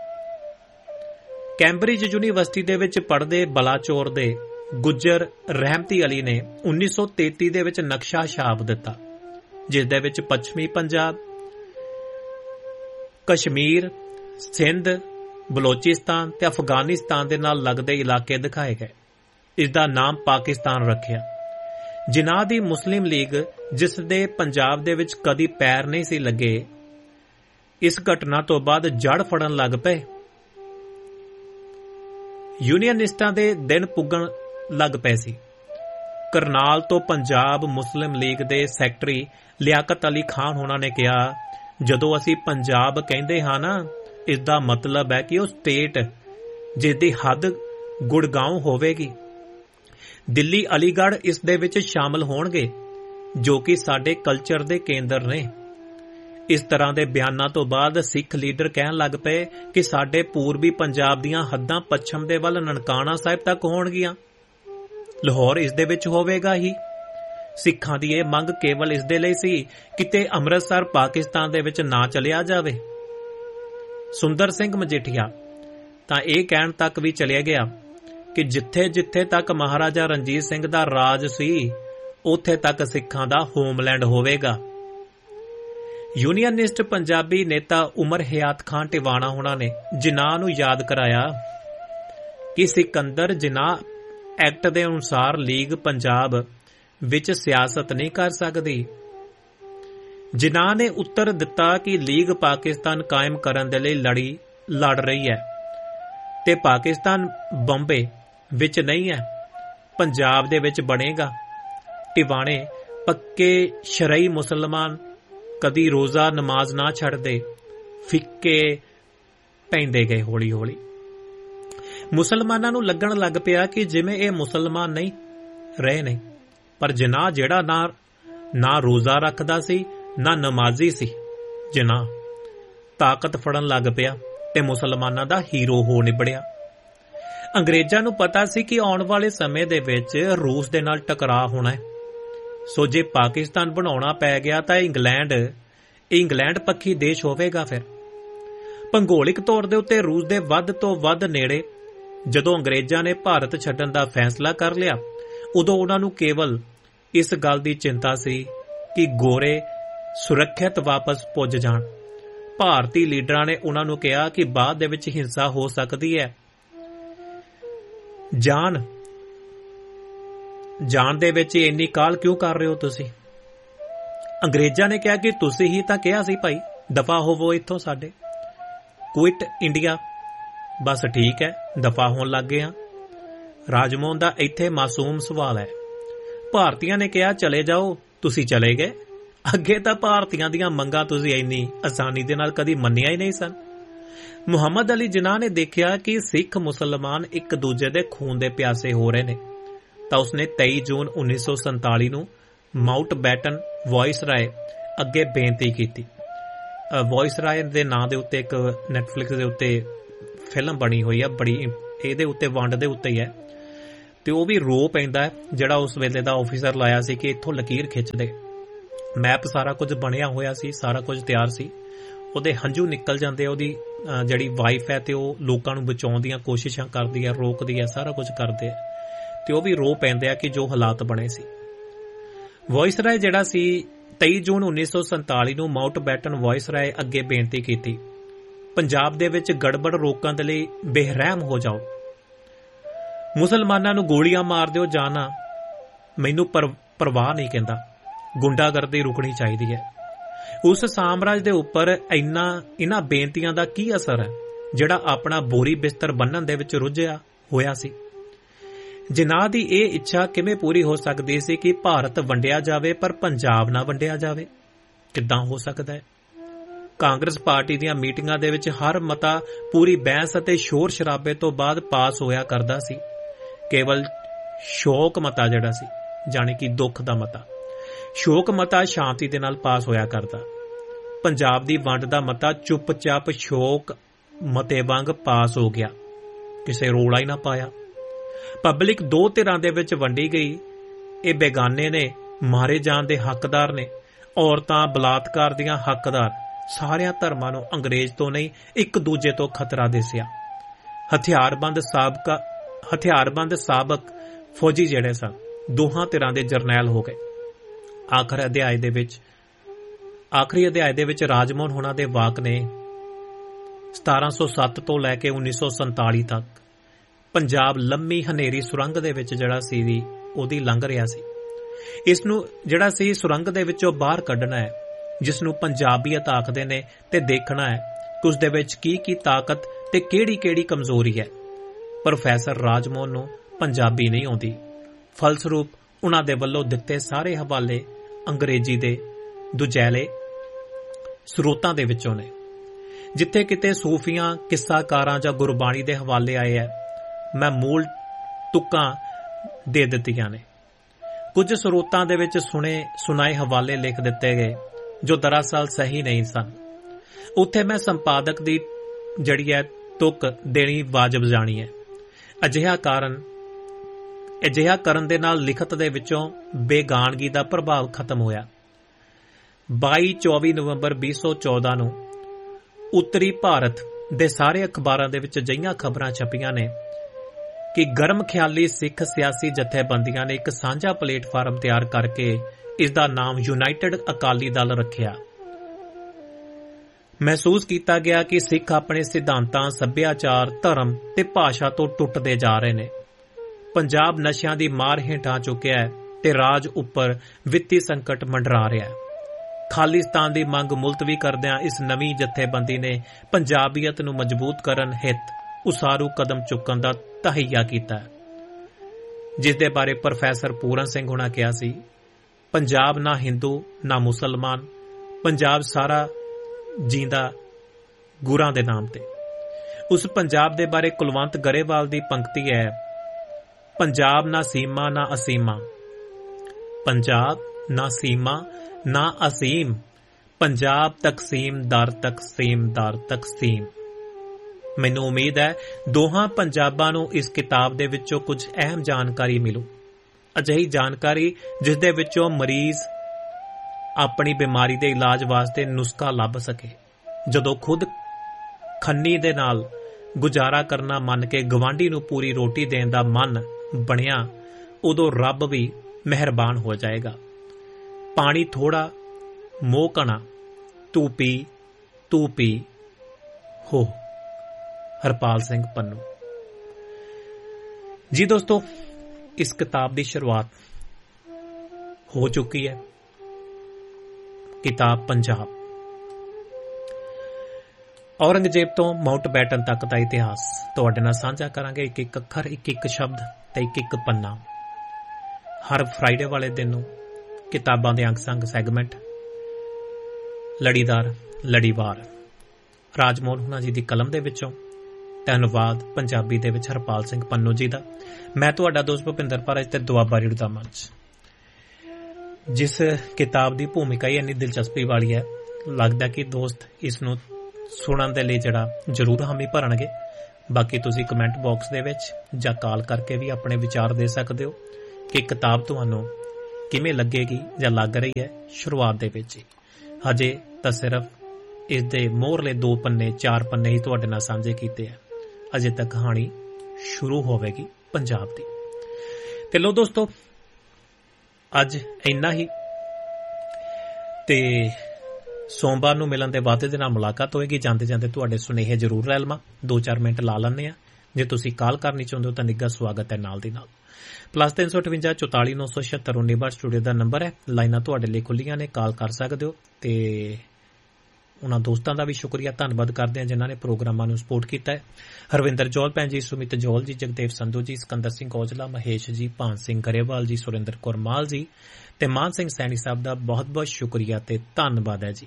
ਕੈਂਬਰਿਜ ਯੂਨੀਵਰਸਿਟੀ ਦੇ ਵਿੱਚ ਪੜ੍ਹਦੇ ਬਲਾਚੌਰ ਦੇ ਗੁੱਜਰ ਰਹਿਮਤੀ ਅਲੀ ਨੇ ਉੱਨੀ ਸੌ ਤੇਤੀ ਦੇ ਵਿੱਚ ਨਕਸ਼ਾ ਛਾਪ ਦਿੱਤਾ, ਜਿਸ ਦੇ ਵਿੱਚ ਪੱਛਮੀ ਪੰਜਾਬ, ਕਸ਼ਮੀਰ, ਸਿੰਧ, ਬਲੋਚਿਸਤਾਨ ਤੇ ਅਫਗਾਨਿਸਤਾਨ ਦੇ ਨਾਲ ਲੱਗਦੇ ਇਲਾਕੇ ਦਿਖਾਏ ਗਏ। ਇਸ ਦਾ ਨਾਮ ਪਾਕਿਸਤਾਨ ਰੱਖਿਆ। ਜਿਨ੍ਹਾਂ ਦੀ ਮੁਸਲਿਮ ਲੀਗ, ਜਿਸ ਦੇ ਪੰਜਾਬ ਦੇ ਵਿੱਚ ਕਦੀ ਪੈਰ ਨਹੀਂ ਸੀ ਲੱਗੇ, ਇਸ ਘਟਨਾ ਤੋਂ ਬਾਅਦ ਜੜ ਫੜਨ ਲੱਗ ਪਏ। ਯੂਨੀਅਨਿਸਟਾਂ ਦੇ ਦਿਨ ਪੁੱਗਣ ਲੱਗ ਪਏ ਸੀ। ਕਰਨਾਲ ਤੋਂ ਪੰਜਾਬ ਮੁਸਲਿਮ ਲੀਗ ਦੇ ਸੈਕਟਰੀ ਲਿਆਕਤ ਅਲੀ ਖਾਨ ਹੋਣਾ ਨੇ ਕਿਹਾ, ਜਦੋਂ ਅਸੀਂ ਪੰਜਾਬ ਕਹਿੰਦੇ ਹਾਂ ਨਾ, ਇਸ ਦਾ ਮਤਲਬ ਹੈ ਕਿ ਉਹ ਸਟੇਟ ਜਿਸ ਦੀ ਹੱਦ ਗੁੜਗਾਉਂ ਹੋਵੇਗੀ, ਦਿੱਲੀ, ਅਲੀਗੜ੍ਹ ਇਸ ਦੇ ਵਿੱਚ ਸ਼ਾਮਲ ਹੋਣਗੇ, ਜੋ ਕਿ ਸਾਡੇ ਕਲਚਰ ਦੇ ਕੇਂਦਰ ਨੇ। ਇਸ ਤਰ੍ਹਾਂ ਦੇ ਬਿਆਨਾਂ ਤੋਂ ਬਾਅਦ ਸਿੱਖ ਲੀਡਰ ਕਹਿਣ ਲੱਗ ਪਏ ਕਿ ਸਾਡੇ ਪੂਰਬੀ ਪੰਜਾਬ ਦੀਆਂ ਹੱਦਾਂ ਪੱਛਮ ਦੇ ਵੱਲ ਨਨਕਾਣਾ ਸਾਹਿਬ ਤੱਕ ਹੋਣਗੀਆਂ, ਲਾਹੌਰ ਇਸ ਦੇ ਵਿੱਚ ਹੋਵੇਗਾ ਹੀ। ਸਿੱਖਾਂ ਦੀ ਇਹ ਮੰਗ ਕੇਵਲ ਇਸ ਦੇ ਲਈ ਸੀ ਕਿਤੇ ਅੰਮ੍ਰਿਤਸਰ ਪਾਕਿਸਤਾਨ ਦੇ ਵਿੱਚ ਨਾ ਚਲਿਆ ਜਾਵੇ। ਸੁੰਦਰ ਸਿੰਘ ਮਜੀਠੀਆ ਤਾਂ ਇਹ ਕਹਿਣ ਤੱਕ ਵੀ ਚਲਿਆ ਗਿਆ ਕਿ ਜਿੱਥੇ ਜਿੱਥੇ ਤੱਕ ਮਹਾਰਾਜਾ ਰਣਜੀਤ ਸਿੰਘ ਦਾ ਰਾਜ ਸੀ, ਉੱਥੇ ਤੱਕ ਸਿੱਖਾਂ ਦਾ ਹੋਮਲੈਂਡ ਹੋਵੇਗਾ। ਯੂਨੀਅਨਿਸਟ ਪੰਜਾਬੀ ਨੇਤਾ ਉਮਰ ਹਯਾਤ ਖਾਨ ਟਿਵਾਣਾ ਹੋਣਾ ਨੇ ਜਿਨਾਹ ਨੂੰ ਯਾਦ ਕਰਾਇਆ ਕਿ ਸਿਕੰਦਰ ਜਿਨਾਹ ਐਕਟ ਦੇ ਅਨੁਸਾਰ ਲੀਗ ਪੰਜਾਬ ਵਿੱਚ ਸਿਆਸਤ ਨਹੀਂ ਕਰ ਸਕਦੀ। ਜਿਨਾਹ ਨੇ ਉੱਤਰ ਦਿੱਤਾ ਕਿ ਲੀਗ ਪਾਕਿਸਤਾਨ ਕਾਇਮ ਕਰਨ ਦੇ ਲਈ ਲੜੀ ਲੜ ਰਹੀ ਹੈ ਤੇ ਪਾਕਿਸਤਾਨ ਬੰਬੇ ਵਿੱਚ ਨਹੀਂ ਹੈ, ਪੰਜਾਬ ਦੇ ਵਿੱਚ ਬਣੇਗਾ। ਟਿਵਾਣੇ ਪੱਕੇ ਸ਼ਰਈ ਮੁਸਲਮਾਨ ਕਦੀ ਰੋਜ਼ਾ ਨਮਾਜ਼ ਨਾ ਛੱਡਦੇ, ਫਿੱਕੇ ਪੈਂਦੇ ਗਏ। ਹੌਲੀ ਹੌਲੀ ਮੁਸਲਮਾਨਾਂ ਨੂੰ ਲੱਗਣ ਲੱਗ ਪਿਆ ਕਿ ਜਿਵੇਂ ਇਹ ਮੁਸਲਮਾਨ ਨਹੀਂ ਰਹੇ ਨੇ, ਪਰ ਜਿਨਾਹ ਜਿਹੜਾ ਨਾ ਨਾ ਰੋਜ਼ਾ ਰੱਖਦਾ ਸੀ ਨਾ ਨਮਾਜ਼ੀ ਸੀ, ਜਿਨਾਹ ਤਾਕਤ ਫੜਨ ਲੱਗ ਪਿਆ ਤੇ ਮੁਸਲਮਾਨਾਂ ਦਾ ਹੀਰੋ ਹੋ ਨਿਬੜਿਆ। ਅੰਗਰੇਜ਼ਾਂ ਨੂੰ ਪਤਾ ਸੀ ਕਿ ਆਉਣ ਵਾਲੇ ਸਮੇਂ ਦੇ ਵਿੱਚ ਰੂਸ ਦੇ ਨਾਲ ਟਕਰਾਅ ਹੋਣਾ ਹੈ, ਸੋ ਜੇ ਪਾਕਿਸਤਾਨ ਬਣਾਉਣਾ ਪੈ ਗਿਆ ਤਾਂ ਇੰਗਲੈਂਡ ਇੰਗਲੈਂਡ ਪੱਖੀ ਦੇਸ਼ ਹੋਵੇਗਾ। ਫਿਰ ਭੂਗੋਲਿਕ ਤੌਰ ਦੇ ਉੱਤੇ ਰੂਸ ਦੇ ਵੱਧ ਤੋਂ ਵੱਧ ਨੇੜੇ ਜਦੋਂ ਅੰਗਰੇਜ਼ਾਂ ਨੇ ਭਾਰਤ ਛੱਡਣ ਦਾ ਫੈਸਲਾ ਕਰ ਲਿਆ, ਉਦੋਂ ਉਹਨਾਂ ਨੂੰ ਕੇਵਲ ਇਸ ਗੱਲ ਦੀ ਚਿੰਤਾ ਸੀ ਕਿ ਗੋਰੇ ਸੁਰੱਖਿਅਤ ਵਾਪਸ ਪੁੱਜ ਜਾਣ। ਭਾਰਤੀ ਲੀਡਰਾਂ ਨੇ ਉਹਨਾਂ ਨੂੰ ਕਿਹਾ ਕਿ ਬਾਅਦ ਦੇ ਵਿੱਚ ਹਿੰਸਾ ਹੋ ਸਕਦੀ ਹੈ, ਜਾਨ ਜਾਨ ਦੇ ਵਿੱਚ ਇੰਨੀ ਕਾਹਲ ਕਿਉਂ ਕਰ ਰਹੇ ਹੋ ਤੁਸੀਂ? ਅੰਗਰੇਜ਼ਾਂ ਨੇ ਕਿਹਾ ਕਿ ਤੁਸੀਂ ਹੀ ਤਾਂ ਕਿਹਾ ਸੀ ਭਾਈ ਦਫਾ ਹੋਵੋ ਇੱਥੋਂ, ਸਾਡੇ ਕੁਇਟ ਇੰਡੀਆ। ਬਸ ਠੀਕ ਹੈ, ਦਫਾ ਹੋਣ ਲੱਗ ਗਏ ਹਾਂ। ਰਾਜਮੋਹਨ ਦਾ ਇੱਥੇ ਮਾਸੂਮ ਸਵਾਲ ਹੈ। ਭਾਰਤੀਆਂ ਨੇ ਕਿਹਾ ਚਲੇ ਜਾਓ, ਤੁਸੀਂ ਚਲੇ ਗਏ। ਅੱਗੇ ਤਾਂ ਭਾਰਤੀਆਂ ਦੀਆਂ ਮੰਗਾਂ ਤੁਸੀਂ ਇੰਨੀ ਆਸਾਨੀ ਦੇ ਨਾਲ ਕਦੀ ਮੰਨੀਆਂ ਹੀ ਨਹੀਂ ਸਨ। ਮੁਹੰਮਦ ਅਲੀ ਜਿਨਾਹ ਨੇ ਦੇਖਿਆ ਕਿ ਸਿੱਖ ਮੁਸਲਮਾਨ ਇੱਕ ਦੂਜੇ ਦੇ ਖੂਨ ਦੇ ਪਿਆਸੇ ਹੋ ਰਹੇ ਨੇ ਤਾਂ ਉਸਨੇ ਤੇਈ ਜੂਨ ਉੱਨੀ ਸੌ ਸੰਤਾਲੀ ਨੂੰ ਮਾਊਂਟ ਬੈਟਨ ਵਾਇਸਰਾਏ ਅੱਗੇ ਬੇਨਤੀ ਕੀਤੀ। ਵਾਇਸਰਾਏ ਦੇ ਨਾਂ ਦੇ ਉੱਤੇ ਇੱਕ ਨੈਟਫਲਿਕਸ ਦੇ ਉੱਤੇ ਫਿਲਮ ਬਣੀ ਹੋਈ ਆ, ਬੜੀ ਇਹਦੇ ਉੱਤੇ ਵੰਡ ਦੇ ਉੱਤੇ ਹੀ ਹੈ, ਤੇ ਉਹ ਵੀ ਰੋ ਪੈਂਦਾ ਜਿਹੜਾ ਉਸ ਵੇਲੇ ਦਾ ਆਫੀਸਰ ਲਾਇਆ ਸੀ ਕਿ ਇੱਥੋਂ ਲਕੀਰ ਖਿੱਚ ਦੇ। ਮੈਪ ਸਾਰਾ ਕੁਝ ਬਣਿਆ ਹੋਇਆ ਸੀ, ਸਾਰਾ ਕੁਝ ਤਿਆਰ ਸੀ, ਉਹਦੇ ਹੰਝੂ ਨਿਕਲ ਜਾਂਦੇ। ਉਹਦੀ ਜਿਹੜੀ ਵਾਈਫ ਹੈ ਤੇ ਉਹ ਲੋਕਾਂ ਨੂੰ ਬਚਾਉਣ ਦੀਆਂ ਕੋਸ਼ਿਸ਼ਾਂ ਕਰਦੀ ਹੈ, ਰੋਕਦੀ ਹੈ, ਸਾਰਾ ਕੁਝ ਕਰਦੇ ਆ, ਤੇ ਉਹ ਵੀ ਰੋ ਪੈਂਦੇ ਆ ਕਿ ਜੋ ਹਾਲਾਤ ਬਣੇ ਸੀ। ਵਾਇਸਰਾਏ ਜਿਹੜਾ ਸੀ ਤੇਈ ਜੂਨ ਉੱਨੀ ਸੌ ਸੰਤਾਲੀ ਨੂੰ ਮਾਊਂਟ ਬੈਟਨ ਵਾਇਸਰਾਏ ਅੱਗੇ ਬੇਨਤੀ ਕੀਤੀ, ਪੰਜਾਬ ਦੇ ਵਿੱਚ ਗੜਬੜ ਰੋਕਣ ਦੇ ਲਈ ਬੇਰਹਿਮ ਹੋ ਜਾਓ, ਮੁਸਲਮਾਨਾਂ ਨੂੰ ਗੋਲੀਆਂ ਮਾਰ ਦਿਓ ਜਾਂ ਨਾ, ਮੈਨੂੰ ਪਰਵਾਹ ਨਹੀਂ ਕਹਿੰਦਾ, ਗੁੰਡਾਗਰਦੀ ਰੁਕਣੀ ਚਾਹੀਦੀ ਹੈ। ਉਸ ਸਾਮਰਾਜ ਦੇ ਉੱਪਰ ਇੰਨਾ ਇਹਨਾਂ ਬੇਨਤੀਆਂ ਦਾ ਕੀ ਅਸਰ ਹੈ ਜਿਹੜਾ ਆਪਣਾ ਬੋਰੀ ਬਿਸਤਰ ਬੰਨਣ ਦੇ ਵਿੱਚ ਰੁੱਝਿਆ ਹੋਇਆ ਸੀ। ਜਿਨਾਹ ਦੀ ਇਹ ਇੱਛਾ ਕਿਵੇਂ ਪੂਰੀ ਹੋ ਸਕਦੀ ਸੀ ਕਿ ਭਾਰਤ ਵੰਡਿਆ ਜਾਵੇ ਪਰ ਪੰਜਾਬ ਨਾ ਵੰਡਿਆ ਜਾਵੇ? ਕਿੱਦਾਂ ਹੋ ਸਕਦਾ ਹੈ? ਕਾਂਗਰਸ ਪਾਰਟੀ ਦੀਆਂ ਮੀਟਿੰਗਾਂ ਦੇ ਵਿੱਚ ਹਰ ਮਤਾ ਪੂਰੀ ਬਹਿਸ ਅਤੇ ਸ਼ੋਰ ਸ਼ਰਾਬੇ ਤੋਂ ਬਾਅਦ ਪਾਸ ਹੋਇਆ ਕਰਦਾ ਸੀ। ਕੇਵਲ ਸ਼ੋਕ ਮਤਾ ਜਿਹੜਾ ਸੀ, ਜਾਣੀ ਕਿ ਦੁੱਖ ਦਾ ਮਤਾ, ਸ਼ੋਕ ਮਤਾ ਸ਼ਾਂਤੀ ਦੇ ਨਾਲ ਪਾਸ ਹੋਇਆ ਕਰਦਾ। ਪੰਜਾਬ ਦੀ ਵੰਡ ਦਾ ਮਤਾ ਚੁੱਪਚਾਪ ਸ਼ੋਕ ਮਤੇ ਵਾਂਗ ਪਾਸ ਹੋ ਗਿਆ, ਕਿਸੇ ਰੋਲਾ ਹੀ ਨਾ ਪਾਇਆ। ਪਬਲਿਕ ਦੋ ਧਿਰਾਂ ਦੇ ਵਿੱਚ ਵੰਡੀ ਗਈ। ਇਹ ਬੇਗਾਨੇ ਨੇ, ਮਾਰੇ ਜਾਣ ਦੇ ਹੱਕਦਾਰ ਨੇ, ਔਰਤਾਂ ਬਲਾਤਕਾਰ ਦੀਆਂ ਹੱਕਦਾਰ। ਸਾਰਿਆਂ ਧਰਮਾਂ ਨੂੰ ਅੰਗਰੇਜ਼ ਤੋਂ ਨਹੀਂ ਇੱਕ ਦੂਜੇ ਤੋਂ ਖਤਰਾ ਦਿਸਿਆ। ਹਥਿਆਰਬੰਦ ਸਾਬਕਾ ਹਥਿਆਰਬੰਦ ਸਾਬਕ ਫੌਜੀ ਜਿਹੜੇ ਸਨ ਦੋਹਾਂ ਧਿਰਾਂ ਦੇ ਜਰਨੈਲ ਹੋ ਗਏ। ਆਖਰ ਅਧਿਆਇ ਦੇ ਵਿੱਚ ਆਖਰੀ ਅਧਿਆਇ ਦੇ ਵਿੱਚ ਰਾਜਮੋਹਨ ਹੋਣਾ ਦੇ ਵਾਕ ਨੇ ਸਤਾਰਾਂ ਸੌ ਸੱਤ ਤੋਂ ਲੈ ਕੇ ਉੱਨੀ ਸੌ ਸੰਤਾਲੀ ਤੱਕ ਪੰਜਾਬ ਲੰਮੀ ਹਨੇਰੀ ਸੁਰੰਗ ਦੇ ਵਿੱਚ ਜਿਹੜਾ ਸੀ ਵੀ ਉਹਦੀ ਲੰਘ ਰਿਹਾ ਸੀ। ਇਸ ਨੂੰ ਜਿਹੜਾ ਸੀ ਸੁਰੰਗ ਦੇ ਵਿੱਚੋਂ ਬਾਹਰ ਕੱਢਣਾ ਹੈ, ਜਿਸ ਨੂੰ ਪੰਜਾਬੀਅਤ ਆਖਦੇ ਨੇ, ਤੇ ਦੇਖਣਾ ਹੈ ਕਿ ਉਸ ਦੇ ਵਿੱਚ ਕੀ ਕੀ ਤਾਕਤ ਤੇ ਕਿਹੜੀ ਕਿਹੜੀ ਕਮਜ਼ੋਰੀ ਹੈ। ਪ੍ਰੋਫੈਸਰ ਰਾਜਮੋਹਨ ਨੂੰ ਪੰਜਾਬੀ ਨਹੀਂ ਆਉਂਦੀ, ਫਲਸਰੂਪ ਉਹਨਾਂ ਦੇ ਵੱਲੋਂ ਦਿੱਤੇ ਸਾਰੇ ਹਵਾਲੇ ਅੰਗਰੇਜ਼ੀ ਦੇ ਦੁਜੈਲੇ ਸਰੋਤਾਂ ਦੇ ਵਿੱਚੋਂ ਨੇ। ਜਿੱਥੇ ਕਿਤੇ ਸੂਫੀਆਂ, ਕਿੱਸਾਕਾਰਾਂ ਜਾਂ ਗੁਰਬਾਣੀ ਦੇ ਹਵਾਲੇ ਆਏ ਹੈ, ਮੈਂ ਮੂਲ ਤੁਕਾਂ ਦੇ ਦਿੱਤੀਆਂ ਨੇ। ਕੁਝ ਸਰੋਤਾਂ ਦੇ ਵਿੱਚ ਸੁਣੇ ਸੁਣਾਏ ਹਵਾਲੇ ਲਿਖ ਦਿੱਤੇ ਗਏ ਜੋ ਦਰਅਸਲ ਸਹੀ ਨਹੀਂ ਸਨ। ਉੱਥੇ ਮੈਂ ਸੰਪਾਦਕ ਦੀ ਜਿਹੜੀ ਹੈ ਤੁਕ ਦੇਣੀ ਵਾਜਬ ਜਾਣੀ ਹੈ। ਅਜਿਹਾ ਕਾਰਨ ਅਜਿਹਾ ਕਰਨ ਦੇ ਨਾਲ ਲਿਖਤ ਦੇ ਵਿੱਚੋਂ ਬੇਗਾਨਗੀ ਦਾ ਪ੍ਰਭਾਵ ਖਤਮ ਹੋਇਆ। ਬਾਈ ਚੌਵੀ ਨਵੰਬਰ ਵੀਹ ਸੌ ਚੌਦਾਂ ਨੂੰ ਉੱਤਰੀ ਭਾਰਤ ਦੇ ਸਾਰੇ ਅਖਬਾਰਾਂ ਦੇ ਵਿੱਚ ਅਜਿਹੀਆਂ ਖਬਰਾਂ ਛਪੀਆਂ ਨੇ ਕਿ ਗਰਮ ਖਿਆਲੀ ਸਿੱਖ ਸਿਆਸੀ ਜਥੇਬੰਦੀਆਂ ਨੇ ਇੱਕ ਸਾਂਝਾ ਪਲੇਟਫਾਰਮ ਤਿਆਰ ਕਰਕੇ ਇਸ ਦਾ ਨਾਮ ਯੂਨਾਈਟਿਡ ਅਕਾਲੀ ਦਲ ਰੱਖਿਆ। ਮਹਿਸੂਸ ਕੀਤਾ ਗਿਆ ਕਿ ਸਿੱਖ ਆਪਣੇ ਸਿਧਾਂਤਾਂ, ਸੱਭਿਆਚਾਰ, ਧਰਮ ਤੇ ਭਾਸ਼ਾ ਤੋਂ ਟੁੱਟਦੇ ਜਾ ਰਹੇ ਨੇ। ਪੰਜਾਬ ਨਸ਼ਿਆਂ ਦੀ ਮਾਰ ਹੇਠ ਆ ਚੁੱਕਿਆ ਹੈ ਤੇ ਰਾਜ ਉੱਪਰ ਵਿੱਤੀ ਸੰਕਟ ਮੰਡਰਾ ਰਿਹਾ ਹੈ। ਖਾਲਿਸਤਾਨ ਦੀ ਮੰਗ ਮੁਲਤਵੀ ਕਰਦਿਆਂ ਇਸ ਨਵੀਂ ਜਥੇਬੰਦੀ ਨੇ ਪੰਜਾਬੀਅਤ ਨੂੰ ਮਜ਼ਬੂਤ ਕਰਨ ਹਿੱਤ ਉਸਾਰੂ ਕਦਮ ਚੁੱਕਣ ਦਾ ਤਹਈਆ ਕੀਤਾ, ਜਿਸ ਦੇ ਬਾਰੇ ਪ੍ਰੋਫੈਸਰ ਪੂਰਨ ਸਿੰਘ ਹੋਣਾ ਕਿਹਾ ਸੀ, ਪੰਜਾਬ ਨਾ ਹਿੰਦੂ ਨਾ ਮੁਸਲਮਾਨ, ਪੰਜਾਬ ਸਾਰਾ ਜੀਂਦਾ ਗੁਰਾਂ ਦੇ ਨਾਮ ਤੇ। ਉਸ ਪੰਜਾਬ ਦੇ ਬਾਰੇ ਕੁਲਵੰਤ ਗਰੇਵਾਲ ਦੀ ਪੰਕਤੀ ਹੈ, ਪੰਜਾਬ ਨਾ ਸੀਮਾ ਨਾ ਅਸੀਮਾ, ਪੰਜਾਬ ਨਾ ਸੀਮਾ ਨਾ ਅਸੀਮ, ਪੰਜਾਬ ਤਕਸੀਮ ਦਰ ਤਕਸੀਮ ਦਰ ਤਕਸੀਮ। ਮੈਨੂੰ ਉਮੀਦ ਹੈ ਦੋਹਾਂ ਪੰਜਾਬਾਂ ਨੂੰ ਇਸ ਕਿਤਾਬ ਦੇ ਵਿੱਚੋਂ ਕੁਝ ਅਹਿਮ ਜਾਣਕਾਰੀ ਮਿਲੂ, ਅਜਿਹੀ ਜਾਣਕਾਰੀ ਜਿਸ ਦੇ ਵਿੱਚੋਂ ਮਰੀਜ਼ ਆਪਣੀ ਬਿਮਾਰੀ ਦੇ ਇਲਾਜ ਵਾਸਤੇ ਨੁਸਖਾ ਲੱਭ ਸਕੇ। ਜਦੋਂ ਖੁਦ ਖੰਨੀ ਦੇ ਨਾਲ ਗੁਜ਼ਾਰਾ ਕਰਨਾ ਮੰਨ ਕੇ ਗਵਾਂਢੀ ਨੂੰ ਪੂਰੀ ਰੋਟੀ ਦੇਣ ਦਾ ਮਨ ਬਣਿਆ, ਉਦੋਂ ਰੱਬ ਵੀ ਮਿਹਰਬਾਨ ਹੋ ਜਾਏਗਾ। ਪਾਣੀ ਥੋੜਾ ਮੋਹ ਕਣਾ, ਤੂੰ ਪੀ ਤੂੰ ਪੀ ਹੋ। ਹਰਪਾਲ ਸਿੰਘ ਪੰਨੂ ਜੀ। ਦੋਸਤੋ, ਇਸ ਕਿਤਾਬ ਦੀ ਸ਼ੁਰੂਆਤ ਹੋ ਚੁੱਕੀ ਹੈ। ਕਿਤਾਬ ਪੰਜਾਬ, ਔਰੰਗਜ਼ੇਬ ਤੋਂ ਮਾਊਂਟ ਬੈਟਨ ਤੱਕ ਦਾ ਇਤਿਹਾਸ ਤੁਹਾਡੇ ਨਾਲ ਸਾਂਝਾ ਕਰਾਂਗੇ। ਇੱਕ ਇੱਕ ਅੱਖਰ, ਇੱਕ ਇੱਕ ਸ਼ਬਦ ਤੇ ਇੱਕ ਇੱਕ ਪੰਨਾ। ਹਰ ਫਰਾਈਡੇ ਵਾਲੇ ਦਿਨ ਨੂੰ ਕਿਤਾਬਾਂ ਦੇ ਅੰਗ ਸੰਗ ਸੈਗਮੈਂਟ ਲੜੀਦਾਰ ਲੜੀਵਾਰ ਰਾਜਮੋਹਨ ਹੁਣਾਂ ਜੀ ਦੀ ਕਲਮ ਦੇ ਵਿੱਚੋਂ। ਧੰਨਵਾਦ ਪੰਜਾਬੀ ਦੇ ਵਿੱਚ ਹਰਪਾਲ ਸਿੰਘ ਪੰਨੂ ਜੀ ਦਾ। ਮੈਂ ਤੁਹਾਡਾ ਦੋਸਤ ਭੁਪਿੰਦਰ ਭਾਰਤ ਤੇ ਦੁਆਬਾ ਰੇਡੀਓ ਦਾ ਮੰਚ। ਜਿਸ ਕਿਤਾਬ ਦੀ ਭੂਮਿਕਾ ਹੀ ਇੰਨੀ ਦਿਲਚਸਪੀ ਵਾਲੀ ਹੈ, ਲੱਗਦਾ ਕਿ ਦੋਸਤ ਇਸ ਨੂੰ ਸੁਣਨ ਦੇ ਲਈ ਜਿਹੜਾ ਜ਼ਰੂਰ ਹਾਮੀ ਭਰਨਗੇ। ਬਾਕੀ ਤੁਸੀਂ ਕਮੈਂਟ ਬਾਕਸ ਦੇ ਵਿੱਚ ਜਾਂ ਕਾਲ ਕਰਕੇ ਵੀ ਆਪਣੇ ਵਿਚਾਰ ਦੇ ਸਕਦੇ ਹੋ ਕਿ ਕਿਤਾਬ ਤੁਹਾਨੂੰ ਕਿਵੇਂ ਲੱਗੇਗੀ ਜਾਂ ਲੱਗ ਰਹੀ ਹੈ ਸ਼ੁਰੂਆਤ ਦੇ ਵਿੱਚ ਹੀ। ਹਜੇ ਤਾਂ ਸਿਰਫ ਇਸ ਦੇ ਮੋਹਰਲੇ ਦੋ ਪੰਨੇ ਚਾਰ ਪੰਨੇ ਹੀ ਤੁਹਾਡੇ ਨਾਲ ਸਾਂਝੇ ਕੀਤੇ ਆ। ਅਜੇ ਤੱਕ ਕਹਾਣੀ ਸ਼ੁਰੂ ਹੋਵੇਗੀ ਪੰਜਾਬ ਦੀ। ਤੇ ਲੋ ਦੋਸਤੋ, ਅੱਜ ਇੰਨਾ ਹੀ। ਤੇ ਸੋਮਵਾਰ ਨੂੰ ਮਿਲਣ ਦੇ ਵਾਅਦੇ ਦੇ ਨਾਲ ਮੁਲਾਕਾਤ ਹੋਏਗੀ। ਜਾਂਦੇ ਜਾਂਦੇ ਤੁਹਾਡੇ ਸੁਨੇਹੇ ਜ਼ਰੂਰ ਲੈ ਲਵਾਂ, ਦੋ ਚਾਰ ਮਿੰਟ ਲਾ ਲੈਂਦੇ ਆ। ਜੇ ਤੁਸੀਂ ਕਾਲ ਕਰਨੀ ਚਾਹੁੰਦੇ ਹੋ ਤਾਂ ਨਿੱਘਾ ਸਵਾਗਤ ਹੈ ਨਾਲ ਦੀ ਨਾਲ। ਪਲੱਸ ਤਿੰਨ ਸੌ ਅਠਵੰਜਾ ਚੁਤਾਲੀ ਨੌ ਸੌ ਛਿਅੱਤਰ ਉੱਨੀ ਬਾਰ ਸਟੂਡੀਓ ਦਾ ਨੰਬਰ ਹੈ। ਲਾਈਨਾਂ ਤੁਹਾਡੇ ਲਈ ਖੁੱਲੀਆਂ ਨੇ, ਕਾਲ ਕਰ ਸਕਦੇ ਹੋ। ਤੇ ਉਹਨਾਂ ਦੋਸਤਾਂ ਦਾ ਵੀ ਸ਼ੁਕਰੀਆ, ਧੰਨਵਾਦ ਕਰਦੇ ਹਾਂ ਜਿਨ੍ਹਾਂ ਨੇ ਪ੍ਰੋਗਰਾਮਾਂ ਨੂੰ ਸਪੋਰਟ ਕੀਤਾ ਹੈ। ਹਰਵਿੰਦਰ ਜੌਲ ਭੈਣ ਜੀ, ਸੁਮਿਤ ਜੌਲ ਜੀ, ਜਗਦੇਵ ਸੰਧੂ ਜੀ, ਸਿਕੰਦਰ ਸਿੰਘ ਔਜਲਾ, ਮਹੇਸ਼ ਜੀ, ਭਾਨ ਸਿੰਘ ਗਰੇਵਾਲ ਜੀ, ਸੁਰਿੰਦਰ ਕੌਰ ਮਾਲ ਜੀ ਤੇ ਮਾਨ ਸਿੰਘ ਸੈਣੀ ਸਾਹਿਬ ਦਾ ਬਹੁਤ ਬਹੁਤ ਸ਼ੁਕਰੀਆ ਤੇ ਧੰਨਵਾਦ ਹੈ ਜੀ।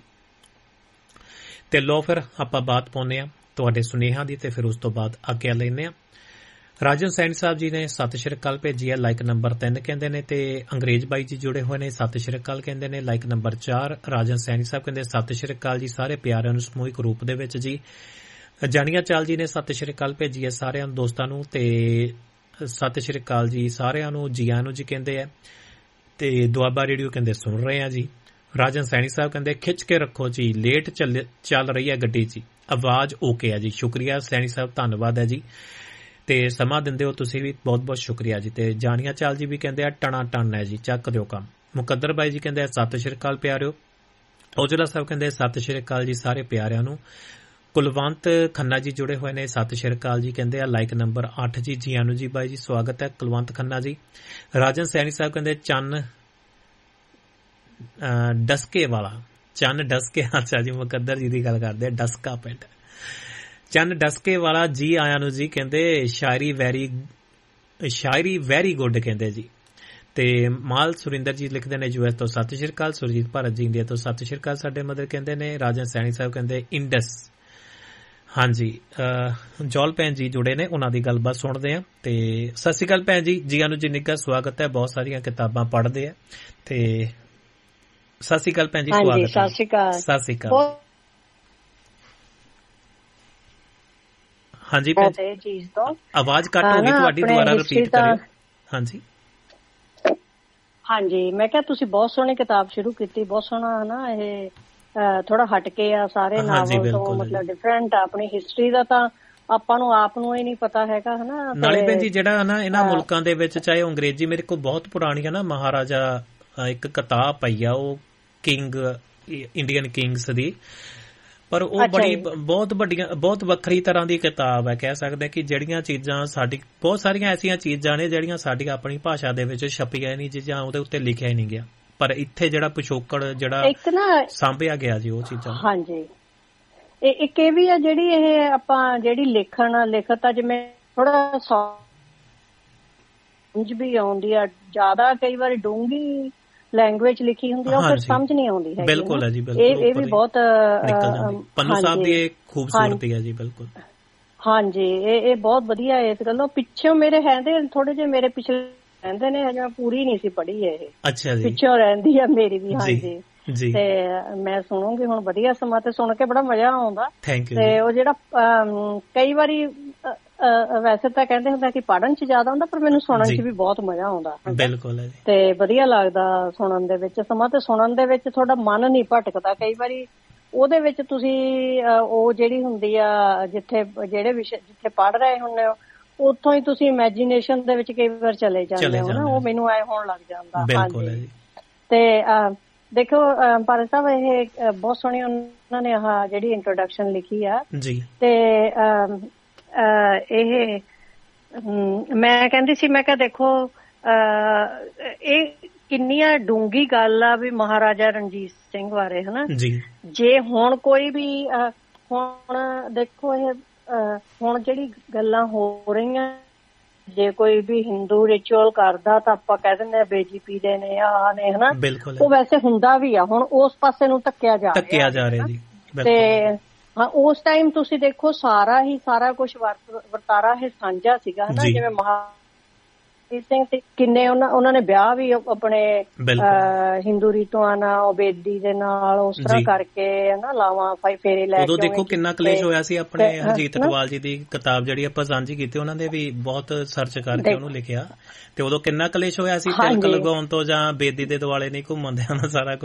ਤੇ ਲੋ ਫਿਰ ਆਪਾਂ ਬਾਤ ਪਾਉਂਦੇ ਹਾਂ ਤੁਹਾਡੇ ਸੁਨੇਹਾਂ ਦੀ ਤੇ ਫਿਰ ਉਸ ਤੋਂ ਬਾਅਦ ਆਗਿਆ ਲੈਂਦੇ ਹਾਂ। ਰਾਜਨ ਸੈਣੀ ਸਾਹਿਬ ਜੀ ਨੇ ਸਤਿ ਸ਼੍ਰੀ ਅਕਾਲ ਭੇਜੀ ਹੈ, ਲਾਈਕ ਨੰਬਰ ਤਿੰਨ ਕਹਿੰਦੇ ਨੇ। ਤੇ ਅੰਗਰੇਜ਼ ਬਾਈ ਜੀ ਜੁੜੇ ਹੋਏ ਨੇ, ਸਤਿ ਸ਼੍ਰੀ ਅਕਾਲ ਕਹਿੰਦੇ ਨੇ, ਲਾਈਕ ਨੰਬਰ ਚਾਰ। ਰਾਜਨ ਸੈਣੀ ਸਾਹਿਬ ਕਹਿੰਦੇ ਸਤਿ ਸ਼੍ਰੀ ਅਕਾਲ ਜੀ ਸਾਰੇ ਪਿਆਰਿਆਂ ਨੂੰ ਸਮੂਹਿਕ ਰੂਪ ਦੇ ਵਿੱਚ ਜੀ। ਜਾਨੀਆ ਚਾਲ ਜੀ ਨੇ ਸਤਿ ਸ਼੍ਰੀ ਅਕਾਲ ਭੇਜੀ ਹੈ ਸਾਰਿਆਂ ਦੋਸਤਾਂ ਨੂੰ ਤੇ ਸਤਿ ਸ਼੍ਰੀ ਅਕਾਲ ਜੀ ਸਾਰਿਆਂ ਨੂੰ, ਜੀ ਆਇਆਂ ਨੂੰ ਜੀ ਕਹਿੰਦੇ ਆ। ਤੇ ਦੁਆਬਾ ਰੇਡੀਓ ਕਹਿੰਦੇ ਸੁਣ ਰਹੇ ਆ ਜੀ। ਰਾਜਨ ਸੈਣੀ ਸਾਹਿਬ ਕਹਿੰਦੇ ਖਿੱਚ ਕੇ ਰੱਖੋ ਜੀ, ਲੇਟ ਚੱਲ ਰਹੀ ਹੈ ਗੱਡੀ ਜੀ, ਆਵਾਜ਼ ਓਕੇ ਆ ਜੀ। ਸ਼ੁਕਰੀਆ ਸੈਣੀ ਸਾਹਿਬ, ਧੰਨਵਾਦ ਹੈ ਜੀ। ਤੇ ਸਮਾਂ ਦਿੰਦੇ ਹੋ ਤੁਸੀਂ ਵੀ, ਬਹੁਤ ਬਹੁਤ ਸ਼ੁਕਰੀਆ ਜੀ। ਤੇ ਜਾਨੀਆ ਚਾਲ ਜੀ ਵੀ ਕਹਿੰਦੇ ਆ ਟਣਾ ਟਣ ਹੈ ਜੀ, ਚੱਕ ਦਿਓ ਕੰਮ। ਮੁਕੱਦਰ ਬਾਈ ਜੀ ਕਹਿੰਦੇ ਸਤਿ ਸ਼੍ਰੀ ਅਕਾਲ ਪਿਆਰਿਓ। ਔਜਲਾ ਸਾਹਿਬ ਕਹਿੰਦੇ ਸਤਿ ਸ਼੍ਰੀ ਅਕਾਲ ਜੀ ਸਾਰੇ ਪਿਆਰਿਆਂ ਨੂੰ। ਕੁਲਵੰਤ ਖੰਨਾ ਜੀ ਜੁੜੇ ਹੋਏ ਨੇ, ਸਤਿ ਸ਼੍ਰੀ ਅਕਾਲ ਜੀ ਕਹਿੰਦੇ ਆ, ਲਾਈਕ ਨੰਬਰ ਅੱਠ ਜੀ। ਜੀ ਆਨੂ ਜੀ ਬਾਈ ਜੀ, ਸਵਾਗਤ ਹੈ ਕੁਲਵੰਤ ਖੰਨਾ ਜੀ। ਰਾਜਨ ਸੈਣੀ ਸਾਹਿਬ ਕਹਿੰਦੇ ਚੰਨ ਡਸਕੇ ਵਾਲਾ, ਚੰਨ ਡਸਕੇ, ਅੱਛਾ ਜੀ ਮੁਕੱਦਰ ਜੀ ਦੀ ਗੱਲ ਕਰਦੇ ਆ, ਡਸਕਾ ਪਿੰਡ, ਚੰਨ ਡਸਕੇ ਵਾਲਾ ਜੀ ਆਇਆਂ ਨੂੰ ਜੀ ਕਹਿੰਦੇ। ਸ਼ਾਇਰੀ ਵੈਰੀ ਸ਼ਾਇਰੀ ਵੈਰੀ ਗੁੱਡ ਕਹਿੰਦੇ ਜੀ। ਤੇ ਮਾਲ ਸੁਰਿੰਦਰ ਜੀ ਲਿਖਦੇ ਨੇ ਯੂ ਐਸ ਤੋਂ ਸਤਿ ਸ਼੍ਰੀ ਅਕਾਲ। ਸੁਰਜੀਤ ਭਾਰਤ ਜੀ ਇੰਡੀਆ ਤੋਂ ਸਤਿ ਸ਼੍ਰੀ ਅਕਾਲ ਸਾਡੇ ਮਦਰ ਕਹਿੰਦੇ ਨੇ। ਰਾਜਨ ਸੈਣੀ ਸਾਹਿਬ ਕਹਿੰਦੇ ਇੰਡਸ, ਹਾਂਜੀ। ਜੌਲ ਭੈਣ ਜੀ ਜੁੜੇ ਨੇ, ਉਹਨਾਂ ਦੀ ਗੱਲਬਾਤ ਸੁਣਦੇ ਆ। ਤੇ ਸਤਿ ਸ਼੍ਰੀ ਅਕਾਲ ਭੈਣ ਜੀ, ਜੀ ਆਨੂ ਜੀ, ਨਿੱਘਾ ਸਵਾਗਤ ਹੈ। ਬਹੁਤ ਸਾਰੀਆਂ ਕਿਤਾਬਾਂ ਪੜ੍ਹਦੇ ਆ ਤੇ ਸਤਿ ਸ਼੍ਰੀ ਅਕਾਲ ਭੈਣ ਜੀ, ਸਵਾਗਤ ਹੈ। ਸਤਿ ਸ਼੍ਰੀ ਅਕਾਲ। ਸਤਿ ਸ਼੍ਰੀ ਅਕਾਲ। ਹਾਂਜੀ ਭੈਣ ਜੀ, ਆਵਾਜ਼ ਘੱਟ ਹੋ ਗਈ ਤੁਹਾਡੀ, ਦੁਬਾਰਾ ਰਿਪੀਟ ਕਰਿਓ। ਹਾਂਜੀ ਹਾਂਜੀ, ਮੈਂ ਕਿਹਾ ਤੁਸੀਂ ਬਹੁਤ ਸੋਹਣੀ ਕਿਤਾਬ ਸ਼ੁਰੂ ਕੀਤੀ, ਬਹੁਤ ਸੋਹਣਾ ਹਨਾ। ਇਹ ਥੋੜਾ ਹਟ ਕੇ ਆ ਸਾਰੇ ਨਾਵਲ ਤੋਂ, ਮਤਲਬ ਡਿਫਰੈਂਟ ਆਪਣੀ ਹਿਸਟਰੀ ਦਾ ਤਾਂ ਆਪਾਂ ਨੂੰ ਆਪ ਨੂੰ ਹੀ ਨਹੀਂ ਪਤਾ ਹੈਗਾ ਹਨਾ। ਨਾਲੇ ਭੈਣ ਜੀ ਜਿਹੜਾ ਨਾ ਇਹਨਾਂ ਮੁਲਕਾਂ ਦੇ ਵਿੱਚ, ਚਾਹੇ ਅੰਗਰੇਜ਼ੀ, ਮੇਰੇ ਕੋਲ ਬਹੁਤ ਪੁਰਾਣੀ ਹੈ ਨਾ ਮਹਾਰਾਜਾ ਇੱਕ ਕਿਤਾਬ ਪਈ ਆ, ਉਹ ਕਿੰਗ ਇੰਡੀਅਨ ਕਿੰਗਸ ਦੀ, ਪਰ ਉਹ ਬੜੀ ਬਹੁਤ ਵੱਡੀਆਂ ਬਹੁਤ ਵੱਖਰੀ ਤਰ੍ਹਾਂ ਦੀ ਕਿਤਾਬ ਹੈ। ਕਹਿ ਸਕਦੇ ਕਿ ਜਿਹੜੀਆਂ ਚੀਜ਼ਾਂ ਸਾਡੀ, ਬਹੁਤ ਸਾਰੀਆਂ ਐਸੀਆਂ ਚੀਜ਼ਾਂ ਨੇ ਜਿਹੜੀਆਂ ਸਾਡੀ ਆਪਣੀ ਭਾਸ਼ਾ ਦੇ ਵਿੱਚ ਛਪੀਆਂ ਨਹੀਂ, ਜਾਂ ਉਹਦੇ ਉੱਤੇ ਲਿਖਿਆ ਹੀ ਨਹੀਂ ਗਿਆ, ਪਰ ਇੱਥੇ ਜਿਹੜਾ ਪਿਛੋਕੜ ਜਿਹੜਾ ਸਾਂਭਿਆ ਗਿਆ ਜੀ ਉਹ ਚੀਜ਼ਾਂ। ਹਾਂਜੀ, ਇੱਕ ਇਹ ਵੀ ਆ ਜਿਹੜੀ ਇਹ ਆਪਾਂ ਜਿਹੜੀ ਲਿਖਣ ਲਿਖਤ ਆ, ਜਿਵੇਂ ਥੋੜਾ ਸਮਝ ਵੀ ਆਉਂਦੀ ਆ, ਜ਼ਿਆਦਾ ਕਈ ਵਾਰੀ ਡੂੰਘੀ ਲੈਂਗੁਏਜ ਲਿਖੀ ਹੁੰਦੀ ਆ, ਉਹ ਫਿਰ ਸਮਝ ਨਹੀਂ ਆਉਂਦੀ ਹੈ। ਬਿਲਕੁਲ ਹੈ ਜੀ, ਇਹ ਵੀ ਬਹੁਤ ਪੰਨੂ ਸਾਹਿਬ ਦੀ ਇਹ ਖੂਬਸੂਰਤੀ ਹੈ ਜੀ। ਬਿਲਕੁਲ ਹਾਂਜੀ, ਇਹ ਇਹ ਬਹੁਤ ਵਧੀਆ ਇਸ ਗੱਲੋਂ। ਪਿੱਛੋਂ ਮੇਰੇ ਹੈਂਦੇ ਥੋੜੇ ਜਿਹੇ, ਮੇਰੇ ਪਿਛਲੇ ਰਹਿੰਦੇ ਨੇ, ਹਜੇ ਪੂਰੀ ਨਹੀਂ ਸੀ ਪੜ੍ਹੀ ਇਹ। ਅੱਛਾ ਜੀ, ਪਿੱਛੋਂ ਰਹਿੰਦੀ ਆ ਮੇਰੀ ਵੀ। ਹਾਂਜੀ ਜੀ, ਤੇ ਮੈਂ ਸੁਣੂਗੀ ਹੁਣ, ਵਧੀਆ ਸਮਾਂ ਤੇ ਸੁਣ ਕੇ ਬੜਾ ਮਜ਼ਾ ਆਉਂਦਾ। ਤੇ ਉਹ ਜਿਹੜਾ ਕਈ ਵਾਰੀ ਵੈਸੇ ਤਾਂ ਕਹਿੰਦੇ ਹੁੰਦਾ ਕਿ ਪੜ੍ਹਨ ਚ ਜ਼ਿਆਦਾ ਹੁੰਦਾ, ਪਰ ਮੈਨੂੰ ਸੁਣਨ ਚ ਵੀ ਬਹੁਤ ਮਜ਼ਾ ਆਉਂਦਾ। ਬਿਲਕੁਲ ਤੇ ਵਧੀਆ ਲੱਗਦਾ ਸੁਣਨ ਦੇ ਵਿੱਚ ਸਮਾਂ, ਤੇ ਸੁਣਨ ਦੇ ਵਿੱਚ ਤੁਹਾਡਾ ਮਨ ਨਹੀਂ ਭਟਕਦਾ ਕਈ ਵਾਰੀ। ਉਹਦੇ ਵਿੱਚ ਤੁਸੀਂ ਉਹ ਜਿਹੜੀ ਹੁੰਦੀ ਆ, ਜਿੱਥੇ ਜਿਹੜੇ ਵਿਸ਼ੇ ਜਿੱਥੇ ਪੜ੍ਹ ਰਹੇ ਹੁੰਦੇ ਹੋ, ਉੱਥੋਂ ਹੀ ਤੁਸੀਂ ਇਮੈਜੀਨੇਸ਼ਨ ਦੇ ਵਿੱਚ ਕਈ ਵਾਰ ਚਲੇ ਜਾਂਦੇ ਹੋ ਨਾ, ਉਹ ਮੈਨੂੰ ਐ ਹੋਣ ਲੱਗ ਜਾਂਦਾ। ਹਾਂਜੀ, ਤੇ ਦੇਖੋ ਭਾਰਤ ਸਾਹਿਬ, ਇਹ ਬਹੁਤ ਸੋਹਣੀ ਉਹਨਾਂ ਨੇ ਆਹ ਜਿਹੜੀ ਇੰਟਰੋਡਕਸ਼ਨ ਲਿਖੀ ਆ ਜੀ। ਤੇ ਇਹ ਮੈਂ ਕਹਿੰਦੀ ਸੀ, ਮੈਂ ਕਿਹਾ ਦੇਖੋ ਇਹ ਕਿੰਨੀਆਂ ਡੂੰਘੀ ਗੱਲ ਆ ਵੀ ਮਹਾਰਾਜਾ ਰਣਜੀਤ ਸਿੰਘ ਬਾਰੇ ਹਨਾ ਜੀ। ਜੇ ਹੁਣ ਕੋਈ ਵੀ ਹੁਣ ਦੇਖੋ, ਇਹ ਹੁਣ ਜਿਹੜੀ ਗੱਲਾਂ ਹੋ ਰਹੀਆਂ ਜੇ ਕੋਈ ਵੀ ਹਿੰਦੂ ਰਿਚੁਅਲ ਕਰਦਾ ਤਾਂ ਆਪਾਂ ਕਹਿ ਦਿੰਦੇ ਆ ਬੇਜੀਪੀ ਦੇ ਨੇ ਆ ਨੇ ਹਨਾ, ਉਹ ਵੈਸੇ ਹੁੰਦਾ ਵੀ ਆ। ਹੁਣ ਉਸ ਪਾਸੇ ਨੂੰ ਧੱਕਿਆ ਜਾ ਧੱਕਿਆ ਜਾ ਰਿਹਾ ਜੀ। ਤੇ ਹਾਂ ਉਸ ਟਾਈਮ ਤੁਸੀਂ ਦੇਖੋ ਸਾਰਾ ਹੀ ਸਾਰਾ ਕੁਝ ਵਰਤਾਰਾ ਇਹ ਸਾਂਝਾ ਸੀਗਾ ਹਨਾ, ਜਿਵੇਂ ਮਹਾ ਸਿੰਘ ਤੇ ਕਿੰਨੇ ਉਹਨਾਂ ਉਹਨਾਂ ਨੇ ਵਿਆਹ ਵੀ ਆਪਣੇ ਹਿੰਦੂ ਰੀਤੂਆਂ ਨਾਲ ਬੇਦੀ ਦੇ ਨਾਲ ਉਸ ਤਰ੍ਹਾਂ ਕਰਕੇ ਹਨਾ ਲਾਵਾਂ ਫਾਈ ਫੇਰੇ ਲੈ ਕੇ। ਉਦੋਂ ਦੇਖੋ ਕਿੰਨਾ ਕਲੇਸ਼ ਹੋਇਆ ਸੀ। ਆਪਣੇ ਹਰਜੀਤ ਅਟਵਾਲ ਜੀ ਦੀ ਕਿਤਾਬ ਜਿਹੜੀ ਆਪਾਂ ਸਾਂਝੀ ਕੀਤੀ, ਉਹਨਾਂ ਦੇ ਵੀ ਬਹੁਤ ਸਰਚ ਕਰਕੇ ਉਹਨੂੰ ਲਿਖਿਆ, ਤੇ ਉਦੋਂ ਕਿੰਨਾ ਕਲੇਸ਼ ਹੋਇਆ ਸੀ ਤਿਲਕ ਲਗਾਉਣ ਤੋਂ ਜਾਂ ਬੇਦੀ ਦੇ ਦੁਆਲੇ ਨਹੀਂ ਘੁੰਮਣ ਦੇਣਾ ਸਾਰਾ